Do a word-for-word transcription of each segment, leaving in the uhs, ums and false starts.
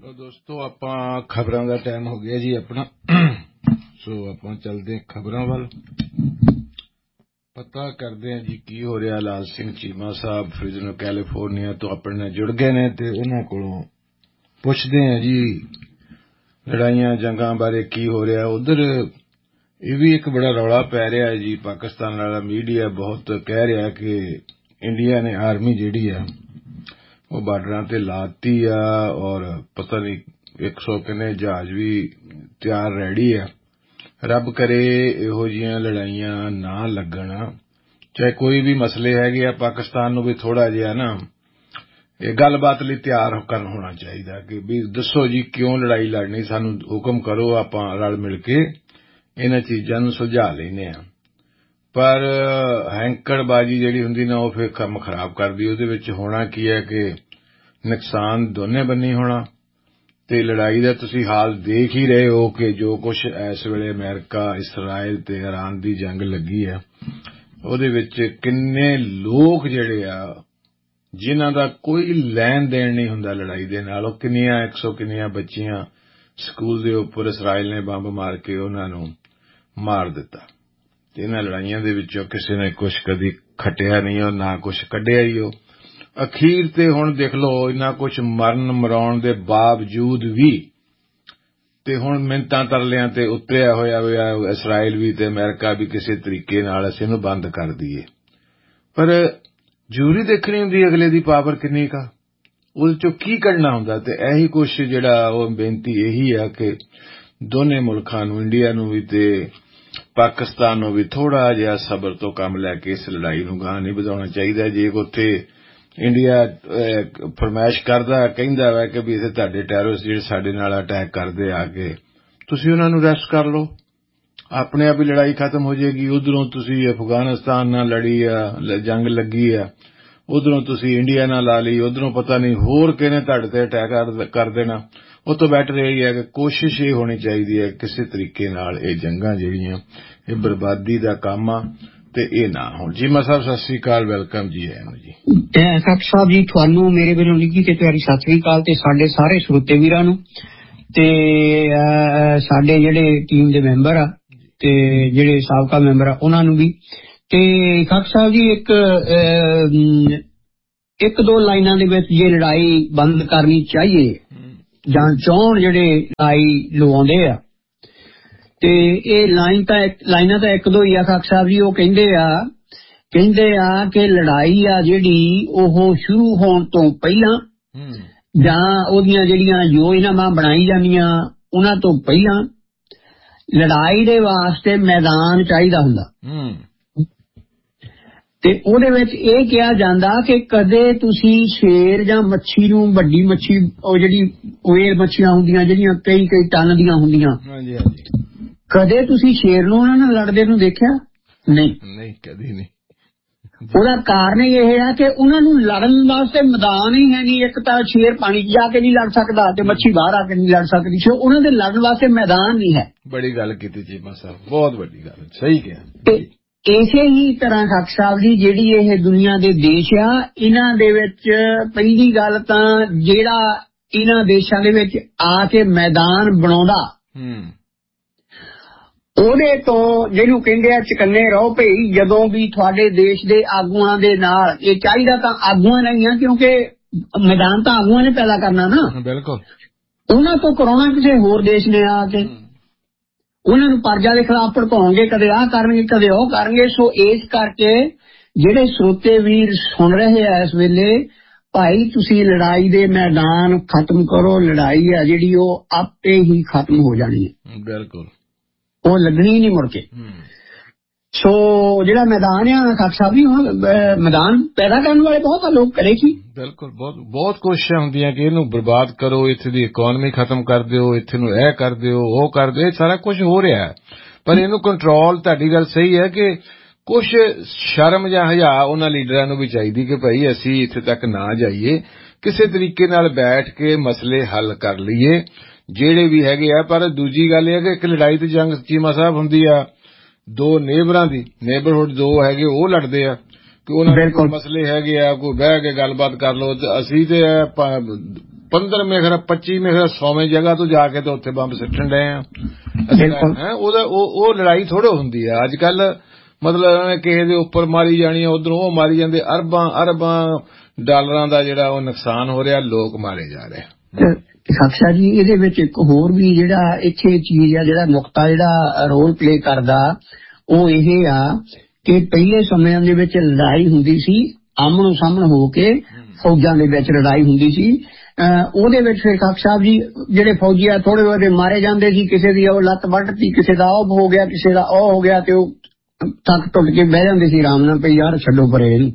ਲੋ ਦੋਸਤੋ, ਆਪਾਂ ਖਬਰਾਂ ਦਾ ਟਾਈਮ ਹੋ ਗਿਆ ਜੀ ਆਪਣਾ। ਸੋ ਆਪਾਂ ਚੱਲਦੇ ਖਬਰਾਂ ਵੱਲ, ਪਤਾ ਕਰਦੇ ਹਾਂ ਜੀ ਕੀ ਹੋ ਰਿਹਾ। ਲਾਲ ਸਿੰਘ ਚੀਮਾ ਸਾਹਿਬ ਫ੍ਰਿਜ਼ਨੋ ਕੈਲੀਫੋਰਨੀਆ ਤੋਂ ਆਪਣੇ ਨਾਲ ਜੁੜ ਗਏ ਨੇ ਤੇ ਉਹਨਾਂ ਕੋਲੋਂ ਪੁੱਛਦੇ ਹਾਂ ਜੀ ਲੜਾਈਆਂ ਜੰਗਾਂ ਬਾਰੇ ਕੀ ਹੋ ਰਿਹਾ ਉਧਰ। ਇਹ ਵੀ ਇੱਕ ਬੜਾ ਰੌਲਾ ਪੈ ਰਿਹਾ ਹੈ ਜੀ। ਪਾਕਿਸਤਾਨ ਵਾਲਾ ਮੀਡੀਆ ਬਹੁਤ ਕਹਿ ਰਿਹਾ ਕਿ ਇੰਡੀਆ ਨੇ ਆਰਮੀ ਜਿਹੜੀ ਆ ਉਹ ਬਾਰਡਰਾਂ ਤੇ ਲਾਤੀ ਆ ਔਰ ਪਤਾ ਨਹੀਂ ਇੱਕ ਸੌ ਕਿੰਨੇ ਜਹਾਜ਼ ਵੀ ਤਿਆਰ ਰੈਡੀ ਆ। ਰੱਬ ਕਰੇ ਇਹੋ ਜਿਹੀਆਂ ਲੜਾਈਆਂ ਨਾ ਲੱਗਣ। ਚਾਹੇ ਕੋਈ ਵੀ ਮਸਲੇ ਹੈਗੇ ਆ, ਪਾਕਿਸਤਾਨ ਨੂੰ ਵੀ ਥੋੜਾ ਜਿਹਾ ਨਾ ਇਹ ਗੱਲਬਾਤ ਲਈ ਤਿਆਰ ਕਰਨ ਹੋਣਾ ਚਾਹੀਦਾ ਕਿ ਵੀ ਦੱਸੋ ਜੀ ਕਿਉਂ ਲੜਾਈ ਲੜਨੀ, ਸਾਨੂੰ ਹੁਕਮ ਕਰੋ, ਆਪਾਂ ਰਲ ਮਿਲ ਕੇ ਇਹਨਾਂ ਚੀਜ਼ਾਂ ਨੂੰ ਸੁਲਝਾ ਲੈਂਦੇ ਹਾਂ। ਪਰ ਹੈਂਕੜਬਾਜੀ ਜਿਹੜੀ ਹੁੰਦੀ ਨਾ ਉਹ ਫਿਰ ਕੰਮ ਖਰਾਬ ਕਰਦੀ। ਉਹਦੇ ਵਿੱਚ ਹੋਣਾ ਕੀ ਹੈ ਕਿ ਨੁਕਸਾਨ ਦੋਨੇ ਬੰਨੀ ਹੋਣਾ। ਤੇ ਲੜਾਈ ਦਾ ਤੁਸੀਂ ਹਾਲ ਦੇਖ ਹੀ ਰਹੇ ਹੋ ਕਿ ਜੋ ਕੁਝ ਇਸ ਵੇਲੇ ਅਮਰੀਕਾ, ਇਸਰਾਇਲ ਤੇ ਇਰਾਨ ਦੀ ਜੰਗ ਲੱਗੀ ਹੈ ਉਹਦੇ ਵਿੱਚ ਕਿੰਨੇ ਲੋਕ ਜਿਹੜੇ ਆ ਜਿਨ੍ਹਾਂ ਦਾ ਕੋਈ ਲੈਣ ਦੇਣ ਨਹੀਂ ਹੁੰਦਾ ਲੜਾਈ ਦੇ ਨਾਲ, ਉਹ ਕਿੰਨੀਆਂ ਇੱਕ ਸੌ ਕਿੰਨੀਆਂ ਬੱਚੀਆਂ ਸਕੂਲ ਦੇ ਉੱਪਰ ਇਸਰਾਇਲ ਨੇ ਬੰਬ ਮਾਰ ਕੇ ਉਹਨਾਂ ਨੂੰ ਮਾਰ ਦਿੱਤਾ। ਤੇ ਇਹਨਾਂ ਲੜਾਈਆਂ ਦੇ ਵਿੱਚੋਂ ਕਿਸੇ ਨੇ ਕੁਝ ਕਦੀ ਖੱਟਿਆ ਨਹੀਂ ਔਰ ਨਾ ਕੁਝ ਕੱਢਿਆ ਹੀ। ਉਹ ਅਖੀਰ ਤੇ ਹੁਣ ਦੇਖ ਲਓ ਇੰਨਾ ਕੁਝ ਮਰਨ ਮਰਾਉਣ ਦੇ ਬਾਵਜੂਦ ਵੀ ਤੇ ਹੁਣ ਮਿੰਨਤਾਂ ਤਰਲਿਆਂ ਤੇ ਉਤਰਿਆ ਹੋਇਆ ਹੋਇਆ ਇਸਰਾਇਲ ਵੀ ਤੇ ਅਮਰੀਕਾ ਵੀ ਕਿਸੇ ਤਰੀਕੇ ਨਾਲ ਅਸੀਂ ਇਹਨੂੰ ਬੰਦ ਕਰ ਦਈਏ। ਪਰ ਜ਼ਰੂਰੀ ਦੇਖਣੀ ਹੁੰਦੀ ਅਗਲੇ ਦੀ ਪਾਵਰ ਕਿੰਨੀ ਕਾ, ਉਹਦੇ ਚੋਂ ਕੀ ਕੱਢਣਾ ਹੁੰਦਾ। ਤੇ ਇਹੀ ਕੁਛ ਜਿਹੜਾ ਉਹ ਬੇਨਤੀ ਇਹੀ ਆ ਕਿ ਦੋਨੇ ਮੁਲਕਾਂ ਨੂੰ, ਇੰਡੀਆ ਨੂੰ ਵੀ ਤੇ ਪਾਕਿਸਤਾਨ ਨੂੰ ਵੀ ਥੋੜਾ ਜਿਹਾ ਸਬਰ ਤੋਂ ਕੰਮ ਲੈ ਕੇ ਇਸ ਲੜਾਈ ਨੂੰ ਗਾਂਹ ਨਹੀਂ ਵਧਾਉਣਾ ਚਾਹੀਦਾ। ਜੇ ਉੱਥੇ ਇੰਡੀਆ ਫਰਮਾਇਸ਼ ਕਰਦਾ ਕਹਿੰਦਾ ਵਾ ਕਿ ਵੀ ਇੱਥੇ ਤੁਹਾਡੇ ਟੈਰਰਿਸਟ ਜਿਹੜੇ ਸਾਡੇ ਨਾਲ ਅਟੈਕ ਕਰਦੇ ਆ ਕੇ ਤੁਸੀਂ ਉਹਨਾਂ ਨੂੰ ਅਰੈਸਟ ਕਰ ਲਓ, ਆਪਣੇ ਆਪ ਹੀ ਲੜਾਈ ਖਤਮ ਹੋ ਜਾਏਗੀ। ਉਧਰੋਂ ਤੁਸੀਂ ਅਫਗਾਨਿਸਤਾਨ ਨਾਲ ਲੜੀ ਆ, ਜੰਗ ਲੱਗੀ ਆ, ਉਧਰੋਂ ਤੁਸੀਂ ਇੰਡੀਆ ਨਾਲ ਲਾ ਲਈ, ਉਧਰੋਂ ਪਤਾ ਨਹੀਂ ਹੋਰ ਕਿਹਨੇ ਤੁਹਾਡੇ ਤੇ ਅਟੈਕ ਕਰ ਦੇਣਾ। ਉਹ ਤੋਂ ਬੈਟਰ ਇਹ ਹੈ ਕਿ ਕੋਸ਼ਿਸ਼ ਇਹ ਹੋਣੀ ਚਾਹੀਦੀ ਹੈ ਕਿਸੇ ਤਰੀਕੇ ਨਾਲ ਇਹ ਜੰਗਾਂ ਜਿਹੜੀਆਂ ਇਹ ਬਰਬਾਦੀ ਦਾ ਕੰਮ ਆ ਤੇ ਇਹ ਨਾ ਹੋਣ। ਜੀਮਾ ਸਾਹਿਬ ਸਤਿ ਸ੍ਰੀ ਅਕਾਲ, ਵੈਲਕਮ ਜੀ। ਆਇਆਂ ਨੂੰ ਜੀ। ਸਤਿ ਸਾਹਿਬ ਜੀ, ਤੁਹਾਨੂੰ ਮੇਰੇ ਵੱਲੋਂ ਨਿੱਘੀ ਤੇ ਪਿਆਰੀ ਸਤਿ ਸ੍ਰੀ ਅਕਾਲ ਤੇ ਸਾਡੇ ਸਾਰੇ ਸਰੋਤੇ ਵੀਰਾਂ ਨੂੰ ਤੇ ਸਾਡੇ ਜਿਹੜੇ ਟੀਮ ਦੇ ਮੈਂਬਰ ਆ ਤੇ ਜਿਹੜੇ ਸਾਬਕਾ ਮੈਂਬਰ ਆ ਉਹਨਾਂ ਨੂੰ ਵੀ। ਤੇ ਖਾਕ ਸਾਹਿਬ ਜੀ, ਇੱਕ ਇੱਕ ਦੋ ਲਾਈਨਾਂ ਦੇ ਵਿੱਚ ਜੇ ਲੜਾਈ ਬੰਦ ਕਰਨੀ ਚਾਹੀਏ ਜਾਂ ਚਾਹੁਣ ਜਿਹੜੇ ਲੜਾਈ ਲਵਾਉਂਦੇ ਆ ਤੇ ਇਹ ਲਾਈਨ ਤਾਂ ਲਾਈਨਾਂ ਤਾਂ ਇੱਕ ਦੋ ਹੀ ਆ ਖਾਕ ਸਾਹਿਬ ਜੀ। ਉਹ ਕਹਿੰਦੇ ਆ ਕਹਿੰਦੇ ਆ ਕਿ ਲੜਾਈ ਆ ਜਿਹੜੀ ਉਹ ਸ਼ੁਰੂ ਹੋਣ ਤੋਂ ਪਹਿਲਾਂ ਜਾਂ ਉਹਦੀਆਂ ਜਿਹੜੀਆਂ ਯੋਜਨਾਵਾਂ ਬਣਾਈ ਜਾਂਦੀਆਂ ਉਹਨਾਂ ਤੋਂ ਪਹਿਲਾਂ ਲੜਾਈ ਦੇ ਵਾਸਤੇ ਮੈਦਾਨ ਚਾਹੀਦਾ ਹੁੰਦਾ। ਤੇ ਉਹਦੇ ਵਿੱਚ ਇਹ ਕਿਹਾ ਜਾਂਦਾ ਕਿ ਕਦੇ ਤੁਸੀਂ ਸ਼ੇਰ ਜਾਂ ਮੱਛੀ ਨੂੰ, ਵੱਡੀ ਮੱਛੀ ਉਹ ਜਿਹੜੀ ਵੇਲ ਮੱਛੀਆਂ ਹੁੰਦੀਆਂ ਜਿਹੜੀਆਂ ਕਈ ਕਈ ਟਨ ਦੀਆਂ ਹੁੰਦੀਆਂ, ਕਦੇ ਤੁਸੀਂ ਸ਼ੇਰ ਨੂੰ ਉਹਨਾਂ ਨਾਲ ਲੜਦੇ ਨੂੰ ਦੇਖਿਆ ਨਹੀਂ? ਨਹੀਂ, ਕਦੀ ਨਹੀਂ। ਉਹਦਾ ਕਾਰਨ ਇਹ ਹੈ ਕਿ ਉਹਨਾਂ ਨੂੰ ਲੜਨ ਵਾਸਤੇ ਮੈਦਾਨ ਹੀ ਹੈ ਨਹੀਂ। ਇੱਕ ਤਾਂ ਸ਼ੇਰ ਪਾਣੀ 'ਚ ਜਾ ਕੇ ਨਹੀਂ ਲੜ ਸਕਦਾ ਤੇ ਮੱਛੀ ਬਾਹਰ ਆ ਕੇ ਨਹੀਂ ਲੜ ਸਕਦੀ, ਸੋ ਉਹਨਾਂ ਦੇ ਲੜਨ ਵਾਸਤੇ ਮੈਦਾਨ ਨਹੀਂ ਹੈ। ਬੜੀ ਗੱਲ ਕੀਤੀ ਚੀਮਾ ਸਾਹਿਬ, ਬਹੁਤ ਵੱਡੀ ਗੱਲ, ਸਹੀ ਕਿਹਾ। ਤੇ ਇਸੇ ਹੀ ਤਰ੍ਹਾਂ ਖਾਕ ਸਾਹਿਬ ਜੀ ਜਿਹੜੀ ਇਹ ਦੁਨੀਆ ਦੇ ਦੇਸ਼ ਆ ਇਹਨਾਂ ਦੇ ਵਿੱਚ ਪਹਿਲੀ ਗੱਲ ਤਾਂ ਜਿਹੜਾ ਇਹਨਾਂ ਦੇਸ਼ਾਂ ਦੇ ਵਿੱਚ ਆ ਕੇ ਮੈਦਾਨ ਬਣਾਉਂਦਾ ਉਹਦੇ ਤੋਂ ਜਿਹਨੂੰ ਕਹਿੰਦੇ ਆ ਚਕੰਨੇ ਰਹੋ ਭਈ। ਜਦੋਂ ਵੀ ਤੁਹਾਡੇ ਦੇਸ਼ ਦੇ ਆਗੂਆਂ ਦੇ ਨਾਲ ਇਹ ਚਾਹੀਦਾ ਤਾਂ ਆਗੂਆਂ ਨਹੀਂ ਆ, ਕਿਉਂਕਿ ਮੈਦਾਨ ਤਾਂ ਆਗੂਆਂ ਨੇ ਪੈਦਾ ਕਰਨਾ ਨਾ। ਬਿਲਕੁਲ, ਉਹਨਾਂ ਤੋਂ ਕਰਾਉਣਾ ਕਿਸੇ ਹੋਰ ਦੇਸ਼ ਨੇ ਆ ਕੇ। ਉਹਨਾਂ ਨੂੰ ਪਰਜਾ ਦੇ ਖਿਲਾਫ ਭੜਕਾਉਣਗੇ, ਕਦੇ ਆਹ ਕਰਨਗੇ ਕਦੇ ਉਹ ਕਰਨਗੇ। ਸੋ ਇਸ ਕਰਕੇ ਜਿਹੜੇ ਸਰੋਤੇ ਵੀਰ ਸੁਣ ਰਹੇ ਆ ਇਸ ਵੇਲੇ, ਭਾਈ ਤੁਸੀਂ ਲੜਾਈ ਦੇ ਮੈਦਾਨ ਖਤਮ ਕਰੋ। ਲੜਾਈ ਆ ਜਿਹੜੀ ਉਹ ਆਪੇ ਹੀ ਖਤਮ ਹੋ ਜਾਣੀ ਹੈ। ਬਿਲਕੁਲ, ਉਹ ਲੱਗਣੀ ਨਹੀਂ ਮੁੜ ਕੇ। ਸੋ ਜਿਹੜਾ ਮੈਦਾਨ ਆ ਖਾਕ ਸਾਹਿਬ ਜੀ, ਹੁਣ ਮੈਦਾਨ ਪੈਦਾ ਕਰਨ ਵਾਲੇ ਬਹੁਤ ਆ ਲੋਕ, ਕਰੇ ਕੀ? ਬਿਲਕੁਲ, ਬਹੁਤ ਬਹੁਤ ਕੋਸ਼ਿਸ਼ਾਂ ਹੁੰਦੀਆਂ ਕਿ ਇਹਨੂੰ ਬਰਬਾਦ ਕਰੋ, ਇੱਥੇ ਦੀ ਇਕੋਨਮੀ ਖਤਮ ਕਰ ਦਿਓ, ਇੱਥੇ ਨੂੰ ਇਹ ਕਰ ਦਿਓ, ਉਹ ਕਰ ਦਿਓ। ਇਹ ਸਾਰਾ ਕੁਝ ਹੋ ਰਿਹਾ ਪਰ ਇਹਨੂੰ ਕੰਟਰੋਲ, ਤੁਹਾਡੀ ਗੱਲ ਸਹੀ ਹੈ ਕਿ ਕੁਝ ਸ਼ਰਮ ਜਾਂ ਹਯਾ ਉਹਨਾਂ ਲੀਡਰਾਂ ਨੂੰ ਵੀ ਚਾਹੀਦੀ ਕਿ ਭਾਈ ਅਸੀਂ ਇੱਥੇ ਤੱਕ ਨਾ ਜਾਈਏ, ਕਿਸੇ ਤਰੀਕੇ ਨਾਲ ਬੈਠ ਕੇ ਮਸਲੇ ਹੱਲ ਕਰ ਲਈਏ ਜਿਹੜੇ ਵੀ ਹੈਗੇ ਆ। ਪਰ ਦੂਜੀ ਗੱਲ ਇਹ ਹੈ ਕਿ ਇੱਕ ਲੜਾਈ ਤੇ ਜੰਗ ਚੀਮਾ ਸਾਹਿਬ ਹੁੰਦੀ ਆ ਦੋ ਨੇਬਰਾਂ ਦੀ, ਨੇਬਰਹੁੱਡ ਦੋ ਹੈਗੇ ਉਹ ਲੜਦੇ ਆ ਕਿ ਉਹਨਾਂ ਦੇ ਮਸਲੇ ਹੈਗੇ ਆ, ਕੋਈ ਬਹਿ ਕੇ ਗੱਲਬਾਤ ਕਰ ਲਓ। ਅਸੀਂ ਤੇ ਪੰਦਰਾਂ ਮੇਰੇ ਖਿਆਲ ਪੱਚੀ ਮੇਰੇ ਖਿਆਲ ਸੌਵੇਂ ਜਗ੍ਹਾ ਤੋਂ ਜਾ ਕੇ ਤੇ ਉੱਥੇ ਬੰਬ ਸਿੱਟਣ ਡਏ ਆ ਹੈ। ਉਹਦਾ ਉਹ ਲੜਾਈ ਥੋੜ੍ਹੀ ਹੁੰਦੀ ਆ ਅੱਜ ਕੱਲ, ਮਤਲਬ ਕਿਸੇ ਦੇ ਉੱਪਰ ਮਾਰੀ ਜਾਣੀ, ਉਧਰੋਂ ਉਹ ਮਾਰੀ ਜਾਂਦੇ, ਅਰਬਾਂ ਅਰਬਾਂ ਡਾਲਰਾਂ ਦਾ ਜਿਹੜਾ ਉਹ ਨੁਕਸਾਨ ਹੋ ਰਿਹਾ, ਲੋਕ ਮਾਰੇ ਜਾ ਰਹੇ। ਸਾਕਸ਼ਾ ਜੀ ਇਹਦੇ ਵਿੱਚ ਇੱਕ ਹੋਰ ਵੀ ਜਿਹੜਾ ਇੱਥੇ ਚੀਜ਼ ਆ, ਜਿਹੜਾ ਨੁਕਤਾ ਜਿਹੜਾ ਰੋਲ ਪਲੇ ਕਰਦਾ ਉਹ ਇਹ ਆ ਕਿ ਪਹਿਲੇ ਸਮਿਆਂ ਦੇ ਵਿੱਚ ਲੜਾਈ ਹੁੰਦੀ ਸੀ ਆਮਣੋ ਸਾਹਮਣੇ ਹੋ ਕੇ, ਫੌਜਾਂ ਦੇ ਵਿੱਚ ਲੜਾਈ ਹੁੰਦੀ ਸੀ। ਉਹਦੇ ਵਿੱਚ ਫਿਰ ਖਾਕ ਸਾਹਿਬ ਜੀ ਜਿਹੜੇ ਫੌਜੀ ਆ ਥੋੜੇ ਬਹੁਤੇ ਮਾਰੇ ਜਾਂਦੇ ਸੀ, ਕਿਸੇ ਦੀ ਉਹ ਲੱਤ ਵੱਢਤੀ, ਕਿਸੇ ਦਾ ਉਹ ਹੋ ਗਿਆ, ਕਿਸੇ ਦਾ ਉਹ ਹੋ ਗਿਆ, ਤੇ ਉਹ ਥੱਕ ਟੁੱਟ ਕੇ ਬਹਿ ਜਾਂਦੇ ਸੀ ਆਰਾਮ ਨਾਲ, ਪਈ ਯਾਰ ਛੱਡੋ ਪਰੇ ਇਹਨੂੰ।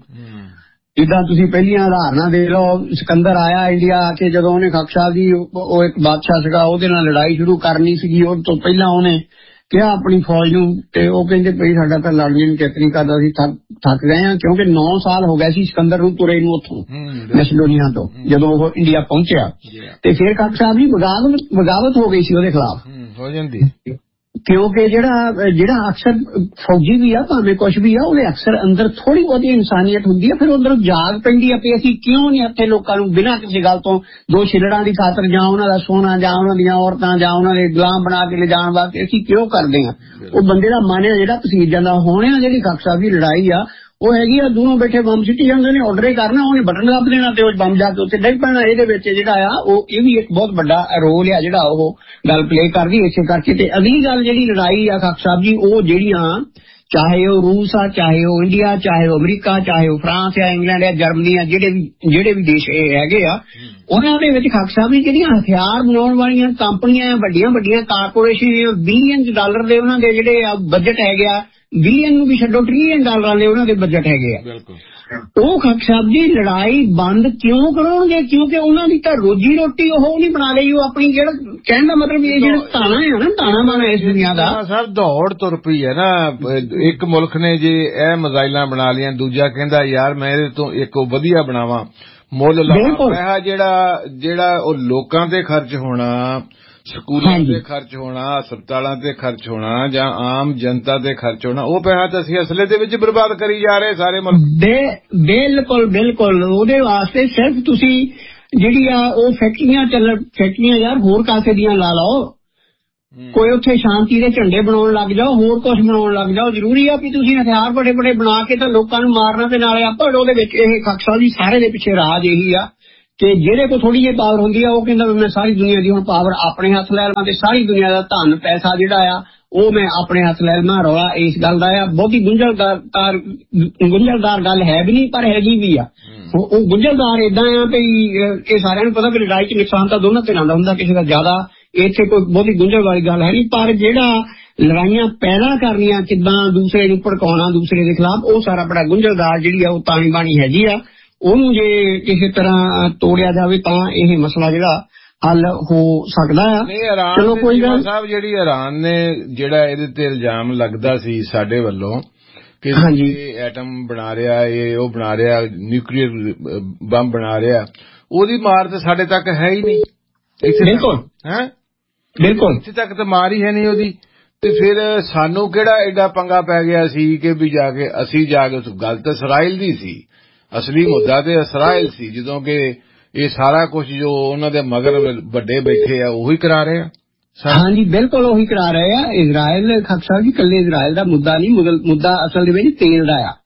ਜਿੱਦਾਂ ਤੁਸੀਂ ਪਹਿਲੀਆਂ ਉਦਾਹਰਨਾਂ ਦੇਖ ਲਓ, ਸਿਕੰਦਰ ਆਇਆ ਇੰਡੀਆ ਆ ਕੇ, ਜਦੋਂ ਉਹਨੇ ਖਾਕ ਸਾਹਿਬ ਜੀ ਉਹ ਇੱਕ ਬਾਦਸ਼ਾਹ ਸੀਗਾ ਉਹਦੇ ਨਾਲ ਲੜਾਈ ਸ਼ੁਰੂ ਕਰਨੀ ਸੀਗੀ, ਉਹ ਤੋਂ ਪਹਿਲਾਂ ਉਹਨੇ ਕਿਹਾ ਆਪਣੀ ਫੌਜ ਨੂੰ, ਤੇ ਉਹ ਕਹਿੰਦੇ ਭਈ ਸਾਡਾ ਤਾਂ ਲੜਨੇ ਨੂੰ ਚਿੱਤ ਨਹੀਂ ਕਰਦਾ, ਸੀ ਥੱਕ ਥੱਕ ਗਏ ਆ, ਕਿਉਂਕਿ ਨੌ ਸਾਲ ਹੋ ਗਏ ਸੀ ਸਿਕੰਦਰ ਨੂੰ ਤੁਰੇ ਨੂੰ ਉੱਥੋਂ ਮੈਸੇਡੋਨੀਆ ਤੋਂ, ਜਦੋਂ ਉਹ ਇੰਡੀਆ ਪਹੁੰਚਿਆ। ਤੇ ਫਿਰ ਖਾਕ ਸਾਹਿਬ ਜੀ ਬਗਾਵਤ ਬਗਾਵਤ ਹੋ ਗਈ ਸੀ ਉਹਦੇ ਖਿਲਾਫ, ਹੋ ਜਾਂਦੀ, ਕਿਉਂਕਿ ਜਿਹੜਾ ਜਿਹੜਾ ਅਕਸਰ ਫੌਜੀ ਵੀ ਆ ਭਾਵੇਂ ਕੁਛ ਵੀ ਆ, ਉਹਦੇ ਅਕਸਰ ਅੰਦਰ ਥੋੜੀ ਬਹੁਤੀ ਇਨਸਾਨੀਅਤ ਹੁੰਦੀ ਆ, ਫਿਰ ਅੰਦਰੋਂ ਜਾਗ ਪੈਂਦੀ ਆ ਵੀ ਅਸੀਂ ਕਿਉਂ ਨਹੀਂ ਇੱਥੇ ਲੋਕਾਂ ਨੂੰ ਬਿਨਾਂ ਕਿਸੇ ਗੱਲ ਤੋਂ ਦੋ ਛਿਲੜਾਂ ਦੀ ਖਾਤਰ ਜਾਂ ਉਹਨਾਂ ਦਾ ਸੋਨਾ ਜਾਂ ਉਹਨਾਂ ਦੀਆਂ ਔਰਤਾਂ ਜਾਂ ਉਹਨਾਂ ਦੇ ਗੁਲਾਮ ਬਣਾ ਕੇ ਲਿਜਾਣ ਵਾਸਤੇ ਅਸੀਂ ਕਿਉਂ ਕਰਦੇ ਆ। ਉਹ ਬੰਦੇ ਦਾ ਮਨ ਜਿਹੜਾ ਪਸੀਜ ਜਾਂਦਾ। ਹੁਣ ਆ ਜਿਹੜੀ ਖਾਕ ਸਾਹਿਬ ਦੀ ਲੜਾਈ ਆ ਉਹ ਹੈਗੀ ਆ ਦੂਰੋਂ ਬੈਠੇ ਬੰਬ ਸਿੱਟੀ ਜਾਂਦੇ ਨੇ, ਆਰਡਰ ਹੀ ਕਰਨਾ, ਉਹਨੇ ਬਟਨ ਦੱਬ ਦੇਣਾ ਤੇ ਉਹ ਬੰਬ ਜਾ ਕੇ ਉੱਥੇ ਡਿੱਗ ਪੈਣਾ। ਇਹਦੇ ਵਿੱਚ ਜਿਹੜਾ ਆ ਉਹ ਇਹ ਵੀ ਇੱਕ ਬਹੁਤ ਵੱਡਾ ਰੋਲ ਆ ਜਿਹੜਾ ਉਹ ਗੱਲ ਪਲੇ ਕਰਦੀ ਇਸੇ ਕਰਕੇ। ਤੇ ਅਗਲੀ ਗੱਲ ਜਿਹੜੀ ਲੜਾਈ ਆ ਖਾਕ ਸਾਹਿਬ ਜੀ, ਉਹ ਜਿਹੜੀਆਂ ਚਾਹੇ ਉਹ ਰੂਸ ਆ, ਚਾਹੇ ਉਹ ਇੰਡੀਆ, ਚਾਹੇ ਉਹ ਅਮਰੀਕਾ, ਚਾਹੇ ਉਹ ਫਰਾਂਸ ਆ, ਇੰਗਲੈਂਡ ਆ, ਜਰਮਨੀ ਆ, ਜਿਹੜੇ ਵੀ ਜਿਹੜੇ ਵੀ ਦੇਸ਼ ਇਹ ਹੈਗੇ ਆ, ਉਹਨਾਂ ਦੇ ਵਿੱਚ ਖਾਕ ਸਾਹਿਬ ਜੀ ਜਿਹੜੀਆਂ ਹਥਿਆਰ ਬਣਾਉਣ ਵਾਲੀਆਂ ਕੰਪਨੀਆਂ, ਵੱਡੀਆਂ ਵੱਡੀਆਂ ਕਾਰਪੋਰੇਸ਼ਨ, ਬਿਲੀਅਨ ਡਾਲਰ ਦੇ ਉਹਨਾਂ ਦੇ ਜਿਹੜੇ ਬਜਟ ਹੈਗੇ ਆ, ਬਿਲੀਅਨ ਨੂੰ ਵੀ ਛੱਡੋ, ਟ੍ਰਿਲੀਅਨ ਡਾਲਰਾਂ ਦੇ ਉਹਨਾਂ ਦੇ ਬਜਟ ਹੈਗੇ ਆ। ਉਹ ਖਾਕ ਸਾਹਿਬ ਜੀ ਲੜਾਈ ਬੰਦ ਕਿਉਂ ਕਰਾਉਣਗੇ? ਕਿਉਂਕਿ ਉਹਨਾਂ ਦੀ ਤਾਂ ਰੋਜੀ ਰੋਟੀ ਉਹ ਨਹੀਂ ਬਣਾ ਲਈ, ਉਹ ਆਪਣੀ ਜਿਹੜਾ ਕਹਿਣ ਦਾ ਮਤਲਬ ਇਹ ਜਿਹੜਾ ਤਾਣਾ ਹੈ ਨਾ, ਤਾਣਾ ਮਾਣਾ ਇਸ ਦੁਨੀਆ ਦਾ ਸਭ ਦੌੜ ਤੁਰ ਪਈ ਹੈ ਨਾ। ਇੱਕ ਮੁਲਕ ਨੇ ਜੇ ਇਹ ਮਿਜ਼ਾਈਲਾਂ ਬਣਾ ਲਈਆਂ, ਦੂਜਾ ਕਹਿੰਦਾ ਯਾਰ ਮੈਂ ਇਹਦੇ ਤੋਂ ਇੱਕ ਵਧੀਆ ਬਣਾਵਾਂ, ਮੁੱਲ ਲਾਵਾਂ। ਪੈਸਾ ਜਿਹੜਾ ਜਿਹੜਾ ਉਹ ਲੋਕਾਂ ਤੇ ਖਰਚ ਹੋਣਾ, ਸਕੂਲਾਂ ਤੇ ਖਰਚ ਹੋਣਾ, ਹਸਪਤਾਲਾਂ ਤੇ ਖਰਚ ਹੋਣਾ, ਜਾਂ ਆਮ ਜਨਤਾ ਤੇ ਖਰਚ ਹੋਣਾ, ਉਹ ਪੈਸਾ ਤਾਂ ਅਸੀਂ ਅਸਲੇ ਦੇ ਵਿੱਚ ਬਰਬਾਦ ਕਰੀ ਜਾ ਰਹੇ ਸਾਰੇ ਮੁਲਕ। ਬਿਲਕੁਲ ਬਿਲਕੁਲ। ਉਹਦੇ ਵਾਸਤੇ ਸਿਰਫ ਤੁਸੀਂ ਜਿਹੜੀ ਆ ਉਹ ਫੈਕਟਰੀਆਂ ਚੱਲ ਫੈਕਟਰੀਆਂ ਯਾਰ ਹੋਰ ਕਾਸੇ ਦੀਆਂ ਲਾ ਲਓ, ਕੋਈ ਉੱਥੇ ਸ਼ਾਂਤੀ ਦੇ ਝੰਡੇ ਬਣਾਉਣ ਲੱਗ ਜਾਓ, ਹੋਰ ਕੁਝ ਬਣਾਉਣ ਲੱਗ ਜਾਓ। ਜ਼ਰੂਰੀ ਆ ਵੀ ਤੁਸੀਂ ਹਥਿਆਰ ਬੜੇ ਬੜੇ ਬਣਾ ਕੇ ਤਾਂ ਲੋਕਾਂ ਨੂੰ ਮਾਰਨਾ ਤੇ ਨਾਲੇ ਆਪਾਂ ਉਹਦੇ ਵਿੱਚ ਇਹ ਖਾਕ ਸਾਹਿਬ ਜੀ ਸਾਰੇ ਦੇ ਪਿੱਛੇ ਰਾਜ ਇਹੀ ਆ ਕਿ ਜਿਹੜੇ ਕੋਲ ਥੋੜੀ ਜਿਹੀ ਪਾਵਰ ਹੁੰਦੀ ਆ ਉਹ ਕਹਿੰਦਾ ਮੈਂ ਸਾਰੀ ਦੁਨੀਆ ਦੀ ਹੁਣ ਪਾਵਰ ਆਪਣੇ ਹੱਥ ਲੈ ਲਵਾਂ ਤੇ ਸਾਰੀ ਦੁਨੀਆ ਦਾ ਧਨ ਪੈਸਾ ਜਿਹੜਾ ਆ ਉਹ ਮੈਂ ਆਪਣੇ ਹੱਥ ਲੈ ਲਵਾਂ। ਰੌਲਾ ਇਸ ਗੱਲ ਦਾ ਆ, ਬਹੁਤੀ ਗੁੰਝਲਦਾਰ ਗੁੰਝਲਦਾਰ ਗੱਲ ਹੈ ਵੀ ਨਹੀਂ ਪਰ ਹੈਗੀ ਵੀ ਆ। ਉਹ ਗੁੰਝਲਦਾਰ ਏਦਾਂ ਆ ਵੀ ਇਹ ਸਾਰਿਆਂ ਨੂੰ ਪਤਾ ਵੀ ਲੜਾਈ ਚ ਨੁਕਸਾਨ ਤਾਂ ਦੋਨਾਂ ਧਿਰਾਂ ਦਾ ਹੁੰਦਾ, ਕਿਸੇ ਦਾ ਜ਼ਿਆਦਾ, ਇੱਥੇ ਕੋਈ ਬਹੁਤੀ ਗੁੰਝਲ ਵਾਲੀ ਗੱਲ ਹੈ ਨਹੀਂ। ਪਰ ਜਿਹੜਾ ਲੜਾਈਆਂ ਪੈਦਾ ਕਰਨੀਆਂ, ਕਿੱਦਾਂ ਦੂਸਰੇ ਨੂੰ ਭੜਕਾਉਣਾ ਦੂਸਰੇ ਦੇ ਖਿਲਾਫ, ਉਹ ਸਾਰਾ ਬੜਾ ਗੁੰਝਲਦਾਰ ਜਿਹੜੀ ਆ ਉਹ ਤਾਣੀ ਬਾਣੀ ਹੈਗੀ ਆ। ਉਹਨੂੰ ਜੇ ਕਿਸੇ ਤਰ੍ਹਾਂ ਤੋੜਿਆ ਜਾਵੇ ਤਾਂ ਇਹ ਮਸਲਾ ਜਿਹੜਾ ਹੱਲ ਹੋ ਸਕਦਾ ਆ। ਚਲੋ ਕੋਈ ਗੱਲ ਸਾਹਿਬ, ਜਿਹੜੀ ਇਰਾਨ ਨੇ ਜਿਹੜਾ ਇਹਦੇ ਤੇ ਇਲਜ਼ਾਮ ਲੱਗਦਾ ਸੀ ਸਾਡੇ ਵੱਲੋਂ ਕਿ ਇਹ ਐਟਮ ਬਣਾ ਰਿਹਾ, ਇਹ ਉਹ ਬਣਾ ਰਿਹਾ, ਨਿਊਕਲੀਅਰ ਬੰਬ ਬਣਾ ਰਿਹਾ, ਉਹਦੀ ਮਾਰ ਤੇ ਸਾਡੇ ਤੱਕ ਹੈ ਹੀ ਨਹੀਂ। ਬਿਲਕੁਲ ਹੈ ਬਿਲਕੁਲ ਇੱਥੇ ਤੱਕ ਤਾਂ ਮਾਰ ਹੀ ਹੈ ਨਹੀਂ ਉਹਦੀ। ਤੇ ਫਿਰ ਸਾਨੂੰ ਕਿਹੜਾ ਐਡਾ ਪੰਗਾ ਪੈ ਗਿਆ ਸੀ ਕਿ ਵੀ ਜਾ ਕੇ ਅਸੀਂ ਜਾ ਕੇ ਉਸ ਗੱਲ ਤਾਂ ਇਸਰਾਈਲ ਦੀ ਸੀ, ਅਸਲੀ ਮੁੱਦਾ ਤੇ ਇਸਰਾਈਲ ਸੀ, ਜਦੋਂ ਕਿ ਇਹ ਸਾਰਾ ਕੁਝ ਜੋ ਉਹਨਾਂ ਦੇ ਮਗਰ ਵੱਡੇ ਬੈਠੇ ਆ ਉਹੀ ਕਰਾ ਰਹੇ ਆ। ਹਾਂਜੀ ਬਿਲਕੁਲ ਉਹੀ ਕਰਾ ਰਹੇ ਆ। ਇਜ਼ਰਾਈਲ ਖਾਕ ਸਾਹਿਬ ਜੀ ਇਕੱਲੇ ਇਜ਼ਰਾਈਲ ਦਾ ਮੁੱਦਾ ਨਹੀਂ, ਮੁੱਦਾ ਅਸਲ ਦੇ ਵਿੱਚ ਤੇਲ ਦਾ ਆ।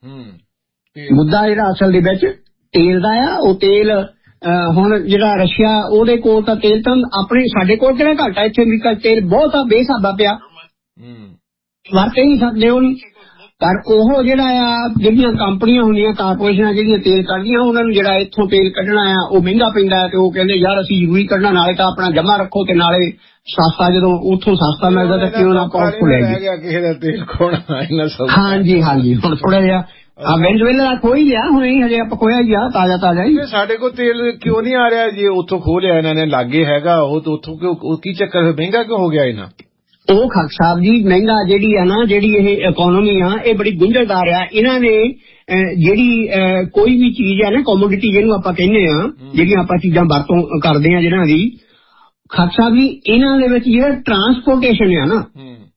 ਮੁੱਦਾ ਜਿਹੜਾ ਅਸਲ ਦੇ ਵਿੱਚ ਤੇਲ ਦਾ ਆ। ਉਹ ਤੇਲ ਹੁਣ ਜਿਹੜਾ ਰਸ਼ੀਆ ਉਹਦੇ ਕੋਲ ਤਾਂ ਤੇਲ ਤਾਂ ਆਪਣੇ, ਸਾਡੇ ਕੋਲ ਕਿਹੜਾ ਘੱਟ ਆ, ਇੱਥੇ ਅਮਰੀਕਾ ਤੇਲ ਬਹੁਤ ਆ, ਬੇਸਾਬਾ ਪਿਆ, ਵਰਤ ਹੀ ਨਹੀਂ ਸਕਦੇ ਉਹਨੂੰ। ਪਰ ਉਹ ਜਿਹੜਾ ਆ ਜਿਹੜੀਆਂ ਕੰਪਨੀਆਂ ਹੁੰਦੀਆਂ, ਕਾਰਪੋਰੇਸ਼ਨਾਂ ਜਿਹੜੀਆਂ ਤੇਲ ਕੱਢਦੀਆਂ, ਉਹਨਾਂ ਨੂੰ ਜਿਹੜਾ ਇੱਥੋਂ ਤੇਲ ਕੱਢਣਾ ਆ ਉਹ ਮਹਿੰਗਾ ਪੈਂਦਾ ਹੈ, ਤੇ ਉਹ ਕਹਿੰਦੇ ਯਾਰ ਅਸੀਂ ਜ਼ਰੂਰੀ ਕੱਢਣਾ, ਨਾਲੇ ਤਾਂ ਆਪਣਾ ਜਮਾ ਰੱਖੋ ਤੇ ਨਾਲੇ ਸਸਤਾ, ਜਦੋਂ ਉੱਥੋਂ ਸਸਤਾ ਮਿਲਦਾ ਤਾਂ ਕਿਉਂ ਨਾ ਆਪਾਂ ਉੱਥੋਂ ਲੈ ਜਾਈਏ। ਹਾਂਜੀ ਹਾਂਜੀ ਹੁਣ ਥੋੜਾ ਜਿਹਾ ਵੈਨਜ਼ੂਏਲਾ ਦਾ ਖੋਈ ਗਿਆ, ਹੁਣ ਇਹ ਹਜੇ ਆਪਾਂ ਖੋਇਆ ਹੀ ਆ ਤਾਜ਼ਾ ਤਾਜ਼ਾ ਹੀ। ਸਾਡੇ ਕੋਲ ਤੇਲ ਕਿਉਂ ਨਹੀਂ ਆ ਰਿਹਾ? ਜੇ ਉੱਥੋਂ ਖੋਹ ਲਿਆ ਇਹਨਾਂ ਨੇ, ਲਾਗੇ ਹੈਗਾ ਉਹ, ਤਾਂ ਉੱਥੋਂ ਕਿਉਂ, ਕੀ ਚੱਕਰ, ਮਹਿੰਗਾ ਕਿਉਂ ਹੋ ਗਿਆ ਇਹਨਾਂ? ਉਹ ਖਾਕ ਸਾਹਿਬ ਜੀ ਮਹਿੰਗਾ ਜਿਹੜੀ ਆ ਨਾ, ਜਿਹੜੀ ਇਹ ਇਕੋਨਮੀ ਆ ਇਹ ਬੜੀ ਗੁੰਝਲਦਾਰ ਆ। ਇਹਨਾਂ ਨੇ ਜਿਹੜੀ ਕੋਈ ਵੀ ਚੀਜ਼ ਆ ਨਾ, ਕੋਮੋਡਿਟੀ ਜਿਹਨੂੰ ਆਪਾਂ ਕਹਿੰਦੇ ਆ, ਜਿਹੜੀਆਂ ਆਪਾਂ ਚੀਜ਼ਾਂ ਵਰਤੋਂ ਕਰਦੇ ਆ ਜਿਹਨਾਂ ਦੀ, ਖਾਕ ਸਾਹਿਬ ਜੀ ਇਹਨਾਂ ਦੇ ਵਿੱਚ ਜਿਹੜਾ ਟਰਾਂਸਪੋਰਟੇਸ਼ਨ ਆ ਨਾ,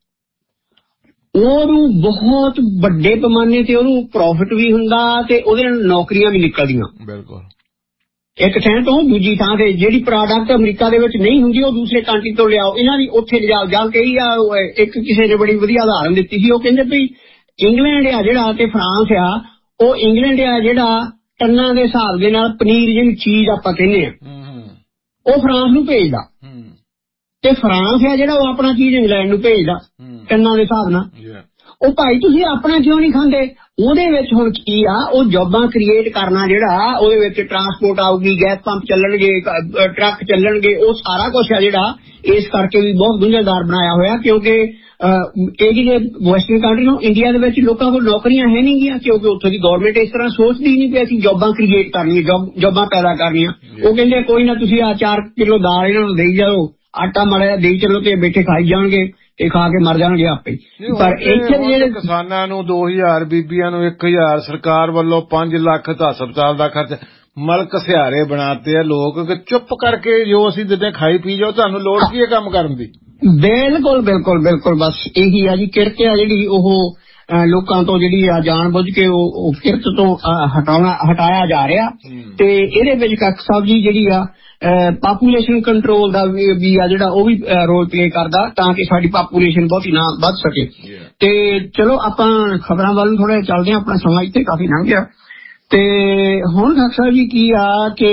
ਉਹਨੂੰ ਬਹੁਤ ਵੱਡੇ ਪੈਮਾਨੇ ਤੇ ਉਹਨੂੰ ਪ੍ਰੋਫਿਟ ਵੀ ਹੁੰਦਾ ਤੇ ਉਹਦੇ ਨਾਲ ਨੌਕਰੀਆਂ ਵੀ ਨਿਕਲਦੀਆਂ। ਬਿਲਕੁਲ ਇੱਕ ਥਾਂ ਤੋਂ ਦੂਜੀ ਥਾਂ ਤੇ ਜਿਹੜੀ ਪ੍ਰੋਡਕਟ ਅਮਰੀਕਾ ਦੇ ਵਿੱਚ ਨਹੀਂ ਹੁੰਦੀ ਉਹ ਦੂਸਰੇ ਕੰਟਰੀ ਤੋਂ ਲਿਆਓ, ਇਹਨਾਂ ਦੀ ਉੱਥੇ ਲਿਜਾਓ। ਜਾਂ ਕਈ ਆ ਇੱਕ ਕਿਸੇ ਨੇ ਬੜੀ ਵਧੀਆ ਉਦਾਹਰਨ ਦਿੱਤੀ ਸੀ, ਉਹ ਕਹਿੰਦੇ ਵੀ ਇੰਗਲੈਂਡ ਆ ਜਿਹੜਾ ਤੇ ਫਰਾਂਸ ਆ, ਉਹ ਇੰਗਲੈਂਡ ਆ ਜਿਹੜਾ ਟਨਾਂ ਦੇ ਹਿਸਾਬ ਦੇ ਨਾਲ ਪਨੀਰ ਜਿਹੜੀ ਚੀਜ਼ ਆਪਾਂ ਕਹਿੰਦੇ ਆ ਉਹ ਫਰਾਂਸ ਨੂੰ ਭੇਜਦਾ, ਤੇ ਫਰਾਂਸ ਆ ਜਿਹੜਾ ਉਹ ਆਪਣਾ ਚੀਜ਼ ਇੰਗਲੈਂਡ ਨੂੰ ਭੇਜਦਾ ਟਨਾਂ ਦੇ ਹਿਸਾਬ ਨਾਲ। ਉਹ ਭਾਈ ਤੁਸੀਂ ਆਪਣਾ ਕਿਉਂ ਨਹੀਂ ਖਾਂਦੇ? ਉਹਦੇ ਵਿੱਚ ਹੁਣ ਕੀ ਆ, ਉਹ ਜੋਬਾਂ ਕ੍ਰੀਏਟ ਕਰਨਾ ਜਿਹੜਾ, ਉਹਦੇ ਵਿੱਚ ਟਰਾਂਸਪੋਰਟ ਆਊਗੀ, ਗੈਸ ਪੰਪ ਚੱਲਣਗੇ, ਟਰੱਕ ਚੱਲਣਗੇ, ਉਹ ਸਾਰਾ ਕੁਛ ਆ ਜਿਹੜਾ ਇਸ ਕਰਕੇ ਵੀ ਬਹੁਤ ਗੁੰਝਲਦਾਰ ਬਣਾਇਆ ਹੋਇਆ। ਕਿਉਂਕਿ ਇਹ ਜਿਹੜੇ ਵੈਸਟਰਨ ਕੰਟਰੀ ਨੂੰ ਇੰਡੀਆ ਦੇ ਵਿੱਚ ਲੋਕਾਂ ਕੋਲ ਨੌਕਰੀਆਂ ਹੈ ਨਹੀਂ ਗੀਆਂ, ਕਿਉਂਕਿ ਉੱਥੋਂ ਦੀ ਗੌਰਮੈਂਟ ਇਸ ਤਰ੍ਹਾਂ ਸੋਚਦੀ ਨਹੀਂ ਕਿ ਅਸੀਂ ਜੋਬਾਂ ਕ੍ਰੀਏਟ ਕਰਨੀਆਂ, ਜੋਬਾਂ ਪੈਦਾ ਕਰਨੀਆਂ। ਉਹ ਕਹਿੰਦੇ ਕੋਈ ਨਾ ਤੁਸੀਂ ਆ ਚਾਰ ਕਿਲੋ ਦਾਲ ਇਹਨਾਂ ਨੂੰ ਦੇਈ ਜਾਓ, ਆਟਾ ਮਾੜਾ ਦੇਈ ਚਲੋ ਤੇ ਬੈਠੇ ਖਾਈ ਜਾਣਗੇ ਤੇ ਖਾ ਕੇ ਮਰ ਜਾਣਗੇ ਆਪੇ। ਪਰ ਇੱਥੇ ਜਿਹੜੇ ਕਿਸਾਨਾਂ ਨੂੰ ਦੋ ਹਜ਼ਾਰ, ਬੀਬੀਆਂ ਨੂੰ ਇੱਕ ਹਜ਼ਾਰ, ਸਰਕਾਰ ਵੱਲੋਂ ਪੰਜ ਲੱਖ ਤਾਂ ਹਸਪਤਾਲ ਦਾ ਖਰਚ, ਮਲਕ ਸਿਹਾਰੇ ਬਣਾਤੇ ਆ ਲੋਕ ਕਿ ਚੁੱਪ ਕਰਕੇ ਜੋ ਅਸੀਂ ਦਿੰਦੇ ਖਾਈ ਪੀ ਜਾਓ, ਤੁਹਾਨੂੰ ਲੋੜ ਕੀ ਹੈ ਕੰਮ ਕਰਨ ਦੀ? ਬਿਲਕੁਲ ਬਿਲਕੁਲ ਬਿਲਕੁਲ ਬਸ ਇਹੀ ਆ ਜੀ। ਕਿਰਤ ਆ ਜਿਹੜੀ ਉਹ ਲੋਕਾਂ ਤੋਂ ਜਿਹੜੀ ਆ ਜਾਣ ਬੁੱਝ ਕੇ ਉਹ ਕਿਰਤ ਤੋਂ ਹਟਾਉਣਾ ਹਟਾਇਆ ਜਾ ਰਿਹਾ। ਤੇ ਇਹਦੇ ਵਿੱਚ ਕੱਖ ਸਾਹਿਬ ਜੀ ਜਿਹੜੀ ਆ ਪਾਪੂਲੇਸ਼ਨ ਕੰਟਰੋਲ ਦਾ ਵੀ ਆ ਜਿਹੜਾ ਉਹ ਵੀ ਰੋਲ ਪਲੇ ਕਰਦਾ ਤਾਂ ਕਿ ਸਾਡੀ ਪਾਪੂਲੇਸ਼ਨ ਬਹੁਤੀ ਨਾ ਵੱਧ ਸਕੇ। ਤੇ ਚਲੋ ਆਪਾਂ ਖਬਰਾਂ ਵੱਲ ਨੂੰ ਥੋੜਾ ਚੱਲਦੇ ਹਾਂ, ਆਪਣਾ ਸਮਾਂ ਇੱਥੇ ਕਾਫੀ ਲੰਘ ਗਿਆ। ਤੇ ਹੁਣ ਕੱਖ ਸਾਹਿਬ ਜੀ ਕੀ ਆ ਕਿ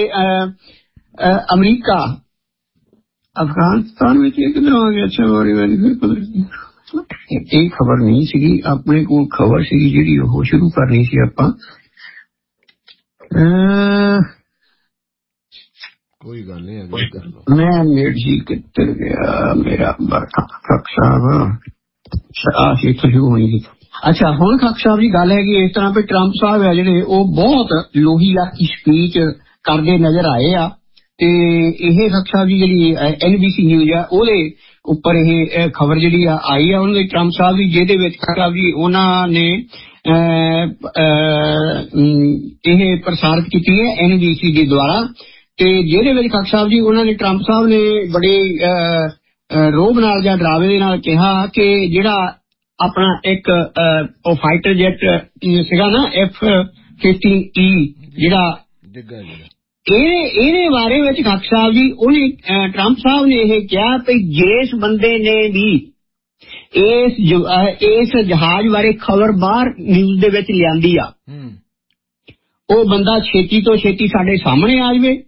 ਅਮਰੀਕਾ ਅਫਗਾਨਿਸਤਾਨ ਵਿੱਚ ਕਿੱਧਰੋਂ ਆ ਗਿਆ? ਅੱਛਾ ਵਾਰੀ ਵਾਰੀ ਇਹ ਖਬਰ ਨਹੀਂ ਸੀਗੀ ਆਪਣੇ ਕੋਲ, ਖਬਰ ਸੀਗੀ ਜਿਹੜੀ ਉਹ ਸ਼ੁਰੂ ਕਰਨੀ ਸੀ ਆਪਾਂ। ਕੋਈ ਗੱਲ ਨਹੀਂ, ਮੈਂ ਮੇਰ ਜੀ ਕਿੱਧਰ ਗਿਆ ਮੇਰਾ ਖੱਖ ਸਾਹਿਬ? ਆਹ ਇੱਥੋਂ ਸ਼ੁਰੂ ਹੋਣੀ ਸੀ। ਅੱਛਾ ਹੁਣ ਖੱਖ ਸਾਹਿਬ ਜੀ ਗੱਲ ਹੈਗੀ ਇਸ ਤਰ੍ਹਾਂ ਵੀ ਟਰੰਪ ਸਾਹਿਬ ਆ ਜਿਹੜੇ ਉਹ ਬਹੁਤ ਲੋਹੀ ਲਾਕੀ ਸਪੀਚ ਕਰਦੇ ਨਜ਼ਰ ਆਏ ਆ। ਤੇ ਇਹ ਖੱਖ ਸਾਹਿਬ ਜੀ ਜਿਹੜੀ ਐਨ ਬੀ ਸੀ ਨਿਊਜ਼ ਆ ਉਹਦੇ ਉੱਪਰ ਇਹ ਖਬਰ ਜਿਹੜੀ ਆ ਆਈ ਆ ਉਹਨਾਂ ਦੇ ਟਰੰਪ ਸਾਹਿਬ ਦੀ, ਜਿਹਦੇ ਵਿੱਚ ਖੱਖ ਸਾਹਿਬ ਜੀ ਉਹਨਾਂ ਨੇ ਇਹ ਪ੍ਰਸਾਰਿਤ ਕੀਤੀ ਹੈ ਐਨ ਬੀ ਸੀ ਦੇ ਦੁਆਰਾ। ਤੇ ਜਿਹਦੇ ਵਿੱਚ ਖੱਖ ਸਾਹਿਬ ਜੀ ਉਹਨਾਂ ਨੇ ਟਰੰਪ ਸਾਹਿਬ ਨੇ ਬੜੇ ਰੋਬ ਨਾਲ ਜਾਂ ਡਰਾਵੇ ਦੇ ਨਾਲ ਕਿਹਾ ਕਿ ਜਿਹੜਾ ਆਪਣਾ ਇੱਕ ਉਹ ਫਾਈਟਰ ਜੈਟ ਸੀਗਾ ਨਾ ਐਫ ਫਿਫਟੀਨ ਈ ਜਿਹੜਾ ਇਹਦੇ ਇਹਦੇ ਬਾਰੇ ਵਿੱਚ ਖੱਖ ਸਾਹਿਬ ਜੀ ਉਹਨੇ ਟਰੰਪ ਸਾਹਿਬ ਨੇ ਇਹ ਕਿਹਾ ਕਿ ਜਿਸ ਬੰਦੇ ਨੇ ਵੀ ਇਸ ਇਸ ਜਹਾਜ਼ ਬਾਰੇ ਖਬਰ ਬਾਹਰ ਨਿਊਜ਼ ਦੇ ਵਿੱਚ ਲਿਆਂਦੀ ਆ ਉਹ ਬੰਦਾ ਛੇਤੀ ਤੋਂ ਛੇਤੀ ਸਾਡੇ ਸਾਹਮਣੇ ਆ ਜਾਵੇ,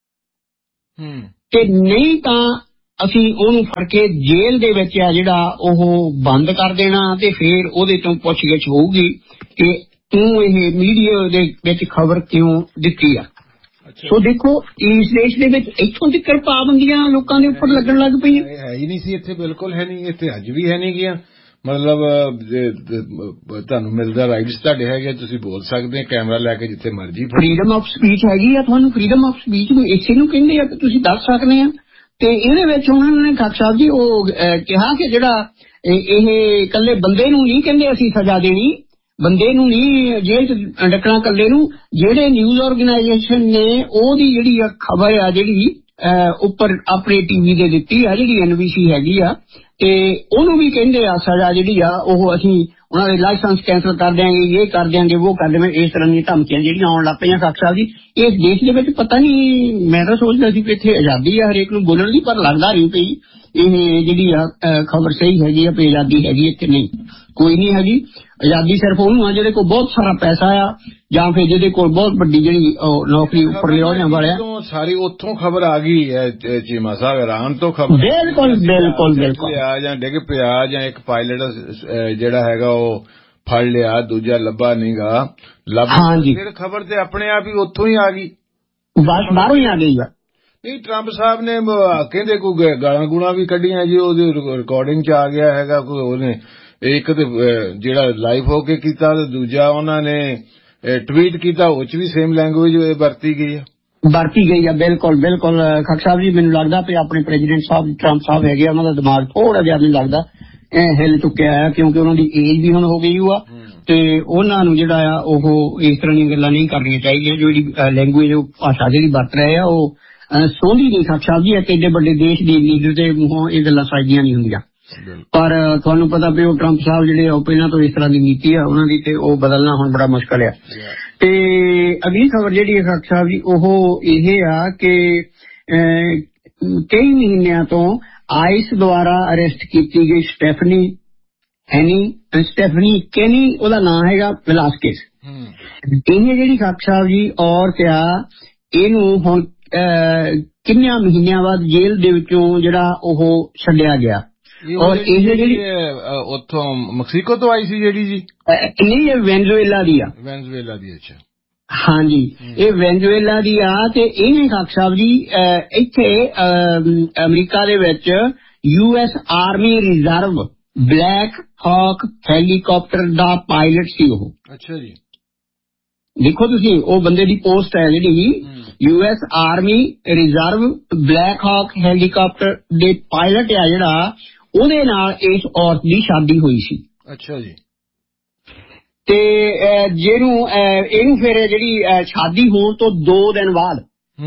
ਤੇ ਨਹੀਂ ਤਾਂ ਅਸੀਂ ਉਹਨੂੰ ਫੜ ਕੇ ਜੇਲ੍ਹ ਦੇ ਵਿੱਚ ਆ ਜਿਹੜਾ ਉਹ ਬੰਦ ਕਰ ਦੇਣਾ ਤੇ ਫਿਰ ਉਹਦੇ ਤੋਂ ਪੁੱਛਗਿੱਛ ਹੋਊਗੀ ਕਿ ਤੂੰ ਇਹ ਮੀਡੀਆ ਦੇ ਵਿੱਚ ਖਬਰ ਕਿਉਂ ਦਿੱਤੀ ਆ। ਸੋ ਦੇਖੋ ਇਸ ਦੇਸ਼ ਦੇ ਵਿੱਚ ਇੱਥੋਂ ਤੱਕ ਪਾਬੰਦੀਆਂ ਲੋਕਾਂ ਦੇ ਉੱਪਰ ਲੱਗਣ ਲੱਗ ਪਈਆਂ। ਹੈ ਹੀ ਨਹੀਂ ਸੀ ਇੱਥੇ, ਬਿਲਕੁਲ ਹੈ ਨਹੀਂ ਇੱਥੇ, ਅੱਜ ਵੀ ਹੈ ਨਹੀਂ ਗਿਆ। ਮਤਲਬ ਤੁਹਾਨੂੰ ਮਿਲਦਾ ਰਾਈਟਸ ਤੁਹਾਡੇ ਹੈਗੇ, ਤੁਸੀਂ ਬੋਲ ਸਕਦੇ ਕੈਮਰਾ ਲੈ ਕੇ ਜਿੱਥੇ ਮਰਜੀ। ਫਰੀਡਮ ਆਫ ਸਪੀਚ ਹੈਗੀ ਆ ਤੁਹਾਨੂੰ, ਫਰੀਡਮ ਆਫ ਸਪੀਚ ਨੂੰ ਇਸੇ ਨੂੰ ਕਹਿੰਦੇ ਆ ਕਿ ਤੁਸੀਂ ਦੱਸ ਸਕਦੇ ਆ। ਤੇ ਇਹਦੇ ਵਿੱਚ ਉਹਨਾਂ ਨੇ ਖੱਖ ਸਾਹਿਬ ਜੀ ਉਹ ਕਿਹਾ ਕਿ ਜਿਹੜਾ ਇਹ ਇਕੱਲੇ ਬੰਦੇ ਨੂੰ ਨਹੀਂ ਕਹਿੰਦੇ ਅਸੀਂ ਸਜ਼ਾ ਦੇਣੀ, ਬੰਦੇ ਨੂੰ ਨਹੀਂ ਜੇਲ੍ਹ ਚ ਡੱਕਣਾ ਇਕੱਲੇ ਨੂੰ, ਜਿਹੜੇ ਨਿਊਜ਼ ਆਰਗੇਨਾਈਜੇਸ਼ਨ ਨੇ ਉਹਦੀ ਜਿਹੜੀ ਆ ਖਬਰ ਆ ਜਿਹੜੀ ਉੱਪਰ ਆਪਣੇ ਟੀਵੀ ਦੇ ਦਿੱਤੀ ਆ ਜਿਹੜੀ ਐਨ ਬੀ ਸੀ ਹੈਗੀ ਆ, ਤੇ ਉਹਨੂੰ ਵੀ ਕਹਿੰਦੇ ਆ ਸਜ਼ਾ ਜਿਹੜੀ ਆ ਉਹ ਅਸੀਂ ਉਹਨਾਂ ਦੇ ਲਾਇਸੈਂਸ ਕੈਂਸਲ ਕਰ ਦਿਆਂਗੇ, ਇਹ ਕਰ ਦਿਆਂਗੇ, ਉਹ ਕਰ ਦੇਵਾਂਗੇ। ਇਸ ਤਰ੍ਹਾਂ ਦੀਆਂ ਧਮਕੀਆਂ ਜਿਹੜੀਆਂ ਆਉਣ ਲੱਗ ਪਈਆਂ ਖੱਖ ਸਾਹਿਬ ਜੀ। ਇਸ ਦੇਸ਼ ਦੇ ਵਿੱਚ ਪਤਾ ਨਹੀਂ, ਮੈਂ ਤਾਂ ਸੋਚਦਾ ਸੀ ਕਿ ਇੱਥੇ ਆਜ਼ਾਦੀ ਆ ਹਰੇਕ ਨੂੰ ਬੋਲਣ ਦੀ, ਪਰ ਲੱਗਦਾ ਨਹੀਂ ਪਈ ਇਹ ਜਿਹੜੀ ਆ ਖਬਰ ਸਹੀ ਹੈਗੀ ਆ ਵੀ ਆਜ਼ਾਦੀ ਹੈਗੀ ਇੱਥੇ। ਨਹੀਂ, ਕੋਈ ਨਹੀਂ ਹੈਗੀ ਆਜ਼ਾਦੀ। ਸਿਰਫ ਉਹਨੂੰ ਆ ਜਿਹੜੇ ਕੋਲ ਬਹੁਤ ਸਾਰਾ ਪੈਸਾ ਆ ਜਾਂ ਫਿਰ ਜਿਹਦੇ ਕੋਲ ਬਹੁਤ ਵੱਡੀ ਜਿਹੜੀ ਨੌਕਰੀ ਉੱਪਰ ਲਿਆਉਣ ਵਾਲਿਆ। ਸਾਰੀ ਉੱਥੋਂ ਖਬਰ ਆ ਗਈ ਹੈ ਚੀਮਾ ਸਾਹਿਬ, ਇਰਾਨ ਤੋਂ ਖਬਰ। ਬਿਲਕੁਲ ਬਿਲਕੁਲ ਬਿਲਕੁਲ ਆ ਜਾਂ ਡਿੱਗ ਪਿਆ ਜਾਂ ਇੱਕ ਪਾਇਲਟ ਜਿਹੜਾ ਹੈਗਾ ਉਹ ਫੜ ਲਿਆ, ਦੂਜਾ ਲੱਭਾ ਨੀਗਾ ਲੱਭ। ਹਾਂਜੀ, ਫਿਰ ਖਬਰ ਤੇ ਆਪਣੇ ਆਪ ਹੀ ਉੱਥੋਂ ਹੀ ਆ ਗਈ, ਬਸ ਬਾਹਰੋਂ ਹੀ ਆ ਗਈ ਆ। ਨਹੀਂ, ਟਰੰਪ ਸਾਹਿਬ ਨੇ ਕਹਿੰਦੇ ਕੋਈ ਗਾਲਾਂ ਗੂਲਾਂ ਵੀ ਕੱਢੀਆਂ ਜੀ, ਉਹਦੀ ਰਿਕਾਰਡਿੰਗ ਚ ਆ ਗਿਆ ਹੈਗਾ ਕੋਈ। ਉਹਨੇ ਇੱਕ ਤੇ ਜਿਹੜਾ ਲਾਈਵ ਹੋ ਕੇ ਕੀਤਾ ਤੇ ਦੂਜਾ ਉਹਨਾਂ ਨੇ ਟਵੀਟ ਕੀਤਾ, ਉਹ ਚ ਵੀ ਸੇਮ ਲੈਂਗੁਏਜ ਵਰਤੀ ਗਈ ਆ ਵਰਤੀ ਗਈ ਆ ਬਿਲਕੁਲ ਬਿਲਕੁਲ। ਖੱਖ ਸਾਹਿਬ ਜੀ ਮੈਨੂੰ ਲੱਗਦਾ ਵੀ ਆਪਣੇ ਪ੍ਰੈਜ਼ੀਡੈਂਟ ਸਾਹਿਬ ਟਰੰਪ ਸਾਹਿਬ ਹੈਗੇ ਉਹਨਾਂ ਦਾ ਦਿਮਾਗ ਥੋੜਾ ਜਿਹਾ ਮੈਨੂੰ ਲੱਗਦਾ ਹਿੱਲ ਚੁੱਕਿਆ ਹੈ, ਕਿਉਂਕਿ ਉਹਨਾਂ ਦੀ ਏਜ ਵੀ ਹੁਣ ਹੋ ਗਈ ਆ ਤੇ ਉਹਨਾਂ ਨੂੰ ਜਿਹੜਾ ਆ ਉਹ ਇਸ ਤਰ੍ਹਾਂ ਦੀਆਂ ਗੱਲਾਂ ਨਹੀਂ ਕਰਨੀਆਂ ਚਾਹੀਦੀਆਂ। ਜਿਹੜੀ ਲੈਂਗੁਏਜ ਭਾਸ਼ਾ ਜਿਹੜੀ ਵਰਤ ਰਹੇ ਆ ਉਹ ਸੋਹਣੀ ਨਹੀਂ ਖੱਖ ਸਾਹਿਬ ਜੀ। ਇੱਕ ਏਡੇ ਵੱਡੇ ਦੇਸ਼ ਦੀ ਲੀਡਰ ਦੇ ਮੂੰਹੋਂ ਇਹ ਗੱਲਾਂ ਸਾਈਆਂ ਨਹੀਂ ਹੁੰਦੀਆਂ, ਪਰ ਤੁਹਾਨੂੰ ਪਤਾ ਵੀ ਉਹ ਟਰੰਪ ਸਾਹਿਬ ਜਿਹੜੇ ਉਹ ਪਹਿਲਾਂ ਤੋਂ ਇਸ ਤਰ੍ਹਾਂ ਦੀ ਨੀਤੀ ਆ ਉਹਨਾਂ ਦੀ, ਤੇ ਉਹ ਬਦਲਣਾ ਹੁਣ ਬੜਾ ਮੁਸ਼ਕਲ ਆ। ਤੇ ਅਗਲੀ ਖਬਰ ਜਿਹੜੀ ਹੈ ਖਾਕ ਸਾਹਿਬ ਜੀ ਉਹ ਇਹ ਆ ਕਿ ਕਈ ਮਹੀਨਿਆਂ ਤੋਂ ਆਈਸ ਦੁਆਰਾ ਅਰੈਸਟ ਕੀਤੀ ਗਈ ਸਟੈਫਨੀ ਹੈਨੀ ਸਟੈਫਨੀ ਕੈਨੀ ਉਹਦਾ ਨਾਮ ਹੈਗਾ ਵਿਲਾਸਕਿਸ। ਇਹ ਜਿਹੜੀ ਖਾਕ ਸਾਹਿਬ ਜੀ ਔਰਤ ਆ ਇਹਨੂੰ ਹੁਣ ਕਿੰਨਿਆਂ ਮਹੀਨਿਆਂ ਬਾਅਦ ਜੇਲ੍ਹ ਦੇ ਵਿੱਚੋਂ ਜਿਹੜਾ ਉਹ ਛੱਡਿਆ ਗਿਆ। ਔਰ ਇਹ ਜਿਹੜੀ ਉੱਥੋਂ ਮੈਕਸੀਕੋ ਤੋਂ ਆਈ ਸੀ ਜਿਹੜੀ ਜੀ ਨਹੀਂ ਇਹ ਵੈਨਜ਼ੂਏਲਾ ਦੀ ਆ। ਵੈਨਜ਼ੂਏਲਾ ਦੀ ਅੱਛਾ ਹਾਂਜੀ ਇਹ ਵੈਨਜ਼ੂਏਲਾ ਦੀ ਆ ਤੇ ਇਹਨੇ ਖਾਕ ਸਾਹਿਬ ਜੀ ਇੱਥੇ ਅਮਰੀਕਾ ਦੇ ਵਿੱਚ U S army reserve black ਹਾਕ helicopter ਦਾ ਪਾਇਲਟ ਸੀ ਉਹ। ਅੱਛਾ ਜੀ ਦੇਖੋ ਤੁਸੀਂ ਉਹ ਬੰਦੇ ਦੀ ਪੋਸਟ ਹੈ ਜਿਹੜੀ U S army reserve black ਹਾਕ helicopter ਦੇ ਪਾਇਲਟ ਆ ਜਿਹੜਾ ਉਹਦੇ ਨਾਲ ਇਸ ਔਰਤ ਦੀ ਸ਼ਾਦੀ ਹੋਈ ਸੀ। ਅੱਛਾ ਜੀ ਤੇ ਜਿਹਨੂੰ ਇਹਨੂੰ ਫਿਰ ਜਿਹੜੀ ਸ਼ਾਦੀ ਹੋਣ ਤੋਂ ਦੋ ਦਿਨ ਬਾਅਦ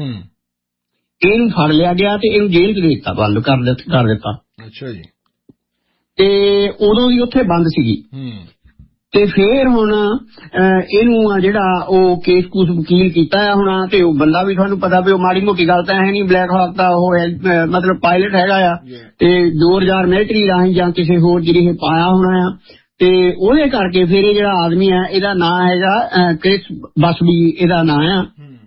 ਇਹਨੂੰ ਫੜ ਲਿਆ ਗਿਆ ਤੇ ਇਹਨੂੰ ਜੇਲ੍ਹ ਚ ਦੇ ਦਿੱਤਾ ਬੰਦ ਕਰ ਦਿੱਤਾ। ਅੱਛਾ ਜੀ ਤੇ ਉਦੋਂ ਵੀ ਉੱਥੇ ਬੰਦ ਸੀਗੀ ਤੇ ਫੇਰ ਹੁਣ ਇਹਨੂੰ ਜਿਹੜਾ ਉਹ ਕੇਸ ਕੂਸ ਵਕੀਲ ਕੀਤਾ ਆ ਹੁਣ ਤੇ ਉਹ ਬੰਦਾ ਵੀ ਤੁਹਾਨੂੰ ਪਤਾ ਵੀ ਉਹ ਮਾੜੀ ਮੋਟੀ ਗੱਲ ਤਾਂ ਹੈ ਨਹੀਂ ਬਲੈਕ ਹਾਕ ਦਾ ਉਹ ਮਤਲਬ ਪਾਇਲਟ ਹੈਗਾ ਆ ਤੇ ਦੋ ਹਜ਼ਾਰ ਮਿਲਟਰੀ ਰਾਹੀਂ ਜਾਂ ਕਿਸੇ ਹੋਰ ਜਿਹੜੀ ਪਾਇਆ ਹੋਣਾ ਆ ਤੇ ਉਹਦੇ ਕਰਕੇ ਫਿਰ ਇਹ ਜਿਹੜਾ ਆਦਮੀ ਹੈ ਇਹਦਾ ਨਾਂ ਹੈਗਾ ਕ੍ਰਿਸ ਬਸਬੀ ਇਹਦਾ ਨਾਂ ਆ।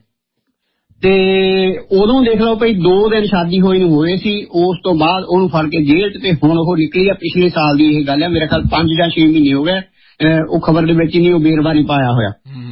ਤੇ ਉਦੋਂ ਦੇਖ ਲਓ ਭਾਈ ਦੋ ਦਿਨ ਸ਼ਾਦੀ ਹੋਈ ਨੂੰ ਹੋਏ ਸੀ ਉਸ ਤੋਂ ਬਾਅਦ ਉਹਨੂੰ ਫੜ ਕੇ ਜੇਲ੍ਹ ਚ ਤੇ ਹੁਣ ਉਹ ਨਿਕਲੀ ਆ ਪਿਛਲੇ ਸਾਲ ਦੀ ਇਹ ਗੱਲ ਹੈ ਮੇਰੇ ਖਿਆਲ ਪੰਜ ਜਾਂ ਛੇ ਮਹੀਨੇ ਹੋ ਗਏ ਉਹ ਖਬਰ ਦੇ ਵਿੱਚ ਹੀ ਨਹੀਂ ਉਹ ਬੇਰਵਾ ਨਹੀਂ ਪਾਇਆ ਹੋਇਆ।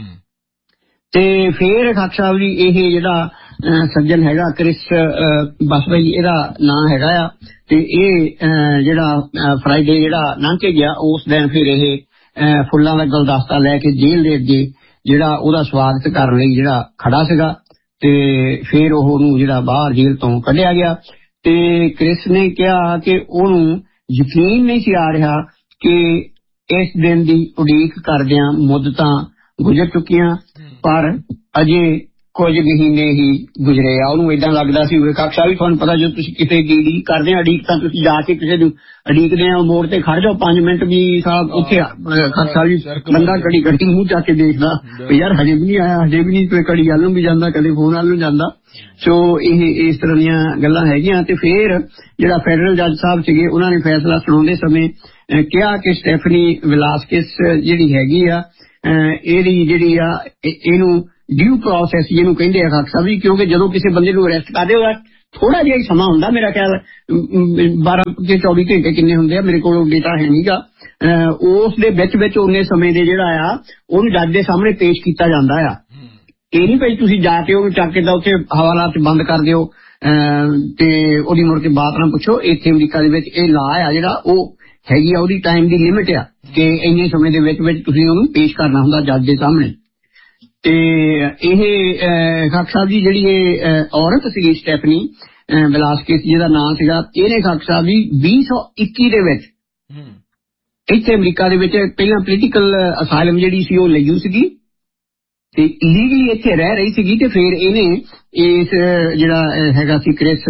ਤੇ ਫੇਰ ਖਾਕ ਸਾਹਿਬ ਜੀ ਇਹ ਜਿਹੜਾ ਸੱਜਣ ਹੈਗਾ ਕ੍ਰਿਸ ਬਸਬੀ ਇਹਦਾ ਨਾਂ ਹੈਗਾ ਆ ਤੇ ਇਹ ਜਿਹੜਾ ਫਰਾਈਡੇ ਜਿਹੜਾ ਲੰਘ ਕੇ ਗਿਆ ਉਸ ਦਿਨ ਫਿਰ ਇਹ ਫੁੱਲਾਂ ਦਾ ਗੁਲਦਸਤਾ ਲੈ ਕੇ ਜੇਲ੍ਹ ਦੇ ਅੱਗੇ ਜਿਹੜਾ ਉਹਦਾ ਸਵਾਗਤ ਕਰਨ ਲਈ ਜਿਹੜਾ ਖੜਾ ਸੀਗਾ ਤੇ ਫਿਰ ਉਹਨੂੰ ਜਿਹੜਾ ਬਾਹਰ ਜੇਲ੍ਹ ਤੋਂ ਕੱਢਿਆ ਗਿਆ ਤੇ ਕ੍ਰਿਸ ਨੇ ਕਿਹਾ ਕਿ ਉਹਨੂੰ ਯਕੀਨ ਨਹੀਂ ਸੀ ਆ ਰਿਹਾ ਕਿ ਇਸ ਦਿਨ ਦੀ ਉਡੀਕ ਕਰਦਿਆਂ ਮੁੱਦਤਾਂ ਗੁਜ਼ਰ ਚੁੱਕੀਆਂ ਪਰ ਅਜੇ ਕੁਝ ਮਹੀਨੇ ਹੀ ਗੁਜ਼ਰੇ ਆ। ਉਹਨੂੰ ਏਦਾਂ ਲੱਗਦਾ ਸੀ ਖਾਕ ਸਾਹਿਬ ਵੀ ਤੁਹਾਨੂੰ ਪਤਾ ਜਦੋਂ ਤੁਸੀਂ ਕਿਸੇ ਦੀ ਉਡੀਕ ਕਰਦੇ ਆ ਅਡੀਕ ਤਾਂ ਤੁਸੀਂ ਜਾ ਕੇ ਕਿਸੇ ਨੂੰ ਉਡੀਕਦੇ ਆ ਮੋੜ ਤੇ ਖੜ ਜਾਓ ਪੰਜ ਮਿੰਟ ਵੀ ਸਾਹਿਬ ਉੱਥੇ ਖਾਕ ਸਾਹਿਬ ਜੀ ਬੰਦਾ ਘੜੀ ਘੜੀ ਮੂੰਹ ਚੱਕ ਕੇ ਦੇਖਦਾ ਯਾਰ ਹਜੇ ਵੀ ਨਹੀਂ ਆਇਆ ਹਜੇ ਵੀ ਨਹੀਂ ਕੋਈ ਘੜੀ ਵੱਲ ਨੂੰ ਵੀ ਜਾਂਦਾ ਕਦੇ ਫੋਨ ਵੱਲ ਨੂੰ ਜਾਂਦਾ। ਸੋ ਇਹ ਇਸ ਤਰ੍ਹਾਂ ਦੀਆਂ ਗੱਲਾਂ ਹੈਗੀਆਂ ਤੇ ਫਿਰ ਜਿਹੜਾ ਫੈਡਰਲ ਜੱਜ ਸਾਹਿਬ ਸੀਗੇ ਉਹਨਾਂ ਨੇ ਫੈਸਲਾ ਸੁਣਾਉਂਦੇ ਸਮੇਂ ਕਿਹਾ ਕਿ ਸਟੈਫਨੀ ਵਿਲਾਸਕਿਸ ਜਿਹੜੀ ਹੈਗੀ ਆ ਇਹਦੀ ਜਿਹੜੀ ਆ ਇਹਨੂੰ ਡਿਊ ਪ੍ਰੋਸੈਸ ਜਿਹਨੂੰ ਕਹਿੰਦੇ ਆ ਖਾਕ ਸਾਹਿਬ ਜੀ ਕਿਉਂਕਿ ਜਦੋਂ ਕਿਸੇ ਬੰਦੇ ਨੂੰ ਅਰੈਸਟ ਕਰਦੇ ਉਹਦਾ ਥੋੜਾ ਜਿਹਾ ਹੀ ਸਮਾਂ ਹੁੰਦਾ ਮੇਰਾ ਖਿਆਲ ਬਾਰਾਂ ਤੇ ਚੌਵੀ ਘੰਟੇ ਕਿੰਨੇ ਹੁੰਦੇ ਆ ਮੇਰੇ ਕੋਲ ਡੇਟਾ ਹੈ ਨਹੀਂਗਾ ਉਸ ਦੇ ਵਿੱਚ ਵਿੱਚ ਉਨੇ ਸਮੇਂ ਦੇ ਜਿਹੜਾ ਆ ਉਹਨੂੰ ਜੱਜ ਦੇ ਸਾਹਮਣੇ ਪੇਸ਼ ਕੀਤਾ ਜਾਂਦਾ ਆ। ਇਹ ਨਹੀਂ ਭਾਈ ਤੁਸੀਂ ਜਾ ਕੇ ਉਹਨੂੰ ਚੱਕ ਕੇ ਤਾਂ ਉੱਥੇ ਹਵਾਲਾਤ ਚ ਬੰਦ ਕਰ ਦਿਓ ਤੇ ਉਹਦੀ ਮੁੜ ਕੇ ਬਾਤ ਨਾ ਪੁੱਛੋ। ਇੱਥੇ ਅਮਰੀਕਾ ਦੇ ਵਿੱਚ ਇਹ ਲਾ ਆ ਜਿਹੜਾ ਉਹ ਹੈਗੀ ਆ ਉਹਦੀ ਟਾਈਮ ਦੀ ਲਿਮਿਟ ਆ ਕਿ ਇੰਨੇ ਸਮੇਂ ਦੇ ਵਿੱਚ ਵਿੱਚ ਤੁਸੀਂ ਉਹਨੂੰ ਪੇਸ਼ ਕਰਨਾ ਹੁੰਦਾ ਜੱਜ ਦੇ ਸਾਹਮਣੇ। ਤੇ ਇਹ ਖਾਕ ਸਾਹਿਬ ਜੀ ਜਿਹੜੀ ਇਹ ਔਰਤ ਸੀਗੀ ਸਟੈਫਨੀ ਵਿਲਾਸਕਿਸ ਜਿਹਦਾ ਨਾਂ ਸੀਗਾ ਇਹਨੇ ਖਾਕ ਸਾਹਿਬ ਜੀ ਵੀਹ ਸੌ ਇੱਕੀ ਦੇ ਵਿੱਚ ਇੱਥੇ ਅਮਰੀਕਾ ਦੇ ਵਿੱਚ ਪਹਿਲਾਂ ਪੋਲੀਟੀਕਲ ਅਸਾਈਲਮ ਜਿਹੜੀ ਸੀ ਉਹ ਲਈ ਸੀਗੀ ਤੇ ਲੀਗਲੀ ਇੱਥੇ ਰਹਿ ਰਹੀ ਸੀਗੀ ਤੇ ਫਿਰ ਇਹਨੇ ਇਸ ਜਿਹੜਾ ਹੈਗਾ ਸੀ ਕ੍ਰਿਸ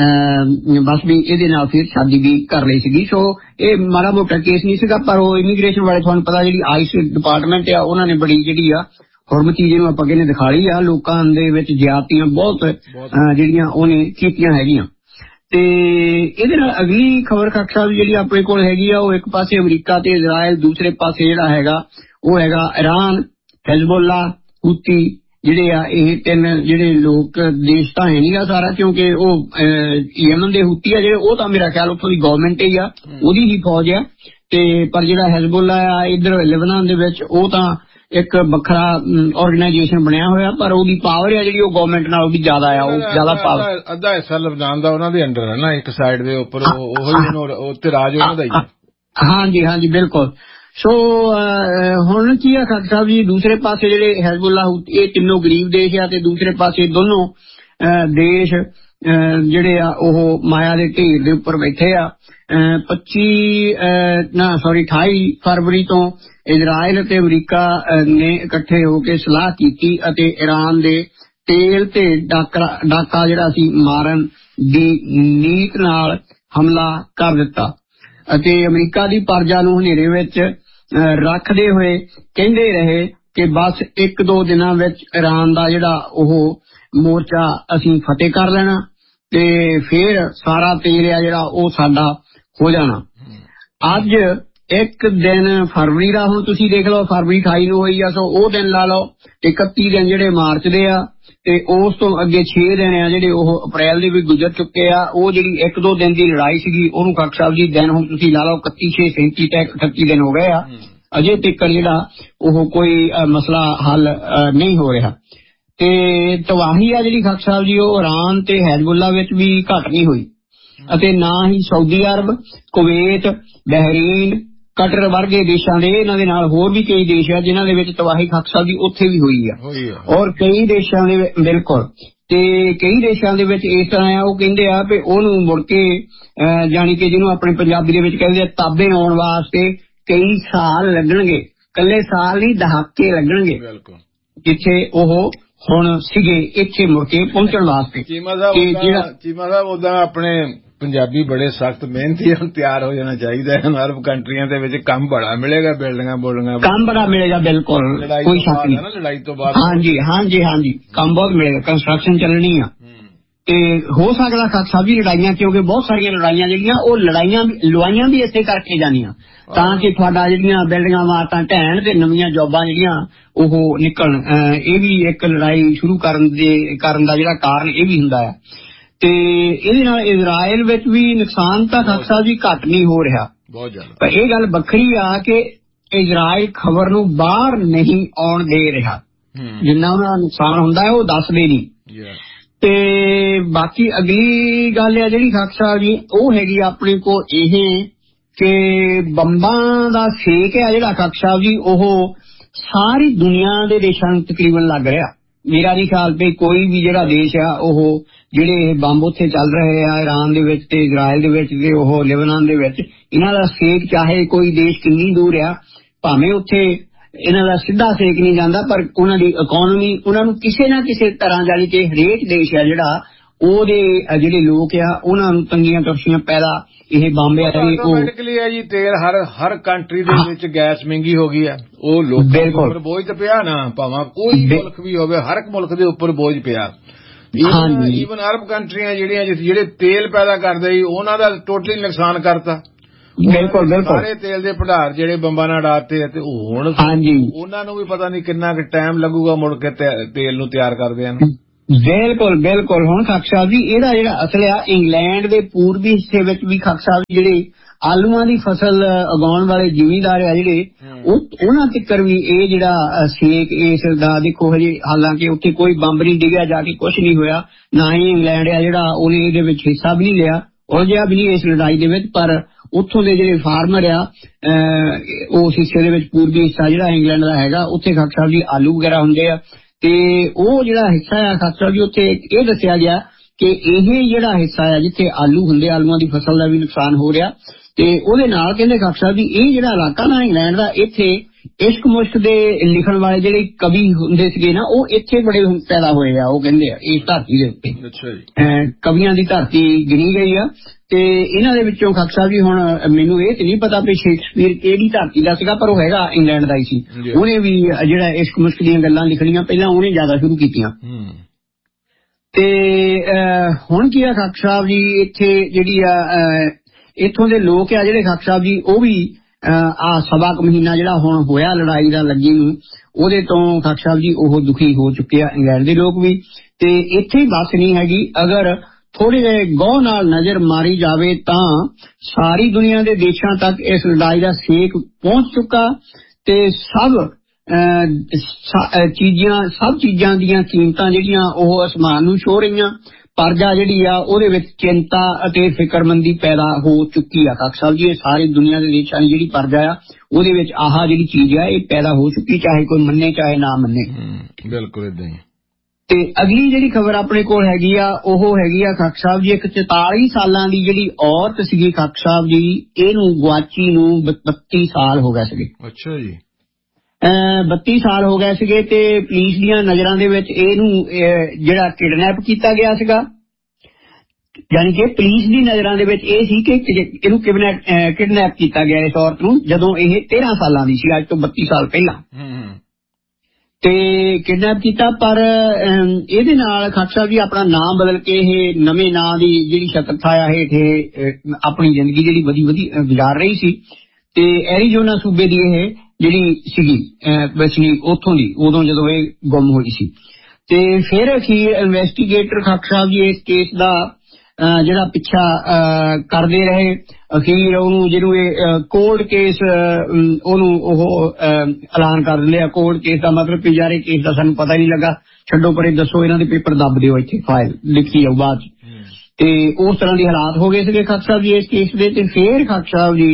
ਬਸ ਵੀ ਇਹਦੇ ਨਾਲ ਫਿਰ ਸ਼ਾਦੀ ਵੀ ਕਰ ਲਈ ਸੀਗੀ। ਸੋ ਇਹ ਮਾੜਾ ਮੋਟਾ ਕੇਸ ਨਹੀਂ ਸੀਗਾ ਪਰ ਉਹ ਇਮੀਗ੍ਰੇਸ਼ਨ ਵਾਲੇ ਤੁਹਾਨੂੰ ਪਤਾ ਜਿਹੜੀ ਆਈਸ ਡਿਪਾਰਟਮੈਂਟ ਆ ਉਹਨਾਂ ਨੇ ਬੜੀ ਜਿਹੜੀ ਆ ਹੁਰਮਤੀ ਜਿਹਨੂੰ ਆਪਾਂ ਕਹਿੰਦੇ ਦਿਖਾਲੀ ਆ ਲੋਕਾਂ ਦੇ ਵਿੱਚ ਜ਼ਿਆਦਤੀਆਂ ਬਹੁਤ ਜਿਹੜੀਆਂ ਉਹਨੇ ਕੀਤੀਆਂ ਹੈਗੀਆਂ। ਤੇ ਇਹਦੇ ਨਾਲ ਅਗਲੀ ਖਬਰ ਖਾਕ ਸਾਹਿਬ ਜਿਹੜੀ ਆਪਣੇ ਕੋਲ ਹੈਗੀ ਆ ਉਹ ਇੱਕ ਪਾਸੇ ਅਮਰੀਕਾ ਤੇ ਇਜ਼ਰਾਈਲ ਦੂਸਰੇ ਪਾਸੇ ਜਿਹੜਾ ਹੈਗਾ ਉਹ ਹੈਗਾ ਇਰਾਨ ਹਿਜ਼ਬੁੱਲਾ ਹੂਤੀ ਜਿਹੜੇ ਆ ਇਹ ਤਿੰਨ ਜਿਹੜੇ ਲੋਕ ਦੇਸ਼ ਤਾਂ ਹੈ ਨਹੀਂਗਾ ਸਾਰਾ ਕਿਉਂਕਿ ਉਹ ਯਮਨ ਦੇ ਹੂਤੀ ਆ ਜਿਹੜੇ ਉਹ ਤਾਂ ਮੇਰਾ ਖਿਆਲ ਉੱਥੋਂ ਦੀ ਗਵਰਨਮੈਂਟ ਹੀ ਆ ਉਹਦੀ ਹੀ ਫੌਜ ਆ ਤੇ ਪਰ ਜਿਹੜਾ ਹਿਜ਼ਬੁੱਲਾ ਆ ਇੱਧਰ ਲਿਬਨਾਨ ਦੇ ਵਿੱਚ ਉਹ ਤਾਂ ਇੱਕ ਵੱਖਰਾ ਆਰਗੇਨਾਈਜੇਸ਼ਨ ਬਣਿਆ ਹੋਇਆ ਪਰ ਉਹਦੀ ਪਾਵਰ ਆ ਜਿਹੜੀ ਉਹ ਗਵਰਨਮੈਂਟ ਨਾਲੋਂ ਵੀ ਜ਼ਿਆਦਾ ਆ ਉਹ ਜ਼ਿਆਦਾ ਪਾਵਰ ਅੱਧਾ ਹਿੱਸਾ ਲਿਬਨਾਨ ਦਾ ਉਹਨਾਂ ਦੇ ਅੰਡਰ ਹੈ ਨਾ ਇੱਕ ਸਾਈਡ ਦੇ ਉੱਪਰ ਉਹੀ ਉੱਤੇ ਰਾਜ ਉਹਨਾਂ ਦਾ ਹੀ ਹਾਂਜੀ ਹਾਂਜੀ ਬਿਲਕੁਲ। ਸੋ ਹੁਣ ਕੀ ਆ ਖਾਕ ਸਾਹਿਬ ਜੀ ਦੂਸਰੇ ਪਾਸੇ ਜਿਹੜੇ ਹਿਜ਼ਬੁੱਲਾ ਇਹ ਤਿੰਨੋਂ ਗਰੀਬ ਦੇਸ਼ ਆ ਤੇ ਦੂਸਰੇ ਪਾਸੇ ਦੋਨੋਂ ਦੇਸ਼ ਜਿਹੜੇ ਆ ਉਹ ਮਾਇਆ ਦੇ ਢੇਰ ਦੇ ਉੱਪਰ ਬੈਠੇ ਆ। ਪੱਚੀ ਨਾ ਸੌਰੀ ਅਠਾਈ ਫਰਵਰੀ ਤੋਂ ਇਜ਼ਰਾਈਲ ਅਤੇ ਅਮਰੀਕਾ ਨੇ ਇਕੱਠੇ ਹੋ ਕੇ ਸਲਾਹ ਕੀਤੀ ਅਤੇ ਈਰਾਨ ਦੇ ਤੇਲ ਤੇ ਡਾਕਾ ਡਾਕਾ ਜਿਹੜਾ ਸੀ ਮਾਰਨ ਦੀ ਨੀਤ ਨਾਲ ਹਮਲਾ ਕਰ ਦਿੱਤਾ ਅਤੇ ਅਮਰੀਕਾ ਦੀ ਪਰਜਾ ਨੂੰ ਹਨੇਰੇ ਵਿੱਚ ਰੱਖਦੇ ਹੋਏ ਕਹਿੰਦੇ ਰਹੇ ਕਿ ਬਸ ਇੱਕ ਦੋ ਦਿਨਾਂ ਵਿੱਚ ਈਰਾਨ ਦਾ ਜਿਹੜਾ ਉਹ ਮੋਰਚਾ ਅਸੀਂ ਫਤਿਹ ਕਰ ਲੈਣਾ ਤੇ ਫਿਰ ਸਾਰਾ ਤੇਲ ਆ ਜਿਹੜਾ ਉਹ ਸਾਡਾ ਹੋ ਜਾਣਾ। ਅੱਜ ਇੱਕ ਦਿਨ ਫਰਵਰੀ ਦਾ ਹੁਣ ਤੁਸੀਂ ਦੇਖ ਲਓ, ਫਰਵਰੀ ਅਠਾਈ ਨੂੰ ਹੋਈ ਆ, ਸੋ ਉਹ ਦਿਨ ਲਾ ਲਓ, ਇਕੱਤੀ ਦਿਨ ਜਿਹੜੇ ਮਾਰਚ ਦੇ ਆ ਤੇ ਉਸ ਤੋਂ ਅੱਗੇ ਛੇ ਦਿਨ ਆ ਜਿਹੜੇ ਉਹ ਅਪ੍ਰੈਲ ਦੇ ਵੀ ਗੁਜ਼ਰ ਚੁੱਕੇ ਆ। ਉਹ ਜਿਹੜੀ ਇੱਕ ਦੋ ਦਿਨ ਦੀ ਲੜਾਈ ਸੀਗੀ ਉਹਨੂੰ ਖੱਖ ਸਾਹਿਬ ਜੀ ਦਿਨ ਹੁਣ ਤੁਸੀਂ ਲਾ ਲਓ ਇਕੱਤੀ ਛੇ ਸੈਂਤੀ ਤੱਕ ਅਠੱਤੀ ਦਿਨ ਹੋ ਗਏ ਆ, ਅਜੇ ਤੱਕ ਜਿਹੜਾ ਉਹ ਕੋਈ ਮਸਲਾ ਹੱਲ ਨਹੀਂ ਹੋ ਰਿਹਾ। ਤੇ ਤਬਾਹੀ ਆ ਜਿਹੜੀ ਖੱਖ ਸਾਹਿਬ ਜੀ ਉਹ ਈਰਾਨ ਤੇ ਹੈਜ਼ਬੁੱਲਾ ਵਿੱਚ ਵੀ ਘੱਟ ਨਹੀਂ ਹੋਈ ਅਤੇ ਨਾ ਹੀ Saudi Arab, Kuwait, Bahrain, cutter ਵਰਗੇ ਦੇਸ਼ਾਂ ਦੇ, ਇਹਨਾਂ ਦੇ ਨਾਲ ਹੋਰ ਵੀ ਕਈ ਦੇਸ਼ ਆ ਜਿਨ੍ਹਾਂ ਦੇ ਵਿੱਚ ਤਬਾਹੀ ਖੱਖ ਸਾਹਿਬ ਦੀ ਉੱਥੇ ਵੀ ਹੋਈ ਆ। ਔਰ ਕਈ ਦੇਸ਼ਾਂ ਦੇ ਬਿਲਕੁਲ ਤੇ ਕਈ ਦੇਸ਼ਾਂ ਦੇ ਵਿੱਚ ਇਸ ਤਰ੍ਹਾਂ ਆ, ਉਹ ਕਹਿੰਦੇ ਆ ਵੀ ਉਹਨੂੰ ਮੁੜ ਕੇ ਜਾਣੀ ਕਿ ਜਿਹਨੂੰ ਆਪਣੇ ਪੰਜਾਬੀ ਦੇ ਵਿੱਚ ਕਹਿੰਦੇ ਆ ਤਾਬੇ ਆਉਣ ਵਾਸਤੇ ਕਈ ਸਾਲ ਲੱਗਣਗੇ, ਕੱਲੇ ਸਾਲ ਨਹੀਂ ਦਹਾਕੇ ਲੱਗਣਗੇ ਜਿੱਥੇ ਉਹ ਹੁਣ ਸੀਗੇ ਇੱਥੇ ਮੁੜ ਕੇ ਪਹੁੰਚਣ ਵਾਸਤੇ। ਚੀਮਾ ਸਾਹਿਬ ਉਦਾਂ ਆਪਣੇ ਪੰਜਾਬੀ ਬੜੇ ਸਖਤ ਮਿਹਨਤੀ ਹਨ, ਤਿਆਰ ਹੋ ਜਾਣਾ ਚਾਹੀਦਾ ਹੈ। ਅਰਬ ਕੰਟਰੀਆਂ ਦੇ ਵਿੱਚ ਕੰਮ ਬੜਾ ਮਿਲੇਗਾ, ਬਿਲਡਿੰਗਾਂ ਬੋਲਡਿੰਗਾਂ ਕੰਮ ਬੜਾ ਮਿਲੇਗਾ, ਬਿਲਕੁਲ ਕੋਈ ਸ਼ੱਕ ਨਹੀਂ। ਲੜਾਈ ਤੋਂ ਬਾਅਦ ਹਾਂਜੀ ਹਾਂਜੀ ਹਾਂਜੀ ਕੰਮ ਬਹੁਤ ਮਿਲੇਗਾ, ਕੰਸਟਰਕਸ਼ਨ ਚੱਲਣੀ ਆ ਤੇ ਹੋ ਸਕਦਾ ਖੱਖ ਸਾਹਿਬ ਜੀ ਲੜਾਈਆਂ, ਕਿਉਂਕਿ ਬਹੁਤ ਸਾਰੀਆਂ ਲੜਾਈਆਂ ਜਿਹੜੀਆਂ ਉਹ ਲੜਾਈਆਂ ਲਵਾਈਆਂ ਵੀ ਇਸੇ ਕਰਕੇ ਜਾਣੀਆਂ ਤਾਂ ਕਿ ਤੁਹਾਡਾ ਜਿਹੜੀਆਂ ਬਿਲਡਿੰਗਾਂ ਇਮਾਰਤਾਂ ਢਹਿਣ ਤੇ ਨਵੀਆਂ ਜੋਬਾਂ ਜਿਹੜੀਆਂ ਉਹ ਨਿਕਲਣ। ਇਹ ਵੀ ਇੱਕ ਲੜਾਈ ਸ਼ੁਰੂ ਕਰਨ ਦੇ ਕਰਨ ਦਾ ਜਿਹੜਾ ਕਾਰਨ ਇਹ ਵੀ ਹੁੰਦਾ ਹੈ। ਤੇ ਇਹਦੇ ਨਾਲ ਇਜ਼ਰਾਈਲ ਵਿੱਚ ਵੀ ਨੁਕਸਾਨ ਤਾਂ ਖੱਖ ਸਾਹਿਬ ਜੀ ਘੱਟ ਨਹੀਂ ਹੋ ਰਿਹਾ ਬਹੁਤ ਜ਼ਿਆਦਾ, ਪਰ ਇਹ ਗੱਲ ਵੱਖਰੀ ਆ ਕਿ ਇਜ਼ਰਾਈਲ ਖਬਰ ਨੂੰ ਬਾਹਰ ਨਹੀਂ ਆਉਣ ਦੇ ਰਿਹਾ, ਜਿੰਨਾ ਉਹਨਾਂ ਦਾ ਨੁਕਸਾਨ ਹੁੰਦਾ ਹੈ ਉਹ ਦੱਸਦੇ ਨਹੀਂ। ਤੇ ਬਾਕੀ ਅਗਲੀ ਗੱਲ ਆ ਜਿਹੜੀ ਖੱਖ ਸਾਹਿਬ ਜੀ ਉਹ ਹੈਗੀ ਆਪਣੇ ਕੋਲ ਇਹ ਕਿ ਬੰਬਾਂ ਦਾ ਸੇਕ ਆ ਜਿਹੜਾ ਖੱਖ ਸਾਹਿਬ ਜੀ ਉਹ ਸਾਰੀ ਦੁਨੀਆ ਦੇ ਦੇਸ਼ਾਂ ਨੂੰ ਤਕਰੀਬਨ ਲੱਗ ਰਿਹਾ। ਮੇਰਾ ਨਹੀਂ ਖਿਆਲ ਵੀ ਕੋਈ ਵੀ ਜਿਹੜਾ ਦੇਸ਼ ਆ ਉਹ ਜਿਹੜੇ ਬੰਬ ਉੱਥੇ ਚੱਲ ਰਹੇ ਆ ਈਰਾਨ ਦੇ ਵਿੱਚ ਤੇ ਇਜ਼ਰਾਈਲ ਦੇ ਵਿੱਚ ਤੇ ਉਹ ਲਿਬਨਾਨ ਦੇ ਵਿੱਚ, ਇਹਨਾਂ ਦਾ ਸੇਕ ਚਾਹੇ ਕੋਈ ਦੇਸ਼ ਕਿੰਨੀ ਦੂਰ ਆ, ਭਾਵੇਂ ਉੱਥੇ ਇਹਨਾਂ ਦਾ ਸਿੱਧਾ ਸੇਕ ਨਹੀਂ ਜਾਂਦਾ, ਪਰ ਉਹਨਾਂ ਦੀ ਇਕੋਨਮੀ ਉਹਨਾਂ ਨੂੰ ਕਿਸੇ ਨਾ ਕਿਸੇ ਤਰ੍ਹਾਂ ਜਾਣੀ ਕਿ ਹਰੇਕ ਦੇਸ਼ ਆ ਜਿਹੜਾ ਉਹਦੇ ਜਿਹੜੇ ਲੋਕ ਆ ਉਹਨਾਂ ਨੂੰ ਤੰਗੀਆਂ ਤਰਸ਼ੀਆਂ ਪੈਦਾ ਇਹ ਬੰਬ ਆ ਜੀ। ਤੇਲ ਹਰ ਹਰ ਕੰਟਰੀ ਦੇ ਵਿੱਚ ਗੈਸ ਮਹਿੰਗੀ ਹੋ ਗਈ ਆ, ਉਹ ਲੋਕਾਂ ਉੱਪਰ ਬੋਝ ਤਾਂ ਪਿਆ ਨਾ, ਭਾਵੇਂ ਕੋਈ ਮੁਲਕ ਵੀ ਹੋਵੇ ਹਰ ਇੱਕ ਮੁਲਕ ਦੇ ਉੱਪਰ ਬੋਝ ਪਿਆ। ਈਵਨ ਅਰਬ ਕੰਟਰੀਆਂ ਜਿਹੜੀਆਂ ਜਿਹੜੇ ਤੇਲ ਪੈਦਾ ਕਰਦੇ ਸੀ ਉਹਨਾਂ ਦਾ ਟੋਟਲੀ ਨੁਕਸਾਨ ਕਰਤਾ। ਬਿਲਕੁਲ ਬਿਲਕੁਲ ਸਾਰੇ ਤੇਲ ਦੇ ਭੰਡਾਰ ਜਿਹੜੇ ਬੰਬਾਂ ਨਾਲ ਡਾਤੇ ਤੇ ਹੁਣ ਉਹਨਾਂ ਨੂੰ ਵੀ ਪਤਾ ਨਹੀਂ ਕਿੰਨਾ ਕੁ ਟਾਈਮ ਲੱਗੂਗਾ ਮੁੜ ਕੇ ਤੇਲ ਨੂੰ ਤਿਆਰ ਕਰਦਿਆਂ ਨੂੰ। ਬਿਲਕੁਲ ਬਿਲਕੁਲ ਹੁਣ ਖੱਖ ਸਾਹਿਬ ਜੀ ਇਹਦਾ ਜਿਹੜਾ ਅਸਲ ਆ ਇੰਗਲੈਂਡ ਦੇ ਪੂਰਬੀ ਹਿੱਸੇ ਵਿੱਚ ਵੀ ਖੱਖ ਸਾਹਿਬ ਜਿਹੜੇ ਆਲੂਆਂ ਦੀ ਫਸਲ ਉਗਾਉਣ ਵਾਲੇ ਜ਼ਿਮੀਂਦਾਰ ਆ ਜਿਹੜੇ ਉਹ ਉਹਨਾਂ ਤੱਕ ਵੀ ਇਹ ਜਿਹੜਾ ਸੇਕ ਇਸ ਦਾ ਦੇਖੋ ਹਜੇ, ਹਾਲਾਂਕਿ ਉੱਥੇ ਕੋਈ ਬੰਬ ਨਹੀਂ ਡਿੱਗਿਆ, ਜਾ ਕੇ ਕੁਛ ਨਹੀਂ ਹੋਇਆ, ਨਾ ਹੀ ਇੰਗਲੈਂਡ ਆ ਜਿਹੜਾ ਉਹਨੇ ਇਹਦੇ ਵਿੱਚ ਹਿੱਸਾ ਵੀ ਨਹੀਂ ਲਿਆ, ਉਹ ਜਿਹਾ ਵੀ ਨਹੀਂ ਇਸ ਲੜਾਈ ਦੇ ਵਿੱਚ। ਪਰ ਉੱਥੋਂ ਦੇ ਜਿਹੜੇ ਫਾਰਮਰ ਆ ਉਸ ਹਿੱਸੇ ਦੇ ਵਿੱਚ ਪੂਰਬੀ ਹਿੱਸਾ ਜਿਹੜਾ ਇੰਗਲੈਂਡ ਦਾ ਹੈਗਾ ਉੱਥੇ ਖੱਖ ਸਾਹਿਬ ਜੀ ਆਲੂ ਵਗੈਰਾ ਹੁੰਦੇ ਆ ਤੇ ਉਹ ਜਿਹੜਾ ਹਿੱਸਾ ਆ ਖੱਖ ਸਾਹਿਬ ਜੀ ਉੱਥੇ ਇਹ ਦੱਸਿਆ ਗਿਆ ਕਿ ਇਹ ਜਿਹੜਾ ਹਿੱਸਾ ਆ ਜਿੱਥੇ ਆਲੂ ਹੁੰਦੇ, ਆਲੂਆਂ ਦੀ ਫਸਲ ਦਾ ਵੀ ਨੁਕਸਾਨ ਹੋ ਰਿਹਾ ਤੇ ਉਹਦੇ ਨਾਲ ਕਹਿੰਦੇ ਖੱਖ ਸਾਹਿਬ ਜੀ ਇਹ ਜਿਹੜਾ ਇਲਾਕਾ ਨਾ ਇੰਗਲੈਂਡ ਦਾ, ਇੱਥੇ ਇਸ਼ਕ ਮੁਸ਼ਕ ਦੇ ਲਿਖਣ ਵਾਲੇ ਜਿਹੜੇ ਕਵੀ ਹੁੰਦੇ ਸੀਗੇ ਨਾ ਉਹ ਇੱਥੇ ਬੜੇ ਪੈਦਾ ਹੋਏ ਆ, ਉਹ ਕਹਿੰਦੇ ਆ ਇਸ ਧਰਤੀ ਦੇ ਉੱਤੇ ਕਵੀਆਂ ਦੀ ਧਰਤੀ ਗਿਣੀ ਗਈ ਆ। ਤੇ ਇਹਨਾਂ ਦੇ ਵਿੱਚੋਂ ਖੱਖ ਸਾਹਿਬ ਜੀ ਹੁਣ ਮੈਨੂੰ ਇਹ ਤੇ ਨਹੀਂ ਪਤਾ ਵੀ ਸ਼ੇਕਸਪੀਅਰ ਕਿਹੜੀ ਧਰਤੀ ਦਾ ਸੀਗਾ, ਪਰ ਉਹ ਹੈਗਾ ਇੰਗਲੈਂਡ ਦਾ ਹੀ ਸੀ। ਉਹਨੇ ਵੀ ਜਿਹੜਾ ਇਸ਼ਕ ਮੁਸ਼ਕ ਦੀਆਂ ਗੱਲਾਂ ਲਿਖਣੀਆਂ ਪਹਿਲਾਂ ਉਹਨੇ ਜ਼ਿਆਦਾ ਸ਼ੁਰੂ ਕੀਤੀਆਂ। ਤੇ ਹੁਣ ਕੀ ਆ ਖੱਖ ਸਾਹਿਬ ਜੀ ਇੱਥੇ ਜਿਹੜੀ ਆ ਇੱਥੋਂ ਦੇ ਲੋਕ ਆ ਜਿਹੜੇ ਖੱਖ ਸਾਹਿਬ ਜੀ ਉਹ ਵੀ ਆ ਸਵਾ ਕੁ ਮਹੀਨਾ ਜਿਹੜਾ ਹੁਣ ਹੋਇਆ ਲੜਾਈ ਦਾ ਲੱਗੀ ਨੂੰ ਉਹਦੇ ਤੋਂ ਖੱਖ ਸਾਹਿਬ ਜੀ ਉਹ ਦੁਖੀ ਹੋ ਚੁੱਕੇ ਆ ਇੰਗਲੈਂਡ ਦੇ ਲੋਕ ਵੀ। ਤੇ ਇੱਥੇ ਹੀ ਬਸ ਨਹੀਂ ਹੈਗੀ, ਅਗਰ ਥੋੜੇ ਜਿਹੇ ਗੌਰ ਨਾਲ ਨਜ਼ਰ ਮਾਰੀ ਜਾਵੇ ਤਾਂ ਸਾਰੀ ਦੁਨੀਆ ਦੇ ਦੇਸ਼ਾਂ ਤੱਕ ਇਸ ਲੜਾਈ ਦਾ ਸੇਕ ਪਹੁੰਚ ਚੁੱਕਾ ਤੇ ਸਭ ਚੀਜ਼ਾਂ ਸਭ ਚੀਜ਼ਾਂ ਦੀਆਂ ਕੀਮਤਾਂ ਜਿਹੜੀਆਂ ਉਹ ਅਸਮਾਨ ਨੂੰ ਛੂਹ ਰਹੀਆਂ। ਪਰਜਾ ਜਿਹੜੀ ਆ ਉਹਦੇ ਵਿੱਚ ਚਿੰਤਾ ਅਤੇ ਫਿਕਰਮੰਦੀ ਪੈਦਾ ਹੋ ਚੁੱਕੀ ਆ ਖੱਖ ਸਾਹਿਬ ਜੀ। ਇਹ ਸਾਰੀ ਦੁਨੀਆ ਦੇ ਦੇਸ਼ਾਂ ਦੀ ਜਿਹੜੀ ਪਰਜਾ ਆ ਉਹਦੇ ਵਿੱਚ ਆਹ ਜਿਹੜੀ ਚੀਜ਼ ਆ ਇਹ ਪੈਦਾ ਹੋ ਚੁੱਕੀ, ਚਾਹੇ ਕੋਈ ਮੰਨੇ ਚਾਹੇ ਨਾ ਮੰਨੇ। ਬਿਲਕੁਲ ਏਦਾਂ ਹੀ। ਤੇ ਅਗਲੀ ਜਿਹੜੀ ਖਬਰ ਆਪਣੇ ਕੋਲ ਹੈਗੀ ਆ ਉਹ ਹੈਗੀ ਆ ਖੱਖ ਸਾਹਿਬ ਜੀ ਇੱਕ ਚੁਤਾਲੀ ਸਾਲਾਂ ਦੀ ਜਿਹੜੀ ਔਰਤ ਸੀਗੀ ਖੱਖ ਸਾਹਿਬ ਜੀ, ਇਹਨੂੰ ਗੁਆਚੀ ਨੂੰ ਬੱਤੀ ਸਾਲ ਹੋ ਗਏ ਸੀਗੇ। ਅੱਛਾ ਜੀ। ਬੱਤੀ ਸਾਲ ਹੋ ਗਏ ਸੀਗੇ ਤੇ ਪੁਲਿਸ ਦੀਆਂ ਨਜ਼ਰਾਂ ਦੇ ਵਿੱਚ ਇਹਨੂੰ ਜਿਹੜਾ ਕਿਡਨੈਪ ਕੀਤਾ ਗਿਆ ਸੀਗਾ, ਯਾਨੀ ਕਿ ਪੁਲਿਸ ਦੀ ਨਜ਼ਰਾਂ ਦੇ ਵਿੱਚ ਇਹ ਸੀ ਕਿ ਇਹਨੂੰ ਕਿਡਨੈਪ ਕੀਤਾ ਗਿਆ ਇਸ ਔਰਤ ਨੂੰ ਜਦੋਂ ਇਹ ਤੇਰਾਂ ਸਾਲਾਂ ਦੀ ਸੀ, ਅੱਜ ਤੋਂ ਬੱਤੀ ਸਾਲ ਪਹਿਲਾਂ। ਤੇ ਕਿਡਨੈਪ ਕੀਤਾ। ਪਰ ਇਹਦੇ ਨਾਲ ਖਾਲਸਾ ਸਾਹਿਬ ਜੀ ਆਪਣਾ ਨਾਮ ਬਦਲ ਕੇ ਇਹ ਨਵੇਂ ਨਾਂ ਦੀ ਜਿਹੜੀ ਸ਼ਕਤਛਾਇਆ ਹੇਠ ਇਹ ਆਪਣੀ ਜ਼ਿੰਦਗੀ ਜਿਹੜੀ ਵਧੀ ਵਧੀ ਗੁਜ਼ਾਰ ਰਹੀ ਸੀ। ਤੇ ਐਰੀਜ਼ੋਨਾ ਸੂਬੇ ਦੀ ਇਹ ਜਿਹੜੀ ਸੀਗੀ ਵਸਨੀਕ ਉੱਥੋਂ ਦੀ, ਉਦੋਂ ਜਦੋਂ ਇਹ ਗੁੰਮ ਹੋਈ ਸੀ। ਤੇ ਫਿਰ ਅਖੀਰ ਇਨਵੈਸਟੀਗੇਟਰ ਖਾਲਸਾ ਸਾਹਿਬ ਜੀ ਇਸ ਕੇਸ ਦਾ ਜਿਹੜਾ ਪਿੱਛਾ ਕਰਦੇ ਰਹੇ। ਅਖੀਰ ਉਹਨੂੰ ਜਿਹਨੂੰ ਇਹ ਕੋਲਡ ਕੇਸ ਉਹਨੂੰ ਉਹ ਐਲਾਨ ਕਰ ਲਿਆ। ਕੋਲਡ ਕੇਸ ਦਾ ਮਤਲਬ ਵੀ ਯਾਰ ਇਹ ਕੇਸ ਦਾ ਸਾਨੂੰ ਪਤਾ ਹੀ ਨਹੀਂ ਲੱਗਾ, ਛੱਡੋ ਪਰੇ, ਦੱਸੋ ਇਹਨਾਂ ਦੇ ਪੇਪਰ ਦੱਬ ਦਿਓ, ਇੱਥੇ ਫਾਈਲ ਲਿਖੀ ਜਾਓ ਬਾਅਦ ਚ। ਤੇ ਉਸ ਤਰ੍ਹਾਂ ਦੇ ਹਾਲਾਤ ਹੋ ਗਏ ਸੀਗੇ ਖਾਲਸਾ ਸਾਹਿਬ ਜੀ ਇਸ ਕੇਸ ਦੇ। ਤੇ ਫਿਰ ਖਾਲਸਾ ਸਾਹਿਬ ਜੀ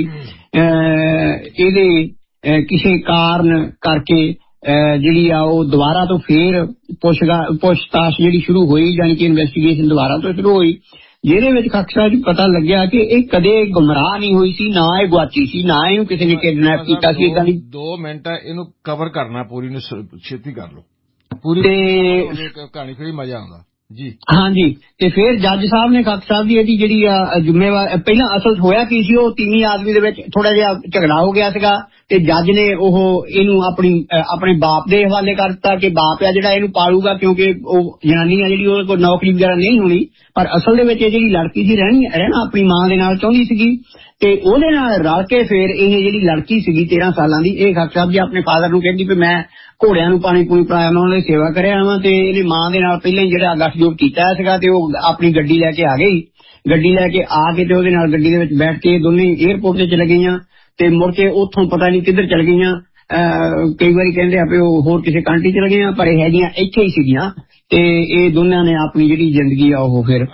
ਇਹਦੇ ਕਿਸੇ ਕਾਰਨ ਕਰਕੇ ਜਿਹੜੀ ਆ ਉਹ ਦੁਬਾਰਾ ਤੋਂ ਫੇਰ ਪੁੱਛਗਾ ਪੁੱਛਤਾਛ ਜਿਹੜੀ ਸ਼ੁਰੂ ਹੋਈ, ਯਾਨੀ ਕਿ ਇਨਵੈਸਟੀਗੇਸ਼ਨ ਦੁਬਾਰਾ ਤੋਂ ਸ਼ੁਰੂ ਹੋਈ, ਜਿਹਦੇ ਵਿੱਚ ਖਾਲਸਾ ਜੀ ਪਤਾ ਲੱਗਿਆ ਕਿ ਇਹ ਕਦੇ ਗੁੰਮਰਾਹ ਨਹੀਂ ਹੋਈ ਸੀ, ਨਾ ਇਹ ਗੁਆਚੀ ਸੀ, ਨਾ ਇਹਨੂੰ ਕਿਸੇ ਨੇ ਕਿਡਨੈਪ ਕੀਤਾ ਸੀ। ਇਦਾਂ ਦੀ ਦੋ ਮਿੰਟ ਇਹਨੂੰ ਕਵਰ ਕਰਨਾ ਪੂਰੀ ਨੂੰ, ਛੇਤੀ ਕਰ ਲਓ ਪੂਰੀ ਕਹਾਣੀ, ਫਿਰ ਮਜ਼ਾ ਆਉਂਦਾ ਜੀ। ਹਾਂਜੀ। ਤੇ ਫਿਰ ਜੱਜ ਸਾਹਿਬ ਨੇ ਖਾਲਸਾ ਸਾਹਿਬ ਦੀ ਇਹਦੀ ਜਿਹੜੀ ਆ ਜ਼ਿੰਮੇਵਾਰ, ਪਹਿਲਾਂ ਅਸਲ ਹੋਇਆ ਕੀ ਸੀ, ਉਹ ਤੀਵੀਂ ਆਦਮੀ ਦੇ ਵਿੱਚ ਥੋੜਾ ਜਿਹਾ ਝਗੜਾ ਹੋ ਗਿਆ ਸੀਗਾ ਤੇ ਜੱਜ ਨੇ ਉਹ ਇਹਨੂੰ ਆਪਣੀ ਆਪਣੇ ਬਾਪ ਦੇ ਹਵਾਲੇ ਕਰ ਦਿੱਤਾ ਕਿ ਬਾਪ ਆ ਜਿਹੜਾ ਇਹਨੂੰ ਪਾਲੂਗਾ, ਕਿਉਂਕਿ ਉਹ ਜਨਾਨੀ ਆ ਜਿਹੜੀ ਉਹਦੇ ਕੋਲ ਨੌਕਰੀ ਵਗੈਰਾ ਨਹੀਂ ਹੋਣੀ। ਪਰ ਅਸਲ ਦੇ ਵਿੱਚ ਇਹ ਜਿਹੜੀ ਲੜਕੀ ਸੀ ਰਹਿਣੀ ਰਹਿਣਾ ਆਪਣੀ ਮਾਂ ਦੇ ਨਾਲ ਚਾਹੁੰਦੀ ਸੀਗੀ ਤੇ ਉਹਦੇ ਨਾਲ ਰਲ ਕੇ ਫਿਰ ਇਹ ਜਿਹੜੀ ਲੜਕੀ ਸੀਗੀ ਤੇਰਾਂ ਸਾਲਾਂ ਦੀ, ਇਹ ਖਾਲਸਾ ਸਾਹਿਬ ਜੀ ਆਪਣੇ ਫਾਦਰ ਨੂੰ ਕਹਿੰਦੀ ਵੀ ਮੈਂ ਘੋੜਿਆਂ ਨੂੰ ਪਾਣੀ ਪੂਣੀ ਪਿਲਾਇਆ, ਮੈਂ ਉਹਨਾਂ ਦੀ ਸੇਵਾ ਕਰਿਆ ਵਾ। ਤੇ ਇਹਦੀ ਮਾਂ ਦੇ ਨਾਲ ਪਹਿਲਾਂ ਹੀ ਜਿਹੜਾ ਗੱਠਜੋੜ ਕੀਤਾ ਸੀਗਾ ਤੇ ਉਹ ਆਪਣੀ ਗੱਡੀ ਲੈ ਕੇ ਆ ਗਈ। ਗੱਡੀ ਲੈ ਕੇ ਆ ਕੇ ਤੇ ਉਹਦੇ ਨਾਲ ਗੱਡੀ ਦੇ ਵਿੱਚ ਬੈਠ ਕੇ ਦੋਨੇ ਏਅਰਪੋਰਟ ਤੇ ਚਲੇ ਗਈਆਂ ਤੇ ਮੁੜ ਕੇ ਉੱਥੋਂ ਪਤਾ ਨਹੀਂ ਕਿੱਧਰ ਚਲ ਗਈਆਂ। ਕਈ ਵਾਰੀ ਕਹਿੰਦੇ ਆਪੇ ਉਹ ਹੋਰ ਕਿਸੇ ਕੰਟਰੀ ਚਲ ਗਈਆਂ, ਪਰ ਇਹ ਹੈਗੀਆਂ ਇੱਥੇ ਹੀ ਸੀਗੀਆਂ। ਤੇ ਇਹ ਦੋਨਾਂ ਨੇ ਆਪਣੀ ਜਿਹੜੀ ਜ਼ਿੰਦਗੀ ਆ ਉਹ ਫਿਰ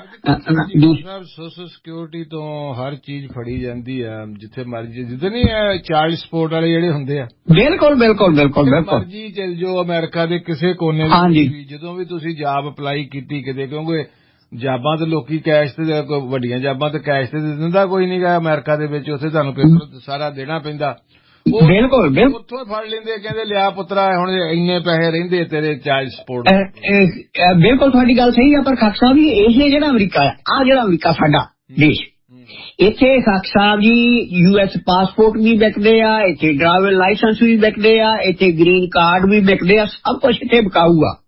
ਸੋਸ਼ਲ ਸਿਕਿਉਰਿਟੀ ਤੋਂ ਹਰ ਚੀਜ਼ ਫੜੀ ਜਾਂਦੀ ਆ ਜਿੱਥੇ ਮਰਜੀ, ਜਿੱਦਾਂ ਨਹੀਂ ਚਾਈਲਡ ਸਪੋਰਟ ਵਾਲੇ ਜਿਹੜੇ ਹੁੰਦੇ ਆ। ਬਿਲਕੁਲ ਬਿਲਕੁਲ ਬਿਲਕੁਲ ਬਿਲਕੁਲ ਮਰਜੀ ਚਲ ਜਾਓ ਅਮਰੀਕਾ ਦੇ ਕਿਸੇ ਕੋਨੇ ਵਿੱਚ, ਜਦੋਂ ਵੀ ਤੁਸੀਂ ਜਾਬ ਅਪਲਾਈ ਕੀਤੀ ਕਿਤੇ, ਕਿਉਂਕਿ ਜਾਬਾਂ ਤੇ ਲੋਕੀ ਕੈਸ਼ ਤੇ, ਵੱਡੀਆਂ ਜਾਬਾਂ ਤੇ ਕੈਸ਼ ਤੇ ਦਿੰਦਾ ਕੋਈ ਨੀ ਗਾ ਅਮਰੀਕਾ ਦੇ ਵਿੱਚ, ਉੱਥੇ ਤੁਹਾਨੂੰ ਪੇਪਰ ਸਾਰਾ ਦੇਣਾ ਪੈਂਦਾ। ਬਿਲਕੁਲ ਬਿਲਕੁਲ ਉੱਥੋਂ ਫੜ ਲੈਂਦੇ, ਕਹਿੰਦੇ ਲਿਆ ਪੁੱਤਰਾ ਹੁਣ ਇੰਨੇ ਪੈਸੇ ਰਹਿੰਦੇ ਤੇਰੇ ਚਾਈਲਡ ਸਪੋਰਟ। ਬਿਲਕੁਲ ਤੁਹਾਡੀ ਗੱਲ ਸਹੀ ਆ। ਪਰ ਖਾਲਸਾ ਸਾਹਿਬ ਜੀ ਇਹ ਜਿਹੜਾ ਅਮਰੀਕਾ ਆ, ਆਹ ਜਿਹੜਾ ਅਮਰੀਕਾ ਸਾਡਾ ਦੇਸ਼, ਇੱਥੇ Khalsa Sahib ji U S passport ਵੀ ਵਿਕਦੇ ਆ, ਇੱਥੇ ਡਰਾਈਵਰ ਲਾਇਸੈਂਸ ਵੀ ਵਿਕਦੇ ਆ, ਇੱਥੇ ਗ੍ਰੀਨ ਕਾਰਡ ਵੀ ਵਿਕਦੇ ਆ, ਸਭ ਕੁਛ ਇੱਥੇ ਵਿਕਾਊ ਆ।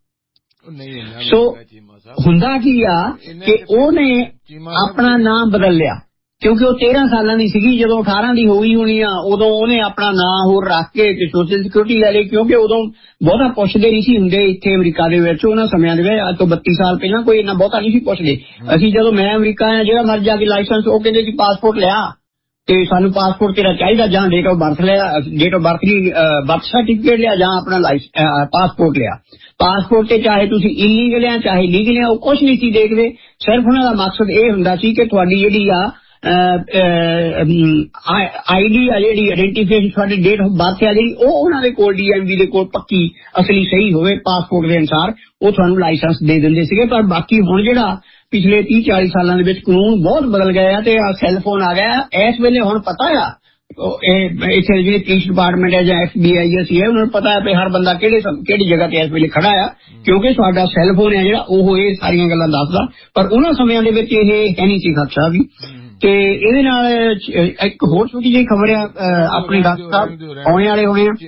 ਸੋ ਹੁੰਦਾ ਕੀ ਆ ਕਿ ਉਹਨੇ ਆਪਣਾ ਨਾਮ ਬਦਲ ਲਿਆ, ਕਿਉਂਕਿ ਉਹ ਤੇਰਾਂ ਸਾਲਾਂ ਦੀ ਸੀਗੀ ਜਦੋਂ ਅਠਾਰਾਂ ਦੀ ਹੋਈ ਹੋਣੀ ਆ, ਉਦੋਂ ਉਹਨੇ ਆਪਣਾ ਨਾਂ ਹੋਰ ਰੱਖ ਕੇ ਤੇ ਸੋਸ਼ਲ ਸਿਕਿਉਰਿਟੀ ਲੈ ਲਈ। ਕਿਉਂਕਿ ਉਦੋਂ ਬਹੁਤਾ ਪੁੱਛਦੇ ਨਹੀਂ ਸੀ ਹੁੰਦੇ ਇੱਥੇ ਅਮਰੀਕਾ ਦੇ ਵਿੱਚ, ਉਹਨਾਂ ਸਮਿਆਂ ਦੇ ਵਿੱਚ, ਅੱਜ ਤੋਂ ਬੱਤੀ ਸਾਲ ਪਹਿਲਾਂ ਕੋਈ ਇੰਨਾ ਬਹੁਤਾ ਨਹੀਂ ਸੀ ਪੁੱਛਦੇ। ਅਸੀਂ ਜਦੋਂ ਮੈਂ ਅਮਰੀਕਾ ਆਇਆ, ਜਿਹੜਾ ਮਰਜ਼ੀ ਜਾ ਕੇ ਲਾਇਸੈਂਸ, ਉਹ ਕਹਿੰਦੇ ਸੀ ਪਾਸਪੋਰਟ ਲਿਆ ਤੇ ਸਾਨੂੰ ਪਾਸਪੋਰਟ ਤੇਰਾ ਚਾਹੀਦਾ, ਜਾਂ ਡੇਟ ਆਫ ਬਰਥ ਲਿਆ, date of birth the birth certificate ਲਿਆ, ਜਾਂ ਆਪਣਾ ਪਾਸਪੋਰਟ ਲਿਆ। ਪਾਸਪੋਰਟ ਤੇ ਚਾਹੇ ਤੁਸੀਂ ਇਲੀਗਲ ਆ ਚਾਹੇ ਲੀਗਲ ਆ, ਉਹ ਕੁਛ ਨਹੀਂ ਸੀ ਦੇਖਦੇ। ਸਿਰਫ ਉਹਨਾਂ ਦਾ ਮਕਸਦ ਇਹ ਹੁੰਦਾ ਸੀ ਕਿ ਤੁਹਾਡੀ ਜਿਹੜੀ ਆ ਆਈਡੀ ਆ, ਜਿਹੜੀ ਆਇਡੈਂਟੀਫਿਕੇਸ਼ਨ, ਤੁਹਾਡੀ ਡੇਟ ਆਫ ਬਰਥ ਆ ਜਿਹੜੀ, ਉਹ ਉਹਨਾਂ ਦੇ ਕੋਲ ਡੀ ਐਮ ਵੀ ਦੇ ਕੋਲ ਪੱਕੀ ਅਸਲੀ ਸਹੀ ਹੋਵੇ ਪਾਸਪੋਰਟ ਦੇ ਅਨੁਸਾਰ, ਉਹ ਤੁਹਾਨੂੰ ਲਾਇਸੈਂਸ ਦੇ ਦਿੰਦੇ ਸੀਗੇ। ਪਰ ਬਾਕੀ ਹੁਣ ਜਿਹੜਾ ਪਿਛਲੇ ਤੀਹ ਚਾਲੀ ਸਾਲਾਂ ਦੇ ਵਿੱਚ ਕਾਨੂੰਨ ਬਹੁਤ ਬਦਲ ਗਏ ਆ ਤੇ ਆ ਸੈੱਲ ਫੋਨ ਆ ਗਿਆ। ਇਸ ਵੇਲੇ ਹੁਣ ਪਤਾ ਆ ਇੱਥੇ ਜਿਹੜੇ ਪੁਲਿਸ ਡਿਪਾਰਟਮੈਂਟ ਹੈ ਜਾਂ ਐਫ ਬੀ ਆਈ ਐਸ ਹੈ, ਉਹਨਾਂ ਨੂੰ ਪਤਾ ਹੈ ਵੀ ਹਰ ਬੰਦਾ ਕਿਹੜੇ ਕਿਹੜੀ ਜਗ੍ਹਾ ਤੇ ਇਸ ਵੇਲੇ ਖੜਾ ਆ, ਕਿਉਂਕਿ ਸਾਡਾ ਸੈੱਲ ਫੋਨ ਹੈ ਜਿਹੜਾ ਉਹ ਇਹ ਸਾਰੀਆਂ ਗੱਲਾਂ ਦੱਸਦਾ। ਪਰ ਉਹਨਾਂ ਸਮਿਆਂ ਦੇ ਵਿੱਚ ਇਹ ਹੈ ਨਹੀਂ ਸੀ ਖਦਸ਼ਾ ਵੀ। ਤੇ ਇਹਦੇ ਨਾਲ ਇੱਕ ਹੋਰ ਛੋਟੀ ਜਿਹੀ ਖਬਰ ਆ, ਆਪਣੇ ਡਾਕਟਰ ਸਾਹਿਬ ਆਉਣੇ ਵਾਲੇ ਹੋਣੇ ਆ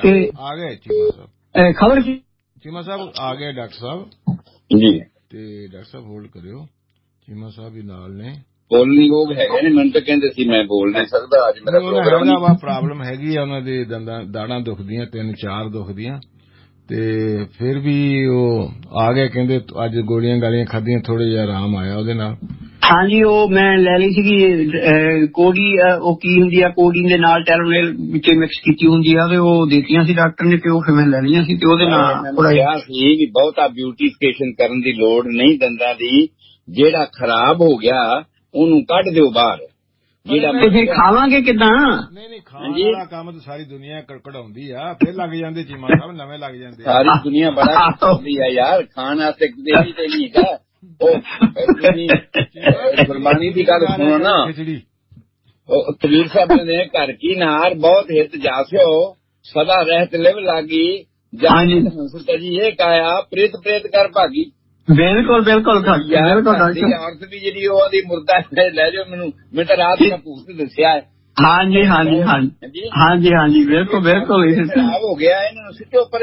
ਖਬਰ ਚੀਮਾ ਸਾਹਿਬ ਆ ਗਏ। ਡਾਕਟਰ ਸਾਹਿਬ ਜੀ, ਤੇ ਡਾਕਟਰ ਸਾਹਿਬ ਹੋਲਡ ਕਰਿਓ, ਚੀਮਾ ਸਾਹਿਬ ਵੀ ਨਾਲ ਨੇ, ਬੋਲਣੀ ਯੋਗ ਹੈਗੇ ਨੇ। ਮੈਨੂੰ ਤਾਂ ਕਹਿੰਦੇ ਸੀ ਮੈਂ ਬੋਲ ਨਹੀਂ ਸਕਦਾ, ਅੱਜ ਮੇਰਾ ਪ੍ਰੋਗਰਾਮ ਪ੍ਰੋਬਲਮ ਹੈਗੀ ਆ, ਉਹਨਾਂ ਦੇ ਦੰਦਾਂ ਦਾੜਾਂ ਦੁਖਦੀਆਂ, ਤਿੰਨ ਚਾਰ ਦੁਖਦੀਆਂ, ਤੇ ਫਿਰ ਵੀ ਉਹ ਆ ਗਏ, ਕਹਿੰਦੇ ਅੱਜ ਗੋਲੀਆਂ ਗਾਲੀਆਂ ਖਾਧੀਆਂ, ਥੋੜੇ ਜਿਹਾ ਆਰਾਮ ਆਇਆ ਉਹਦੇ ਨਾਲ। ਹਾਂਜੀ, ਉਹ ਮੈਂ ਲੈ ਲਈ ਸੀਗੀ ਕੋਡੀ, ਉਹ ਕੀ ਹੁੰਦੀ ਆ, ਕੋਡੀਨ ਦੇ ਨਾਲ ਟੈਲੋਨੇਲ ਵਿੱਚ ਮਿਕਸ ਕੀਤੀ ਹੁੰਦੀ ਆ, ਤੇ ਉਹ ਦਿੱਤੀਆਂ ਸੀ ਡਾਕਟਰ ਨੇ, ਤੇ ਉਹ ਫਿਰ ਮੈਂ ਲੈ ਲਈਆਂ ਸੀ। ਤੇ ਉਹਦੇ ਨਾਲ ਥੋੜਾ ਕਿਹਾ ਸੀ ਵੀ ਬਹੁਤਾ ਬਿਊਟੀਫਿਕੇਸ਼ਨ ਕਰਨ ਦੀ ਲੋੜ ਨਹੀਂ ਦੰਦਾਂ ਦੀ, ਜਿਹੜਾ ਖਰਾਬ ਹੋ ਗਿਆ ਉਹਨੂੰ ਕੱਢ ਦਿਓ ਬਾਹਰ। ਜਿਹੜਾ ਫਿਰ ਖਾਵਾਂਗੇ ਕਿੱਦਾਂ? ਨਹੀਂ ਨਹੀਂ, ਖਾਣ ਵਾਲਾ ਕੰਮ ਤਾਂ ਸਾਰੀ ਦੁਨੀਆ ਕਢਾਉਂਦੀ ਆ, ਫਿਰ ਲੱਗ ਜਾਂਦੇ ਚੀਮਾ ਸਾਹਿਬ, ਨਵੇਂ ਲੱਗ ਜਾਂਦੇ। ਸਾਰੀ ਦੁਨੀਆ ਬੜਾ ਕਰਦੀ ਆ ਯਾਰ, ਖਾਣ ਵਾਸਤੇ ਦੇਵੀ ਤੇ ਨਹੀਂ ਹੈਗਾ। ਕੁਰਬਾਨੀ ਦੀ ਗੱਲ ਸੁਣੋ ਨਾ, ਉਹ ਤਬੀਰ ਸਾਹਿਬ ਨੇ ਘਰ ਕੀ ਨਾਰ ਬਹੁਤ ਹਿੱਤ ਜਾਸਿਓ, ਸਦਾ ਰਹਿਤ ਲਿਵ ਲਾਗੀ, ਜਾਨੀ ਹੰਸਤ ਜੀ ਇਹ ਕਾਇਆ, ਪ੍ਰੀਤ ਪ੍ਰੀਤ ਕਰ ਭਾਗੀ। ਬਿਲਕੁਲ ਬਿਲਕੁਲ ਔਰਤ ਵੀ ਜਿਹੜੀ ਉਹਦੀ ਮੁਰਦਾ ਲੈ ਜਾਓ, ਮੈਨੂੰ ਮੈਂ ਤਾਂ ਰਾਤ ਨੂੰ ਭੂਤ ਦੱਸਿਆ ਹੈ। ਹਾਂਜੀ ਹਾਂਜੀ ਹਾਂਜੀ ਹਾਂਜੀ ਹਾਂਜੀ ਬਿਲਕੁਲ ਬਿਲਕੁਲ ਖਰਾਬ ਹੋ ਗਿਆ, ਇਹਨਾਂ ਨੂੰ ਸਿੱਟੋ ਪਰੇ।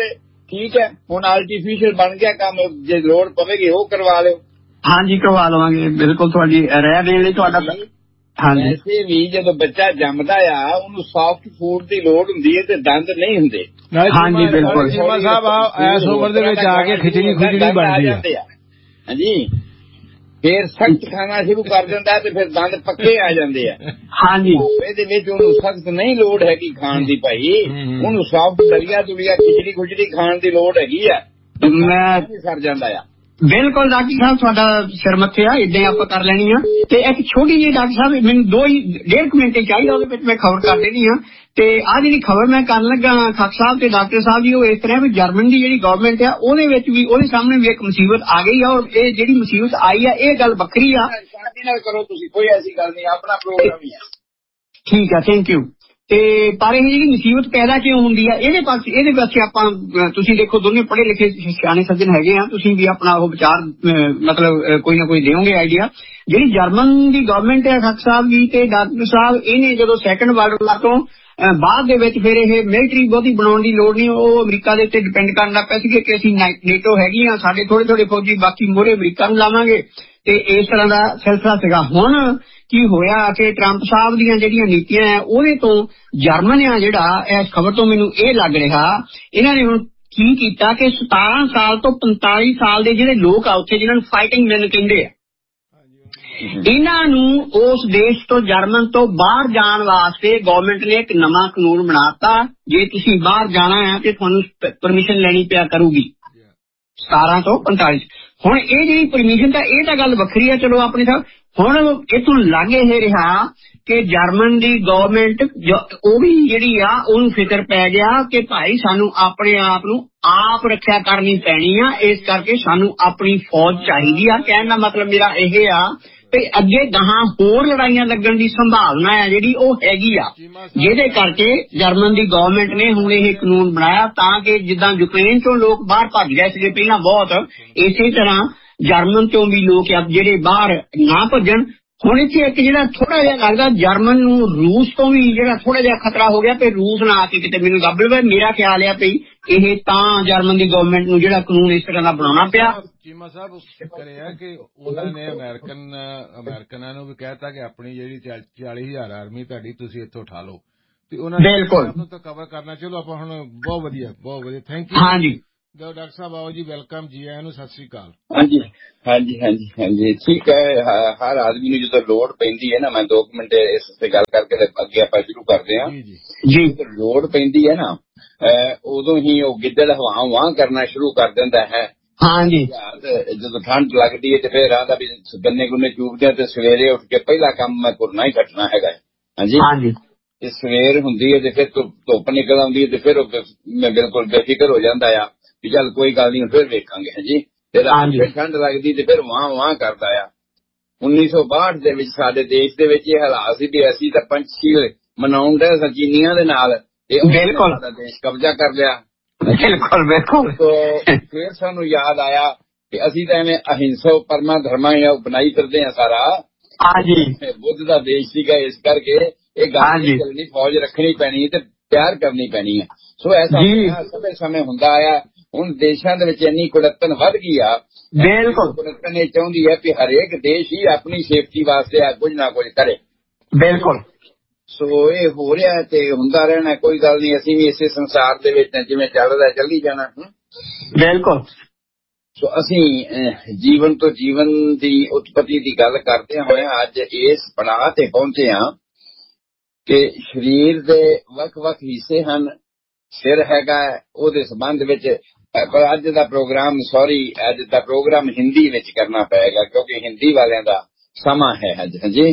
ठीक है हुण आर्टिफिशियल बन गया काम, जे लोड़ पवेगी वो करवा लो। हाँ जी करवा लवांगे, बिल्कुल तुहाडी राय देण लई तुहाडा। हाँ जी वैसे भी जो बच्चा जमदा आ उन्हें सॉफ्ट फूड की लोड़ हुंदी है ते दंद नहीं हुंदे। हाँ जी बिल्कुल चीमा साहब इस उम्र दे विच आके खिचड़ी खुचड़ी बनदी है। हाँ जी फिर सख्त खाना शुरू कर दिंदा है ते फिर दंद पक्के आ जांदे आ। हाँ जी ਇਹਦੇ ਵਿੱਚ ਉਹਨੂੰ ਸਖਤ ਨਹੀਂ ਲੋੜ ਹੈਗੀ ਖਾਣ ਦੀ ਭਾਈ, ਉਹਨੂੰ ਸੌਫਟ ਦਲੀਆ ਦੁਲੀਆ ਖਿਚੜੀ ਖੁਚੜੀ ਖਾਣ ਦੀ ਲੋੜ ਹੈਗੀ ਆ। ਮੈਂ ਸਰ ਜਾਂਦਾ ਆ ਬਿਲਕੁਲ ਡਾਕਟਰ ਸਾਹਿਬ ਤੁਹਾਡਾ ਸਿਰ ਮੱਥੇ ਆ, ਇਦਾਂ ਆਪਾਂ ਕਰ ਲੈਣੀ ਆ। ਤੇ ਇੱਕ ਛੋਟੀ ਜਿਹੀ ਡਾਕਟਰ ਸਾਹਿਬ ਮੈਨੂੰ ਦੋ ਹੀ ਡੇਢ ਕੁ ਮਿੰਟ ਚਾਹੀਦਾ, ਉਹਦੇ ਵਿੱਚ ਮੈਂ ਖਬਰ ਕਰ ਦੇਣੀ ਆ। ਤੇ ਆਹ ਜਿਹੜੀ ਖਬਰ ਮੈਂ ਕਰਨ ਲੱਗਾ ਖਾਕ ਸਾਹਿਬ ਤੇ ਡਾਕਟਰ ਸਾਹਿਬ ਜੀ, ਉਹ ਇਸ ਤਰ੍ਹਾਂ ਵੀ ਜਰਮਨ ਦੀ ਜਿਹੜੀ ਗਵਰਨਮੈਂਟ ਆ ਉਹਦੇ ਵਿੱਚ ਵੀ ਉਹਦੇ ਸਾਹਮਣੇ ਵੀ ਇੱਕ ਮੁਸੀਬਤ ਆ ਗਈ ਆ, ਔਰ ਇਹ ਜਿਹੜੀ ਮੁਸੀਬਤ ਆਈ ਆ ਇਹ ਗੱਲ ਵੱਖਰੀ ਆ। ਸ਼ਾਂਤੀ ਨਾਲ ਕਰੋ ਤੁਸੀਂ, ਕੋਈ ਐਸੀ ਗੱਲ ਨਹੀਂ, ਆਪਣਾ ਪ੍ਰੋਗਰਾਮ ਹੀ ਆ। ਠੀਕ ਆ ਥੈਂਕ ਯੂ। ਤੇ ਪਰ ਇਹ ਜਿਹੜੀ ਮੁਸੀਬਤ ਪੈਦਾ ਕਿਉਂ ਹੁੰਦੀ ਆ ਇਹਦੇ ਪਾਸੇ ਇਹਦੇ ਪਾਸੇ ਆਪਾਂ ਤੁਸੀਂ ਦੇਖੋ ਦੋਨੇ ਪੜ੍ਹੇ ਲਿਖੇ ਸਿਆਣੇ ਸੱਜਣ ਹੈਗੇ ਆ, ਤੁਸੀਂ ਵੀ ਆਪਣਾ ਉਹ ਵਿਚਾਰ ਮਤਲਬ ਕੋਈ ਨਾ ਕੋਈ ਦਿਓਗੇ ਆਈਡੀਆ। ਜਿਹੜੀ ਜਰਮਨ ਦੀ ਗਵਰਨਮੈਂਟ ਹੈ ਖਾਕ ਸਾਹਿਬ ਜੀ ਤੇ ਡਾਕਟਰ ਸਾਹਿਬ, ਇਹਨੇ ਜਦੋਂ ਸੈਕੰਡ ਵਰਲਡ ਵਾਰ ਤੋਂ ਬਾਅਦ ਦੇ ਵਿੱਚ ਫਿਰ ਇਹ ਮਿਲਟਰੀ ਬਹੁਤੀ ਬਣਾਉਣ ਦੀ ਲੋੜ ਨਹੀਂ, ਉਹ ਅਮਰੀਕਾ ਦੇ ਉੱਤੇ ਡਿਪੈਂਡ ਕਰਨ ਲੱਗ ਪਏ ਸੀਗੇ ਕਿ ਅਸੀਂ ਨੇਟੋ ਹੈਗੀ ਆ, ਸਾਡੇ ਥੋੜੇ ਥੋੜੇ ਫੌਜੀ ਬਾਕੀ ਮੋਹਰੇ ਅਮਰੀਕਾ ਨੂੰ ਲਾਵਾਂਗੇ। ਤੇ ਇਸ ਤਰ੍ਹਾਂ ਦਾ ਸਿਲਸਿਲਾ ਸੀਗਾ। ਹੁਣ ਕੀ ਹੋਇਆ ਕਿ ਟਰੰਪ ਸਾਹਿਬ ਦੀਆਂ ਜਿਹੜੀਆਂ ਨੀਤੀਆਂ ਹੈ ਉਹਦੇ ਤੋਂ ਜਰਮਨ ਆ ਜਿਹੜਾ, ਇਸ ਖਬਰ ਤੋਂ ਮੈਨੂੰ ਇਹ ਲੱਗ ਰਿਹਾ ਇਹਨਾਂ ਨੇ ਹੁਣ ਕੀ ਕੀਤਾ ਕਿ ਸਤਾਰਾਂ ਸਾਲ ਤੋਂ ਪੰਤਾਲੀ ਸਾਲ ਦੇ ਜਿਹੜੇ ਲੋਕ ਆ ਉੱਥੇ ਜਿਹਨਾਂ ਨੂੰ ਫਾਈਟਿੰਗ ਮੈਨ ਕਹਿੰਦੇ ਆ, ਇਹਨਾਂ ਨੂੰ ਉਸ ਦੇਸ਼ ਤੋਂ ਜਰਮਨ ਤੋਂ ਬਾਹਰ ਜਾਣ ਵਾਸਤੇ ਗਵਰਨਮੈਂਟ ਨੇ ਇੱਕ ਨਵਾਂ ਕਾਨੂੰਨ ਬਣਾਤਾ। ਜੇ ਤੁਸੀਂ ਬਾਹਰ ਜਾਣਾ ਹੈ ਤੇ ਤੁਹਾਨੂੰ ਪਰਮਿਸ਼ਨ ਲੈਣੀ ਪਿਆ ਕਰੂਗੀ ਸਤਾਰਾਂ ਤੋਂ ਪੰਤਾਲੀ। ਹੁਣ ਇਹ ਜਿਹੜੀ ਪਰਮਿਸ਼ਨ ਤਾਂ ਇਹ ਤਾਂ ਗੱਲ ਵੱਖਰੀ ਆ, ਚਲੋ ਆਪਣੇ ਸਾਹਿਬ। ਹੁਣ ਇਥੋਂ ਲੱਗ ਇਹ ਰਿਹਾ ਕਿ ਜਰਮਨ ਦੀ ਗਵਰਨਮੈਂਟ ਉਹ ਵੀ ਜਿਹੜੀ ਆ ਉਹਨੂੰ ਫਿਕਰ ਪੈ ਗਿਆ ਕਿ ਭਾਈ ਸਾਨੂੰ ਆਪਣੇ ਆਪ ਨੂੰ ਆਪ ਰੱਖਿਆ ਕਰਨੀ ਪੈਣੀ ਆ, ਇਸ ਕਰਕੇ ਸਾਨੂੰ ਆਪਣੀ ਫੌਜ ਚਾਹੀਦੀ ਆ। ਕਹਿਣ ਦਾ ਮਤਲਬ ਮੇਰਾ ਇਹ ਆ ਤੇ ਅੱਗੇ ਗਾਹਾਂ ਹੋਰ ਲੜਾਈਆਂ ਲੱਗਣ ਦੀ ਸੰਭਾਵਨਾ ਹੈ ਜਿਹੜੀ ਉਹ ਹੈਗੀ ਆ, ਜਿਹਦੇ ਕਰਕੇ ਜਰਮਨ ਦੀ ਗਵਰਨਮੈਂਟ ਨੇ ਹੁਣ ਇਹ ਕਾਨੂੰਨ ਬਣਾਇਆ ਤਾਂ ਕਿ ਜਿੱਦਾਂ ਯੂਕਰੇਨ ਤੋਂ ਲੋਕ ਬਾਹਰ ਭੱਜ ਗਏ ਸੀਗੇ ਪਹਿਲਾਂ ਬਹੁਤ, ਇਸੇ ਤਰ੍ਹਾਂ ਜਰਮਨ ਤੋਂ ਵੀ ਲੋਕ ਜਿਹੜੇ ਬਾਹਰ ਨਾ ਭੱਜਣ। ਹੁਣ ਇੱਥੇ ਇੱਕ ਜਿਹੜਾ ਥੋੜਾ ਜਿਹਾ ਲੱਗਦਾ ਜਰਮਨ ਨੂੰ ਰੂਸ ਤੋਂ ਵੀ ਜਿਹੜਾ ਥੋੜਾ ਜਿਹਾ ਖਤਰਾ ਹੋ ਗਿਆ ਕਿ ਰੂਸ ਨਾ ਆ ਕੇ ਕਿਤੇ ਮੈਨੂੰ ਦੱਬ ਲਵੇ। ਮੇਰਾ ਖਿਆਲ ਆ ਵੀ ਇਹ ਤਾਂ ਜਰਮਨ ਦੀ ਗਵਰਨਮੈਂਟ ਨੂੰ ਜਿਹੜਾ ਕਾਨੂੰਨ ਇਸ ਤਰ੍ਹਾਂ ਦਾ ਬਣਾਉਣਾ ਪਿਆ। ਚੀਮਾ ਸਾਹਿਬ ਕਰਿਆ ਕਿ ਉਹਨਾਂ ਨੇ ਅਮਰੀਕਨ ਅਮਰੀਕਨਾਂ ਨੂੰ ਵੀ ਕਹਿਤਾ ਕਿ ਆਪਣੀ ਜਿਹੜੀ ਚਾਲੀ ਹਜ਼ਾਰ ਆਰਮੀ ਤੁਹਾਡੀ ਤੁਸੀਂ ਇੱਥੋਂ ਉਠਾ ਲਓ, ਤੇ ਉਹਨਾਂ ਨੇ ਬਿਲਕੁਲ ਤਾਂ ਕਵਰ ਕਰਨਾ। ਚਲੋ ਆਪਾਂ ਹੁਣ ਬਹੁਤ ਵਧੀਆ ਬਹੁਤ ਵਧੀਆ ਥੈਂਕ ਯੂ। ਹਾਂਜੀ ਡਾਕਟਰ ਸਾਹਿਬ ਆਓ ਜੀ, ਵੈਲਕਮ ਜੀ ਆਇਆਂ ਨੂੰ, ਸਤਿ ਸ੍ਰੀ ਅਕਾਲ। ਹਾਂਜੀ ਹਾਂਜੀ ਹਾਂਜੀ ਹਾਂਜੀ ਠੀਕ ਹੈ। ਹਰ ਆਦਮੀ ਨੂੰ ਜਦੋਂ ਲੋੜ ਪੈਂਦੀ ਹੈ ਨਾ, ਮੈਂ ਦੋ ਮਿੰਟ ਇਸ ਤੇ ਗੱਲ ਕਰਕੇ ਅੱਗੇ ਆਪਾਂ ਸ਼ੁਰੂ ਕਰਦੇ ਹਾਂ ਜੀ। ਲੋੜ ਪੈਂਦੀ ਹੈ ਨਾ ਉਦੋਂ ਹੀ ਉਹ ਗਿੱਦੜ ਹਵਾਂ ਵਾਂ ਕਰਨਾ ਸ਼ੁਰੂ ਕਰ ਦਿੰਦਾ ਹੈ। ਹਾਂਜੀ ਜਦੋਂ ਠੰਡ ਲੱਗਦੀ ਹੈ ਤੇ ਫਿਰ ਆਂਦਾ ਵੀ ਗੰਨੇ ਗੁੰਨੇ ਚੂਪਦੇ ਤੇ ਸਵੇਰੇ ਉੱਠ ਕੇ ਪਹਿਲਾ ਕੰਮ ਮੈਂ ਤੁਰਨਾ ਹੀ ਕੱਟਣਾ ਹੈਗਾ। ਹਾਂਜੀ ਹਾਂਜੀ ਤੇ ਸਵੇਰ ਹੁੰਦੀ ਹੈ ਤੇ ਫਿਰ ਧੁੱਪ ਨਿਕਲ ਆਉਂਦੀ ਹੈ ਤੇ ਫਿਰ ਮੈਂ ਬਿਲਕੁਲ ਬੇਫਿਕਰ ਹੋ ਜਾਂਦਾ ਆ ਵੀ ਚੱਲ ਕੋਈ ਗੱਲ ਨਹੀਂ ਫਿਰ ਵੇਖਾਂਗੇ। ਹਾਂਜੀ ਫਿਰ ਠੰਡ ਲੱਗਦੀ ਤੇ ਫਿਰ ਵਾਹ ਵਾਹ ਕਰਦਾ ਆ। ਉੱਨੀ ਸੌ ਬਾਹਠ ਦੇ ਵਿੱਚ ਸਾਡੇ ਦੇਸ਼ ਦੇ ਵਿੱਚ ਇਹ ਹਾਲਾਤ ਸੀ ਵੀ ਅਸੀਂ ਤਾਂ ਪੰਛੀ ਮਨਾਉਣ ਦੇ ਚੀਨੀਆਂ ਦੇ ਨਾਲ ਤੇ ਸਾਡਾ ਦੇਸ਼ ਕਬਜ਼ਾ ਕਰ ਲਿਆ। ਬਿਲਕੁਲ ਬਿਲਕੁਲ। ਫਿਰ ਸਾਨੂੰ ਯਾਦ ਆਇਆ ਕਿ ਅਸੀਂ ਤਾਂ ਐਵੇਂ ਅਹਿੰਸਾ ਪਰਮਾ ਧਰਮਾ ਬਣਾਈ ਫਿਰਦੇ ਹਾਂ ਸਾਰਾ। ਹਾਂਜੀ ਬੁੱਧ ਦਾ ਦੇਸ਼ ਸੀਗਾ, ਇਸ ਕਰਕੇ ਇਹ ਗੱਲ ਨਹੀਂ ਚੱਲਣੀ, ਫੌਜ ਰੱਖਣੀ ਪੈਣੀ ਤੇ ਤਿਆਰ ਕਰਨੀ ਪੈਣੀ ਹੈ। ਸੋ ਐਸਾ ਸਮੇਂ ਸਮੇਂ ਹੁੰਦਾ ਆਇਆ। ਹੁਣ ਦੇਸ਼ਾਂ ਦੇ ਵਿੱਚ ਇੰਨੀ ਕੁੜੱਤਣ ਵੱਧ ਗਈ ਆ, ਬਿਲਕੁਲ ਕੁੜੱਤਣ ਇਹ ਚਾਹੁੰਦੀ ਹੈ ਕਿ ਹਰੇਕ ਦੇਸ਼ ਹੀ ਆਪਣੀ ਸੇਫਟੀ ਵਾਸਤੇ ਕੁਝ ਨਾ ਕੁਝ ਕਰੇ। ਬਿਲਕੁਲ। ਸੋ ਇਹ ਹੋ ਰਿਹਾ ਤੇ ਹੁੰਦਾ ਰਹਿਣਾ, ਕੋਈ ਗੱਲ ਨਹੀਂ, ਅਸੀਂ ਵੀ ਇਸੇ ਸੰਸਾਰ ਦੇ ਵਿੱਚ ਜਿਵੇਂ ਚੱਲਦਾ ਚੱਲੀ ਜਾਣਾ। ਬਿਲਕੁਲ। ਸੋ ਅਸੀਂ ਜੀਵਨ ਤੋਂ ਜੀਵਨ ਦੀ ਉਤਪਤੀ ਦੀ ਗੱਲ ਕਰਦੇ ਹੋਏ ਅੱਜ ਇਸ ਪੜਾਅ ਤੇ ਪਹੁੰਚੇ ਹਾਂ ਕਿ ਸਰੀਰ ਦੇ ਵੱਖ ਵੱਖ ਹਿੱਸੇ ਹਨ। ਸਿਰ ਹੈਗਾ, ਉਹਦੇ ਸੰਬੰਧ ਵਿੱਚ ਪਰ ਅੱਜ ਦਾ ਪ੍ਰੋਗਰਾਮ ਸੌਰੀ ਅੱਜ ਦਾ ਪ੍ਰੋਗਰਾਮ ਹਿੰਦੀ ਵਿੱਚ ਕਰਨਾ ਪਏਗਾ ਕਿਉਂਕਿ ਹਿੰਦੀ ਵਾਲਿਆਂ ਦਾ ਸਮਾਂ है। ਹਾਂਜੀ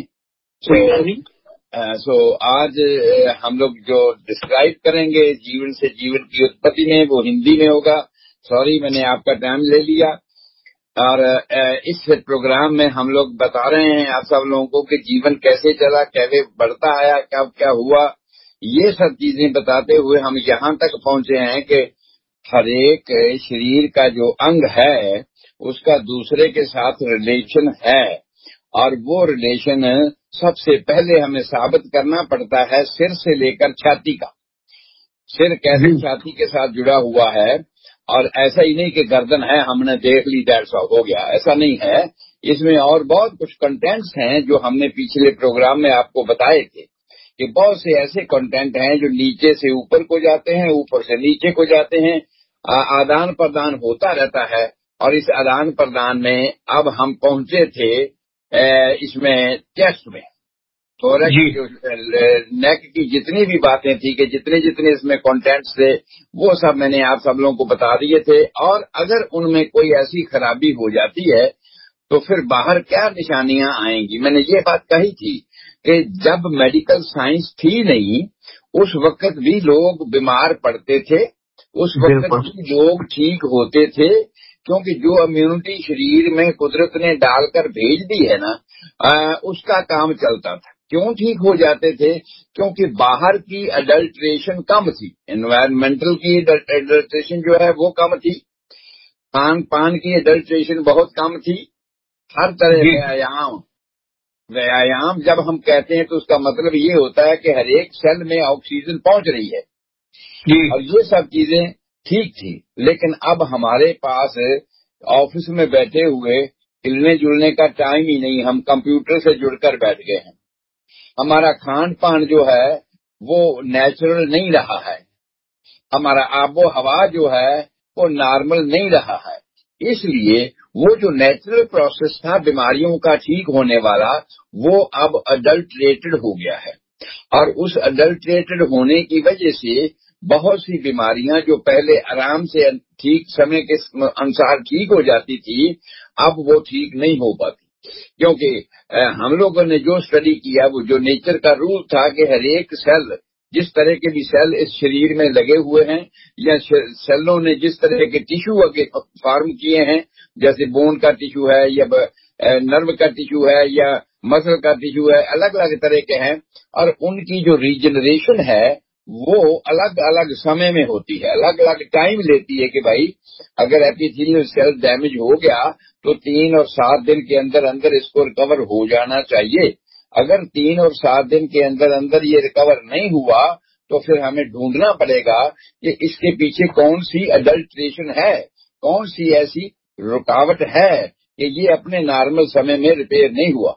सो आज हम लोग जो डिस्क्राइब करेंगे जीवन से जीवन की उत्पत्ति में वो हिंदी में होगा। सॉरी मैंने आपका टाइम ले लिया। और इस प्रोग्राम में हम लोग बता रहे हैं आप सब लोगों को कि जीवन कैसे चला, कैसे बढ़ता आया, क्या क्या हुआ, ये सब चीजें बताते हुए हम यहाँ तक पहुंचे हैं कि हर एक शरीर का जो अंग है उसका दूसरे के साथ रिलेशन है और वो रिलेशन सबसे पहले हमें साबित करना पड़ता है सिर से लेकर छाती का। सिर कैसे छाती के साथ जुड़ा हुआ है اور ایسا ہی نہیں کہ گردن ہے ہم نے دیکھ لی دیٹس آل ہو گیا، ایسا نہیں ہے. اس میں اور بہت کچھ کنٹینٹس ہیں جو ہم نے پچھلے پروگرام میں آپ کو بتائے تھے کہ بہت سے ایسے کنٹینٹ ہیں جو نیچے سے اوپر کو جاتے ہیں، اوپر سے نیچے کو جاتے ہیں، آدان پردان ہوتا رہتا ہے. اور اس آدان پردان میں اب ہم پہنچے تھے اس میں چیسٹ میں تھوڑا جو نیک کی جتنی بھی باتیں تھی کہ جتنے جتنے اس میں کنٹینٹس تھے وہ سب میں نے آپ سب لوگوں کو بتا دیے تھے. اور اگر ان میں کوئی ایسی خرابی ہو جاتی ہے تو پھر باہر کیا نشانیاں آئیں گی. میں نے یہ بات کہی تھی کہ جب میڈیکل سائنس تھی نہیں اس وقت بھی لوگ بیمار پڑتے تھے، اس وقت بھی لوگ ٹھیک ہوتے تھے، کیونکہ جو امیونٹی شریر میں قدرت نے ڈال کر بھیج دی ہے نا اس کا کام چلتا تھا. کیوں ٹھیک ہو جاتے تھے؟ کیونکہ باہر کی اڈلٹریشن کم تھی، انوائرمنٹل کی اڈلٹریشن جو ہے وہ کم تھی، کھان پان کی اڈلٹریشن بہت کم تھی. ہر طرح ویایام ویایام جب ہم کہتے ہیں تو اس کا مطلب یہ ہوتا ہے کہ ہر ایک سیل میں آکسیجن پہنچ رہی ہے اور یہ سب چیزیں ٹھیک تھی. لیکن اب ہمارے پاس آفس میں بیٹھے ہوئے ہلنے جلنے کا ٹائم ہی نہیں، ہم کمپیوٹر سے جڑ کر بیٹھ گئے ہیں. ہمارا کھان پان جو ہے وہ نیچرل نہیں رہا ہے، ہمارا آب و ہوا جو ہے وہ نارمل نہیں رہا ہے. اس لیے وہ جو نیچرل پروسیس تھا بیماریوں کا ٹھیک ہونے والا وہ اب اڈلٹریٹڈ ہو گیا ہے. اور اس اڈلٹریٹڈ ہونے کی وجہ سے بہت سی بیماریاں جو پہلے آرام سے ٹھیک سمے کے انسار ٹھیک ہو جاتی تھی اب وہ ٹھیک نہیں ہو پاتی. کیونکہ ہم لوگوں نے جو اسٹڈی کیا وہ جو نیچر کا رول تھا کہ ہر ایک سیل جس طرح کے بھی سیل اس شریر میں لگے ہوئے ہیں یا سیلوں نے جس طرح کے ٹیشو فارم کیے ہیں، جیسے بون کا ٹیشو ہے یا نرو کا ٹیشو ہے یا مسل کا ٹیشو ہے، الگ الگ طرح کے ہیں. اور ان کی جو ریجنریشن ہے وہ الگ الگ سمے میں ہوتی ہے، الگ الگ ٹائم لیتی ہے. کہ بھائی اگر ایپیتھیلیل سیل ڈیمیج ہو گیا تو تین اور سات دن کے اندر اندر اس کو ریکور ہو جانا چاہیے. اگر تین اور سات دن کے اندر اندر یہ ریکور نہیں ہوا تو پھر ہمیں ڈھونڈنا پڑے گا کہ اس کے پیچھے کون سی اڈلٹریشن ہے، کون سی ایسی رکاوٹ ہے کہ یہ اپنے نارمل سمے میں ریپیئر نہیں ہوا.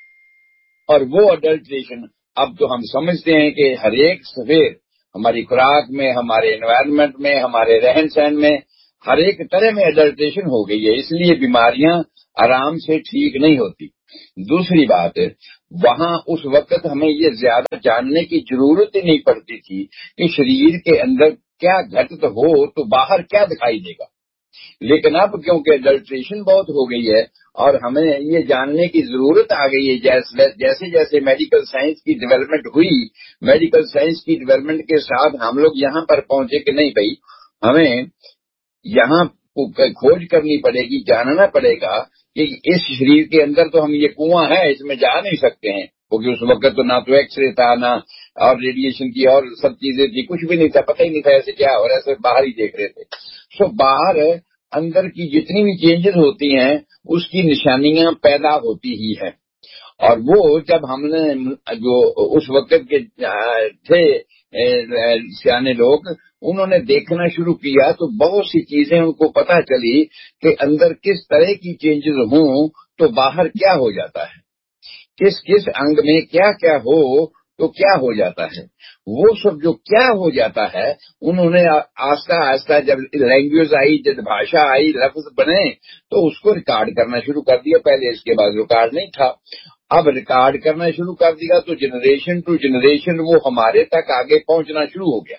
اور وہ اڈلٹریشن اب تو ہم سمجھتے ہیں کہ ہر ایک سفیر ہماری خوراک میں، ہمارے انوائرمنٹ میں، ہمارے رہن سہن میں ہر ایک طرح میں اڈلٹریشن ہو گئی ہے. اس لیے بیماریاں آرام سے ٹھیک نہیں ہوتی. دوسری بات وہاں اس وقت ہمیں یہ زیادہ جاننے کی ضرورت ہی نہیں پڑتی تھی کہ شریر کے اندر کیا گھٹت ہو تو باہر کیا دکھائی دے گا. لیکن اب کیونکہ اڈلٹریشن بہت ہو گئی ہے اور ہمیں یہ جاننے کی ضرورت آ گئی ہے، جیسے جیسے میڈیکل سائنس کی ڈیولپمنٹ ہوئی، میڈیکل سائنس کی ڈیولپمنٹ کے ساتھ ہم لوگ یہاں پر پہنچے کہ نہیں بھائی ہمیں یہاں کھوج کرنی پڑے گی، جاننا پڑے گا کہ اس شریر کے اندر تو ہم یہ کنواں ہے اس میں جا نہیں سکتے ہیں، کیونکہ اس وقت تو نہ تو ایکس رے تھا نہ اور ریڈیشن کی اور سب چیزیں تھی، کچھ بھی نہیں تھا، پتہ ہی نہیں تھا ایسے کیا ہو رہا ہے، ایسے باہر ہی دیکھ رہے تھے. سو باہر اندر کی جتنی بھی چینجز ہوتی ہیں اس کی نشانیاں پیدا ہوتی ہی ہیں. اور وہ جب ہم نے جو اس وقت کے تھے سیانے لوگ انہوں نے دیکھنا شروع کیا تو بہت سی چیزیں ان کو پتہ چلی کہ اندر کس طرح کی چینجز ہوں تو باہر کیا ہو جاتا ہے، کس کس انگ میں کیا کیا ہو تو کیا ہو جاتا ہے. وہ سب جو کیا ہو جاتا ہے انہوں نے آہستہ آہستہ جب لینگویج آئی، جب بھاشا آئی، لفظ بنے تو اس کو ریکارڈ کرنا شروع کر دیا. پہلے اس کے بعد ریکارڈ نہیں تھا، اب ریکارڈ کرنا شروع کر دیا تو جنریشن ٹو جنریشن وہ ہمارے تک آگے پہنچنا شروع ہو گیا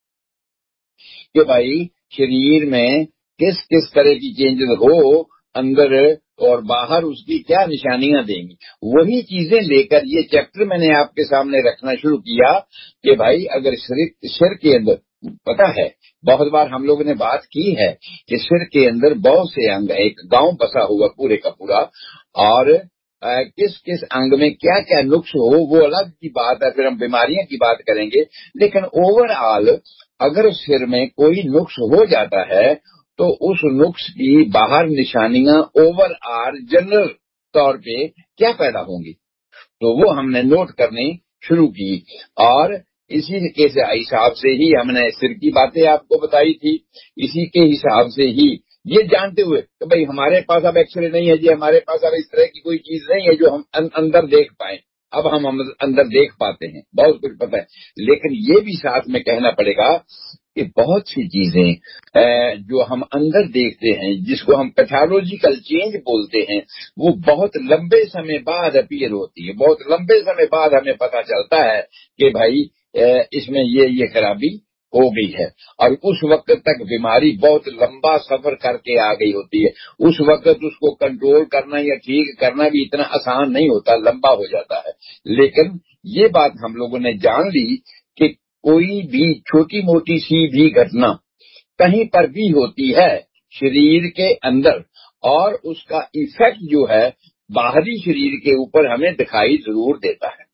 کہ بھائی شریر میں کس کس طرح کی چینجز ہو اندر اور باہر اس کی کیا نشانیاں دیں گی. وہی چیزیں لے کر یہ چیپٹر میں نے آپ کے سامنے رکھنا شروع کیا کہ بھائی اگر سر کے اندر پتہ ہے بہت بار ہم لوگوں نے بات کی ہے کہ سر کے اندر بہت سے انگ ہے، ایک گاؤں بسا ہوا پورے کا پورا، اور کس کس انگ میں کیا کیا نقص ہو وہ الگ کی بات ہے، پھر ہم بیماریاں کی بات کریں گے. لیکن اوور آل اگر سر میں کوئی نقص ہو جاتا ہے تو اس نقص کی باہر نشانیاں اوور آل جنرل طور پہ کیا پیدا ہوں گی تو وہ ہم نے نوٹ کرنی شروع کی. اور اسی کے حساب سے ہی ہم نے سر کی باتیں آپ کو بتائی تھی، اسی کے حساب سے ہی یہ جانتے ہوئے کہ بھئی ہمارے پاس اب ایکس رے نہیں ہے جی، ہمارے پاس اب اس طرح کی کوئی چیز نہیں ہے جو ہم اندر دیکھ پائیں، اب ہم اندر دیکھ پاتے ہیں، بہت کچھ پتہ ہے، لیکن یہ بھی ساتھ میں کہنا پڑے گا کہ بہت سی چیزیں جو ہم اندر دیکھتے ہیں، جس کو ہم پیتھولوجیکل چینج بولتے ہیں، وہ بہت لمبے سمے بعد اپیئر ہوتی ہے، بہت لمبے سمے بعد ہمیں پتہ چلتا ہے کہ بھائی اس میں یہ یہ خرابی ہو گئی ہے، اور اس وقت تک بیماری بہت لمبا سفر کر کے آ گئی ہوتی ہے، اس وقت اس کو کنٹرول کرنا یا ٹھیک کرنا بھی اتنا آسان نہیں ہوتا، لمبا ہو جاتا ہے۔ لیکن یہ بات ہم لوگوں نے جان لی کہ کوئی بھی چھوٹی موٹی سی بھی گھٹنا کہیں پر بھی ہوتی ہے شریر کے اندر، اور اس کا ایفیکٹ جو ہے باہری شریر کے اوپر ہمیں دکھائی ضرور دیتا ہے۔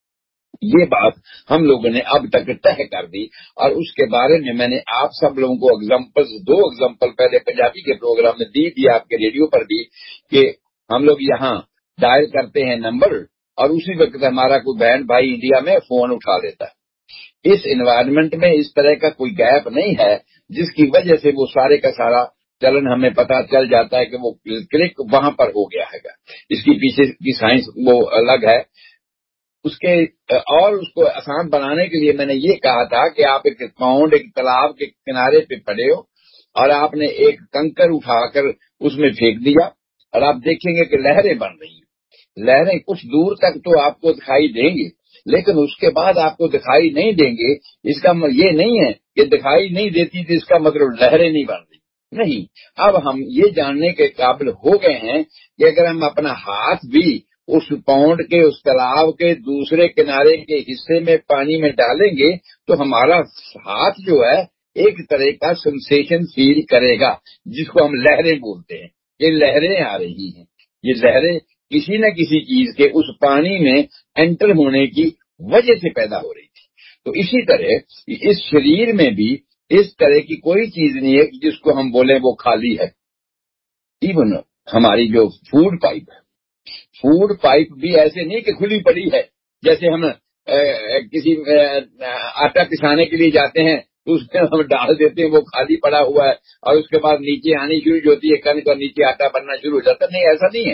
یہ بات ہم لوگوں نے اب تک طے کر دی، اور اس کے بارے میں میں نے آپ سب لوگوں کو اگزامپل دو اگزامپل پہلے پنجابی کے پروگرام میں دی تھی، آپ کے ریڈیو پر دی، کہ ہم لوگ یہاں ڈائل کرتے ہیں نمبر، اور اسی وقت ہمارا کوئی بہن بھائی انڈیا میں فون اٹھا لیتا ہے۔ اس انوائرمنٹ میں اس طرح کا کوئی گیپ نہیں ہے جس کی وجہ سے وہ سارے کا سارا چلن ہمیں پتا چل جاتا ہے کہ وہ کلک وہاں پر ہو گیا ہے۔ اس کی پیچھے کی سائنس وہ الگ ہے۔ اس کے اور اس کو آسان بنانے کے لیے میں نے یہ کہا تھا کہ آپ ایک پاؤنڈ ایک تالاب کے کنارے پہ پڑے ہو، اور آپ نے ایک کنکر اٹھا کر اس میں پھینک دیا، اور آپ دیکھیں گے کہ لہریں بن رہی ہیں۔ لہریں کچھ دور تک تو آپ کو دکھائی دیں گی، لیکن اس کے بعد آپ کو دکھائی نہیں دیں گے۔ اس کا یہ نہیں ہے کہ دکھائی نہیں دیتی تو اس کا مطلب لہریں نہیں بن رہی، نہیں۔ اب ہم یہ جاننے کے قابل ہو گئے ہیں کہ اگر ہم اپنا ہاتھ بھی اس پاؤنڈ کے اس تالاب کے دوسرے کنارے کے حصے میں پانی میں ڈالیں گے تو ہمارا ہاتھ جو ہے ایک طرح کا سنسیشن فیل کرے گا، جس کو ہم لہریں بولتے ہیں۔ یہ لہریں آ رہی ہیں، یہ لہریں کسی نہ کسی چیز کے اس پانی میں انٹر ہونے کی وجہ سے پیدا ہو رہی تھی۔ تو اسی طرح اس شریر میں بھی اس طرح کی کوئی چیز نہیں ہے جس کو ہم بولیں وہ خالی ہے۔ ایون ہماری جو فوڈ پائپ ہے، فوڈ پائپ بھی ایسے نہیں کہ کھلی پڑی ہے، جیسے ہم کسی آٹا پسانے کے لیے جاتے ہیں تو اس میں ہم ڈال دیتے ہیں وہ خالی پڑا ہوا ہے، اور اس کے بعد نیچے آنی شروع ہوتی ہے کنک اور نیچے آٹا بننا شروع ہو جاتا ہے۔ نہیں، ایسا نہیں ہے۔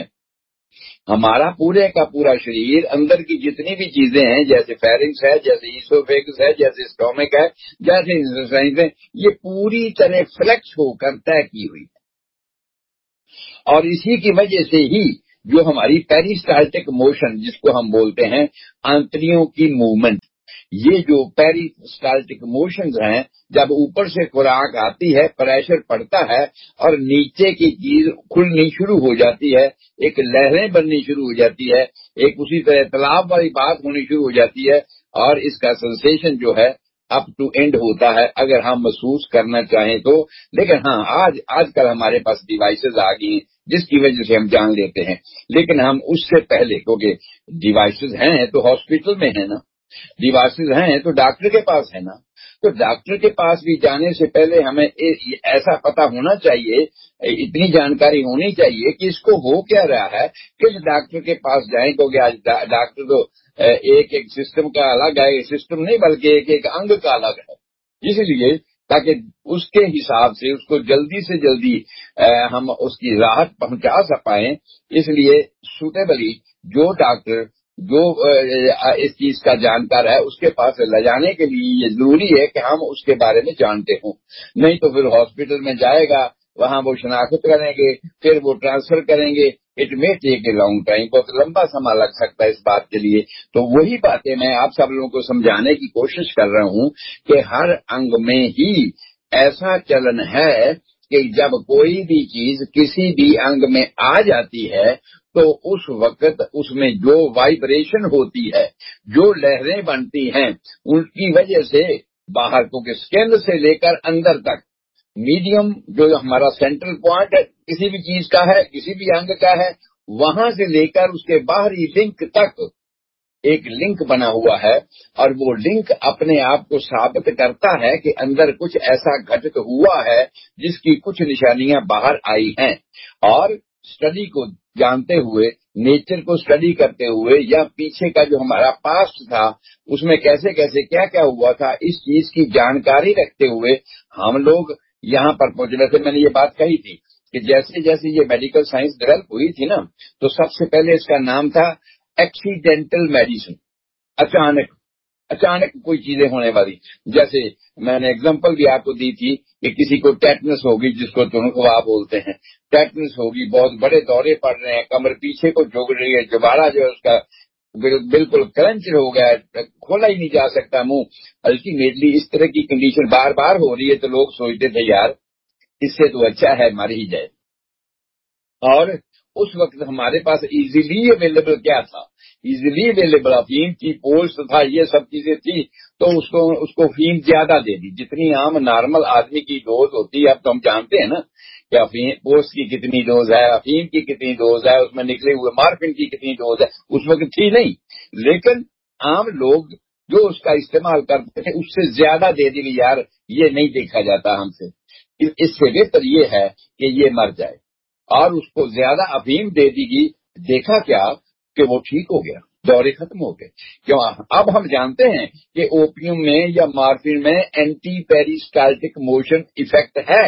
ہمارا پورے کا پورا شریر اندر کی جتنی بھی چیزیں ہیں، جیسے فیرنگس ہے، جیسے ایسوفیگس ہے، جیسے اسٹومک ہے، جیسے انٹسٹائنز ہیں، یہ پوری طرح فلیکس ہو کر طے کی ہوئی ہے، اور اسی کی وجہ سے ہی جو ہماری پیریسٹالٹک موشن جس کو ہم بولتے ہیں آنتڑیوں کی موومنٹ، یہ جو پیریسٹالٹک موشنز ہیں، جب اوپر سے خوراک آتی ہے، پریشر پڑتا ہے اور نیچے کی چیز کھلنی شروع ہو جاتی ہے، ایک لہریں بننی شروع ہو جاتی ہے، ایک اسی طرح تالاب والی بات ہونی شروع ہو جاتی ہے، اور اس کا سنسیشن جو ہے اپ ٹو اینڈ ہوتا ہے اگر ہم محسوس کرنا چاہیں تو۔ لیکن ہاں آج آج کل ہمارے پاس ڈیوائسز آ گئی ہیں جس کی وجہ سے ہم جان لیتے ہیں، لیکن ہم اس سے پہلے، کیونکہ ڈیوائسز ہیں تو ہاسپٹل میں ہیں نا، ڈیوائسز ہیں تو ڈاکٹر کے پاس ہے نا، تو ڈاکٹر کے پاس بھی جانے سے پہلے ہمیں ایسا پتہ ہونا چاہیے، اتنی جانکاری ہونی چاہیے کہ اس کو ہو کیا رہا ہے، کس ڈاکٹر کے پاس جائیں، کیونکہ آج ڈاکٹر تو ایک ایک سسٹم کا الگ ہے، سسٹم نہیں بلکہ ایک ایک انگ کا الگ ہے، اس لیے تاکہ اس کے حساب سے اس کو جلدی سے جلدی ہم اس کی راحت پہنچا سکیں، اس لیے سوٹیبلی جو ڈاکٹر جو اس چیز کا جانکار ہے اس کے پاس لے جانے کے لیے یہ ضروری ہے کہ ہم اس کے بارے میں جانتے ہوں، نہیں تو پھر ہاسپٹل میں جائے گا، وہاں وہ شناخت کریں گے، پھر وہ ٹرانسفر کریں گے، it may take a long time, بہت لمبا سما لگ سکتا ہے اس بات کے لیے۔ تو وہی باتیں میں آپ سب لوگوں کو سمجھانے کی کوشش کر رہا ہوں کہ ہر انگ میں ہی ایسا چلن ہے کہ جب کوئی بھی چیز کسی بھی انگ میں آ جاتی ہے تو اس وقت اس میں جو وائبریشن ہوتی ہے، جو لہریں بنتی ہیں، ان کی وجہ سے باہر کو کہ اسکن سے لے کر اندر تک میڈیم جو ہمارا سینٹرل پوائنٹ ہے کسی بھی چیز کا ہے، کسی بھی انگ کا ہے، وہاں سے لے کر اس کے باہری لنک تک ایک لنک بنا ہوا ہے، اور وہ لنک اپنے آپ کو ثابت کرتا ہے کہ اندر کچھ ایسا گھٹت ہوا ہے جس کی کچھ نشانیاں باہر آئی ہیں، اور اسٹڈی کو جانتے ہوئے، نیچر کو اسٹڈی کرتے ہوئے، یا پیچھے کا جو ہمارا پاسٹ تھا اس میں کیسے کیسے کیا کیا ہوا تھا، اس چیز کی جانکاری رکھتے ہوئے ہم لوگ یہاں پر پہنچے. ویسے میں نے یہ بات کہی تھی کہ جیسے جیسے یہ میڈیکل سائنس ڈیولپ ہوئی تھی نا، تو سب سے پہلے اس کا نام تھا ایکسیڈینٹل میڈیسن. اچانک اچانک کوئی چیزیں ہونے والی، جیسے میں نے اگزامپل بھی آپ کو دی تھی کہ کسی کو ٹیٹنس ہوگی، جس کو تنخواہ بولتے ہیں، ٹیٹنس ہوگی، بہت بڑے دورے پڑ رہے ہیں، کمر پیچھے کو جھک رہی ہے، جبارہ جو ہے اس کا بالکل کرنچ ہو گیا ہے، کھولا ہی نہیں جا سکتا منہ. الٹیمیٹلی اس طرح کی کنڈیشن بار بار ہو رہی ہے تو لوگ سوچتے تھے یار اس سے تو اچھا ہے مر ہی جائے. اور اس وقت ہمارے پاس ایزیلی اویلیبل کیا تھا؟ ایزیلی اویلیبل افیم کی پوسٹ تھا، یہ سب چیزیں تھی، تو اس کو اس کو افیم زیادہ دے دی جتنی عام نارمل آدمی کی ڈوز ہوتی ہے. اب تو ہم جانتے ہیں نا کہ افیم پوسٹ کی کتنی ڈوز ہے، افیم کی کتنی ڈوز ہے، اس میں نکلے ہوئے مارفن کی کتنی ڈوز ہے، اس وقت تھی نہیں. لیکن عام لوگ جو اس کا استعمال کرتے تھے اس سے زیادہ دے دی کہ یار یہ نہیں دیکھا جاتا ہم سے، اس سے بہتر یہ ہے کہ یہ مر جائے، اور اس کو زیادہ افیم دے دی گئی. دیکھا کیا کہ وہ ٹھیک ہو گیا، دورے ختم ہو گئے. کیوں؟ اب ہم جانتے ہیں کہ اوپیم میں یا مارفین میں اینٹی پیریسٹالٹک موشن ایفیکٹ ہے،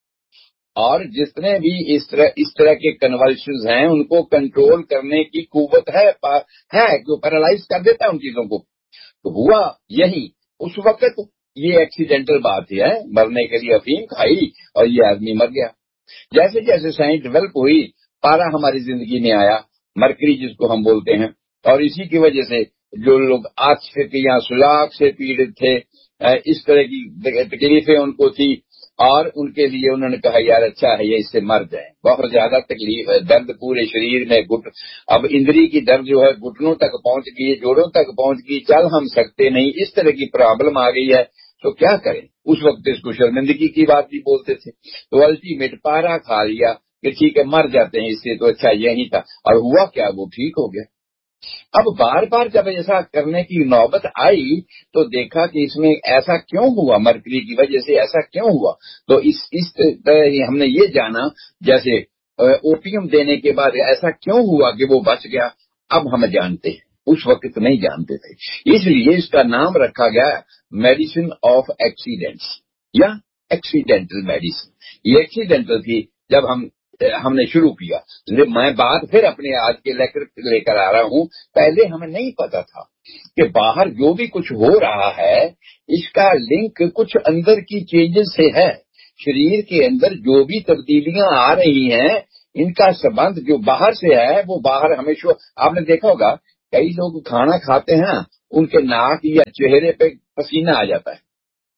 اور جتنے بھی اس طرح اس طرح کے کنولشنز ہیں ان کو کنٹرول کرنے کی قوت ہے ہے جو پیرالائز کر دیتا ہے ان چیزوں کو. تو ہوا یہی اس وقت، یہ ایکسیڈنٹل بات ہے، مرنے کے لیے افیم کھائی اور یہ آدمی مر گیا. جیسے جیسے سائنس ڈیولپ ہوئی، پارا ہماری زندگی میں آیا، مرکری جس کو ہم بولتے ہیں، اور اسی کی وجہ سے جو لوگ آسفک یا سلاخ سے پیڑت تھے، اس طرح کی تکلیفیں ان کو تھی، اور ان کے لیے انہوں نے کہا یار اچھا ہے یہ اس سے مر جائیں. بہت زیادہ تکلیف ہے، درد پورے شریر میں، گٹ اب اندری کی درد جو ہے گھٹنوں تک پہنچ گئی، جوڑوں تک پہنچ گئی، چل ہم سکتے نہیں، اس طرح کی پرابلم آ گئی ہے. تو کیا کریں؟ اس وقت اس کو شرمندگی کی بات بھی بولتے تھے. تو الٹیمیٹ پارا کھا لیا کہ ٹھیک ہے مر جاتے ہیں اس سے، تو اچھا یہی تھا. اور ہوا کیا؟ وہ ٹھیک ہو گیا. اب بار بار جب ایسا کرنے کی نوبت آئی تو دیکھا کہ اس میں ایسا کیوں ہوا، مرکری کی وجہ سے ایسا کیوں ہوا. تو اس اس طرح ہم نے یہ جانا، جیسے اوپیم دینے کے بعد ایسا کیوں ہوا کہ وہ بچ گیا، اب ہم جانتے ہیں، اس وقت نہیں جانتے تھے. اس لیے اس کا نام رکھا گیا میڈیسن آف ایکسیڈنٹس یا ایکسیڈینٹل میڈیسن. یہ ایکسیڈینٹل تھی جب ہم ہم نے شروع کیا. میں بات پھر اپنے آج کے لیکچر لے کر آ رہا ہوں. پہلے ہمیں نہیں پتا تھا کہ باہر جو بھی کچھ ہو رہا ہے اس کا لنک کچھ اندر کی چینجز سے ہے. شریر کے اندر جو بھی تبدیلیاں آ رہی ہیں ان کا سبند جو باہر سے ہے وہ باہر ہمیشہ. آپ نے دیکھا ہوگا کئی لوگ کھانا کھاتے ہیں ان کے ناک یا چہرے پہ پسینہ آ جاتا ہے.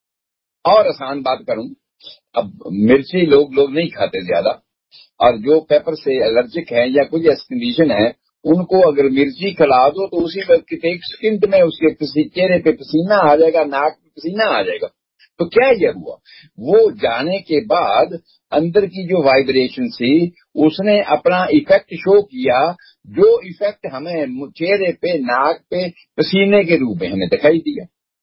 اور آسان بات کروں، اب مرچی لوگ لوگ نہیں کھاتے زیادہ، اور جو پیپر سے الرجک ہیں یا کوئی ایسی کنڈیشن ہے ان کو اگر مرچی کھلا دو تو اسی وقت ایک سیکنڈ میں اس کے چہرے پہ پسینہ آ جائے گا، ناک پہ پسینہ آ جائے گا. تو کیا یہ ہوا؟ وہ جانے کے بعد اندر کی جو وائبریشن تھی اس نے اپنا ایفیکٹ شو کیا، جو ایفیکٹ ہمیں چہرے پہ، ناک پہ پسینے کے روپ میں ہمیں دکھائی دیا.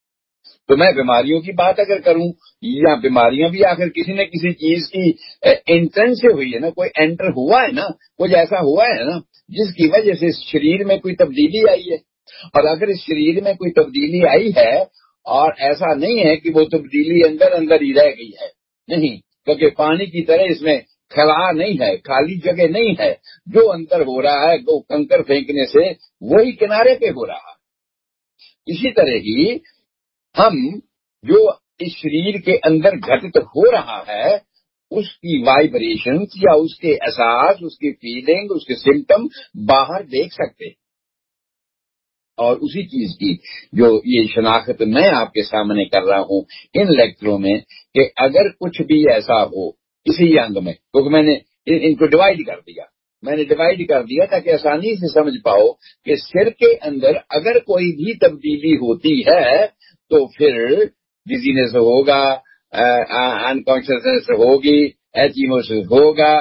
تو میں بیماریوں کی بات اگر کروں، یا بیماریاں بھی آخر کسی نہ کسی چیز کی انٹرن سے ہوئی ہے نا، کوئی انٹر ہوا ہے نا، کچھ ایسا ہوا ہے نا جس کی وجہ سے شریر میں کوئی تبدیلی آئی ہے. اور اگر اس شریر میں کوئی تبدیلی آئی ہے اور ایسا نہیں ہے کہ وہ تبدیلی اندر اندر ہی رہ گئی ہے، نہیں، کیونکہ پانی کی طرح اس میں خلا نہیں ہے، خالی جگہ نہیں ہے. جو اندر ہو رہا ہے وہ کنکر پھینکنے سے وہی کنارے پہ ہو رہا ہے. اسی طرح ہی ہم جو اس شریر کے اندر گھٹت ہو رہا ہے اس کی وائبریشنز یا اس کے احساس، اس کی فیلنگ، اس کے سمٹم باہر دیکھ سکتے. اور اسی چیز کی جو یہ شناخت میں آپ کے سامنے کر رہا ہوں ان لیکچروں میں، کہ اگر کچھ بھی ایسا ہو کسی انگ میں، کیونکہ میں نے ان کو ڈیوائیڈ کر دیا میں نے ڈیوائیڈ کر دیا تاکہ آسانی سے سمجھ پاؤ کہ سر کے اندر اگر کوئی بھی تبدیلی ہوتی ہے تو پھر ڈیزینس ہوگا، انکانشیسنس ہوگی، ایچیموسس ہوگا،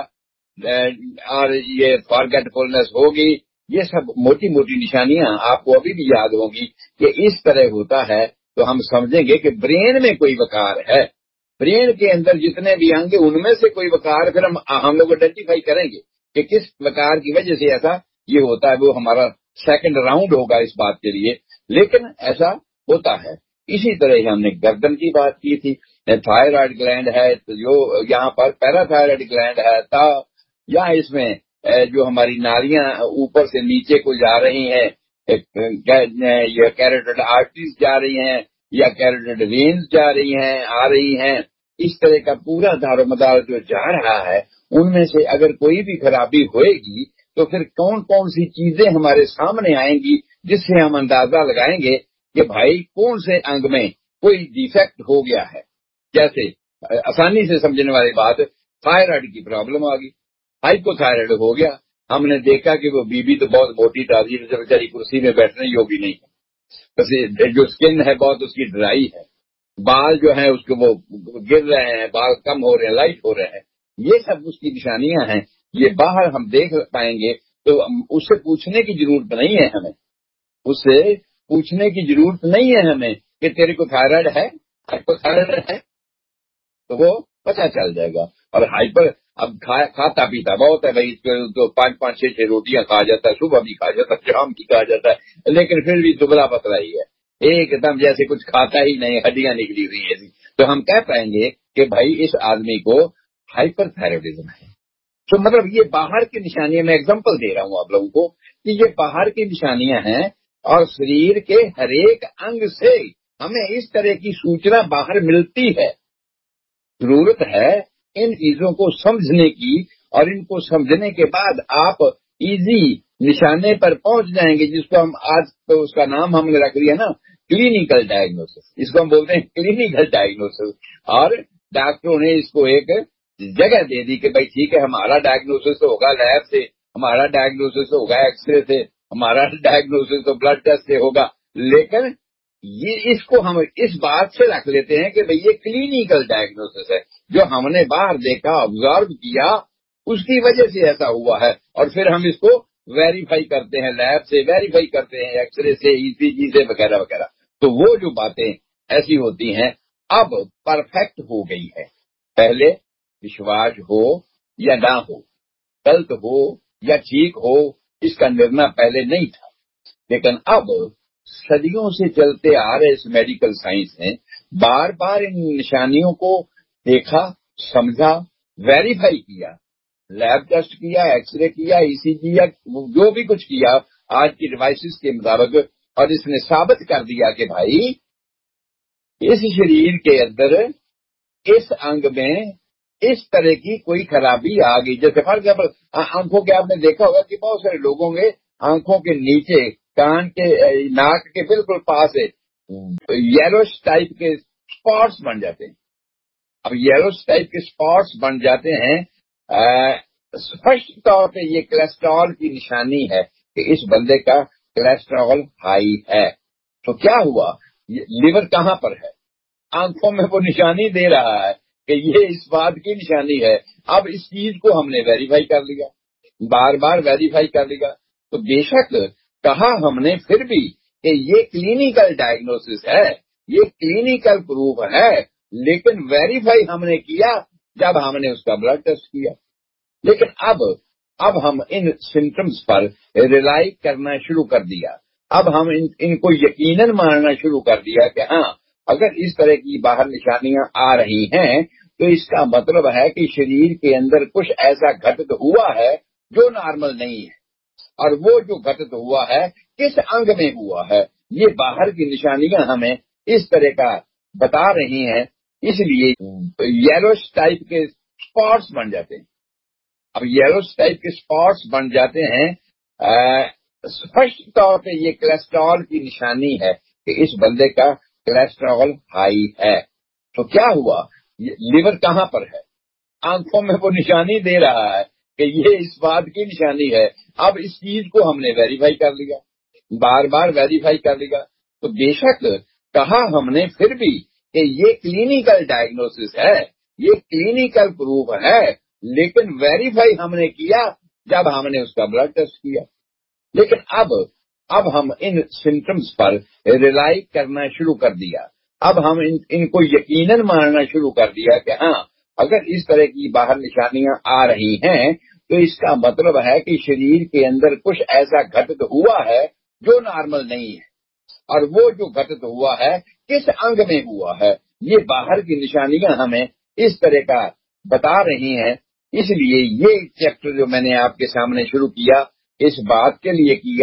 اور یہ فارگیٹ فلنس ہوگی. یہ سب موٹی موٹی نشانیاں آپ کو ابھی بھی یاد ہوں گی کہ اس طرح ہوتا ہے. تو ہم سمجھیں گے کہ برین میں کوئی وقار ہے، برین کے اندر جتنے بھی آئیں گے ان میں سے کوئی وقار پھر ہم ہم لوگ آئیڈینٹیفائی کریں گے کہ کس پرکار کی وجہ سے ایسا یہ ہوتا ہے، وہ ہمارا سیکنڈ راؤنڈ ہوگا اس بات کے لیے، لیکن ایسا ہوتا ہے۔ اسی طرح ہی ہم نے گردن کی بات کی تھی، تھائرائڈ گلینڈ ہے جو یہاں پر پیراتھائرائڈ گلینڈ ہے، تا یا اس میں جو ہماری نالیاں اوپر سے نیچے کو جا رہی ہیں، یا کیروٹیڈ آرٹریز جا رہی ہیں یا کیروٹیڈ وینز جا رہی ہیں آ رہی ہیں، اس طرح کا پورا دار و مدار جو جا رہا ہے، ان میں سے اگر کوئی بھی خرابی ہوئے گی تو پھر کون کون سی چیزیں ہمارے سامنے آئیں گی جس سے ہم اندازہ لگائیں گے کہ بھائی کون سے انگ میں کوئی ڈیفیکٹ ہو گیا ہے۔ جیسے آسانی سے سمجھنے والی بات، تھائرائڈ کی پرابلم آ گئی، ہائپو تھائرائڈ ہو گیا، ہم نے دیکھا کہ وہ بیوی تو بہت موٹی تازی بیچاری کرسی میں بیٹھنے یوگی نہیں ہے، بس جو اسکن ہے بہت اس کی ڈرائی ہے، بال جو ہیں اس کو وہ گر رہے ہیں، بال کم ہو رہے ہیں، لائٹ ہو رہے ہیں، یہ سب اس کی نشانیاں ہیں۔ یہ باہر ہم دیکھ پائیں گے تو اس سے پوچھنے کی ضرورت نہیں ہے ہمیں، اس سے پوچھنے کی ضرورت نہیں ہے ہمیں کہ تیرے کو تھائرائڈ ہے، ہائپر تھائرائڈ ہے، تو وہ پتہ چل جائے گا۔ اور ہائپر اب کھاتا پیتا بہت ہے بھائی، تو پانچ پانچ چھ چھ روٹیاں کھا جاتا ہے، صبح بھی کھا جاتا ہے، شام کی کھا جاتا ہے، لیکن پھر بھی دبلا پتلا ہی ہے، ایک دم جیسے کچھ کھاتا ہی نہیں، ہڈیاں نکلی ہوئی ہیں۔ تو ہم کہہ پائیں گے کہ بھائی اس آدمی کو ہائپر تھائرائڈزم ہے۔ تو مطلب یہ باہر کی نشانیاں، میں اگزامپل دے رہا ہوں آپ لوگوں کو کہ یہ باہر کی نشانیاں ہیں، اور شریر کے ہر ایک انگ سے ہمیں اس طرح کی سوچنا باہر ملتی ہے۔ ضرورت ہے ان چیزوں کو سمجھنے کی، اور ان کو سمجھنے کے بعد آپ ایزی نشانے پر پہنچ جائیں گے، جس کو ہم آج تو اس کا نام ہم نے رکھ لیا نا کلینیکل ڈائگنوسس، اس کو ہم بولتے ہیں کلینیکل ڈائگنوسس، اور ڈاکٹروں نے اس کو ایک جگہ دے دی کہ بھائی ٹھیک ہے، ہمارا ڈائگنوسس تو ہوگا لیب سے، ہمارا ڈائگنوسس تو ہوگا ایکس رے سے، ہمارا ڈائگنوسس تو بلڈ ٹیسٹ سے ہوگا، لیکن یہ اس کو ہم اس بات سے رکھ لیتے ہیں کہ بھئی یہ کلینیکل ڈائگنوسس ہے، جو ہم نے باہر دیکھا، آبزرو کیا، اس کی وجہ سے ایسا ہوا ہے، اور پھر ہم اس کو ویریفائی کرتے ہیں، لیب سے ویریفائی کرتے ہیں، ایکس رے سے، ای سی جی سے وغیرہ وغیرہ۔ تو وہ جو باتیں ایسی ہوتی ہیں اب پرفیکٹ ہو گئی ہے، پہلے وشواس ہو یا نہ ہو، غلط ہو یا ٹھیک ہو، اس کا نرنا پہلے نہیں تھا، لیکن اب صدیوں سے چلتے آ رہے اس میڈیکل سائنس نے بار بار ان نشانیوں کو دیکھا، سمجھا، ویریفائی کیا، لیب ٹیسٹ کیا، ایکس رے کیا، ای سی جی یا جو بھی کچھ کیا آج کی ڈیوائسز کے مطابق، اور اس نے ثابت کر دیا کہ بھائی اس شریر کے اندر اس انگ میں اس طرح کی کوئی خرابی آ گئی۔ جیسے فار ایگزامپل آنکھوں کے آپ نے دیکھا ہوگا کہ بہت سارے لوگوں کے آنکھوں کے نیچے، کان کے، ناک کے بالکل پاس یلوش ٹائپ کے اسپاٹس بن جاتے ہیں۔ اب یلوش ٹائپ کے اسپاٹس بن جاتے ہیں، اسپشٹ طور پہ یہ کولیسٹرول کی نشانی ہے کہ اس بندے کا کولیسٹرول ہائی ہے۔ تو کیا ہوا، لیور کہاں پر ہے؟ آنکھوں میں وہ نشانی دے رہا ہے کہ یہ اس بات کی نشانی ہے۔ اب اس چیز کو ہم نے ویریفائی کر لیا، بار بار ویریفائی کر لیا، تو بے شک کہا ہم نے پھر بھی کہ یہ کلینیکل ڈائگنوسس ہے، یہ کلینیکل پروف ہے، لیکن ویریفائی ہم نے کیا جب ہم نے اس کا بلڈ ٹیسٹ کیا۔ لیکن اب اب ہم ان سمٹمز پر ریلائی کرنا شروع کر دیا، اب ہم ان, ان کو یقیناً ماننا شروع کر دیا کہ ہاں اگر اس طرح کی باہر نشانیاں آ رہی ہیں تو اس کا مطلب ہے کہ شریر کے اندر کچھ ایسا گھٹت ہوا ہے جو نارمل نہیں ہے، اور وہ جو گھٹت ہوا ہے کس انگ میں ہوا ہے، یہ باہر کی نشانیاں ہمیں اس طرح کا بتا رہی ہیں، اس لیے یلوش ٹائپ کے اسپاٹس بن جاتے ہیں۔ اب یلوش ٹائپ کے اسپاٹس بن جاتے ہیں، اسپشٹ طور پہ یہ کولیسٹرول کی نشانی ہے کہ اس بندے کا کولیسٹرول ہائی ہے۔ تو کیا ہوا، لیور کہاں پر ہے؟ آنکھوں میں وہ نشانی دے رہا ہے کہ یہ اس بات کی نشانی ہے۔ اب اس چیز کو ہم نے ویریفائی کر لیا، بار بار ویریفائی کر لیا، تو بے شک کہا ہم نے پھر بھی کہ یہ کلینیکل ڈائگنوسس ہے، یہ کلینیکل پروف ہے، لیکن ویریفائی ہم نے کیا جب ہم نے اس کا بلڈ ٹیسٹ کیا۔ لیکن اب اب ہم ان سمٹمز پر ریلائی کرنا شروع کر دیا، اب ہم ان, ان کو یقیناً ماننا شروع کر دیا کہ ہاں اگر اس طرح کی باہر نشانیاں آ رہی ہیں تو اس کا مطلب ہے کہ شریر کے اندر کچھ ایسا گھٹت ہوا ہے جو نارمل نہیں ہے، اور وہ جو گھٹت ہوا ہے کس انگ میں ہوا ہے، یہ باہر کی نشانیاں ہمیں اس طرح کا بتا رہی ہیں۔ اس لیے یہ چیپٹر جو میں نے آپ کے سامنے شروع کیا اس بات کے لیے کیا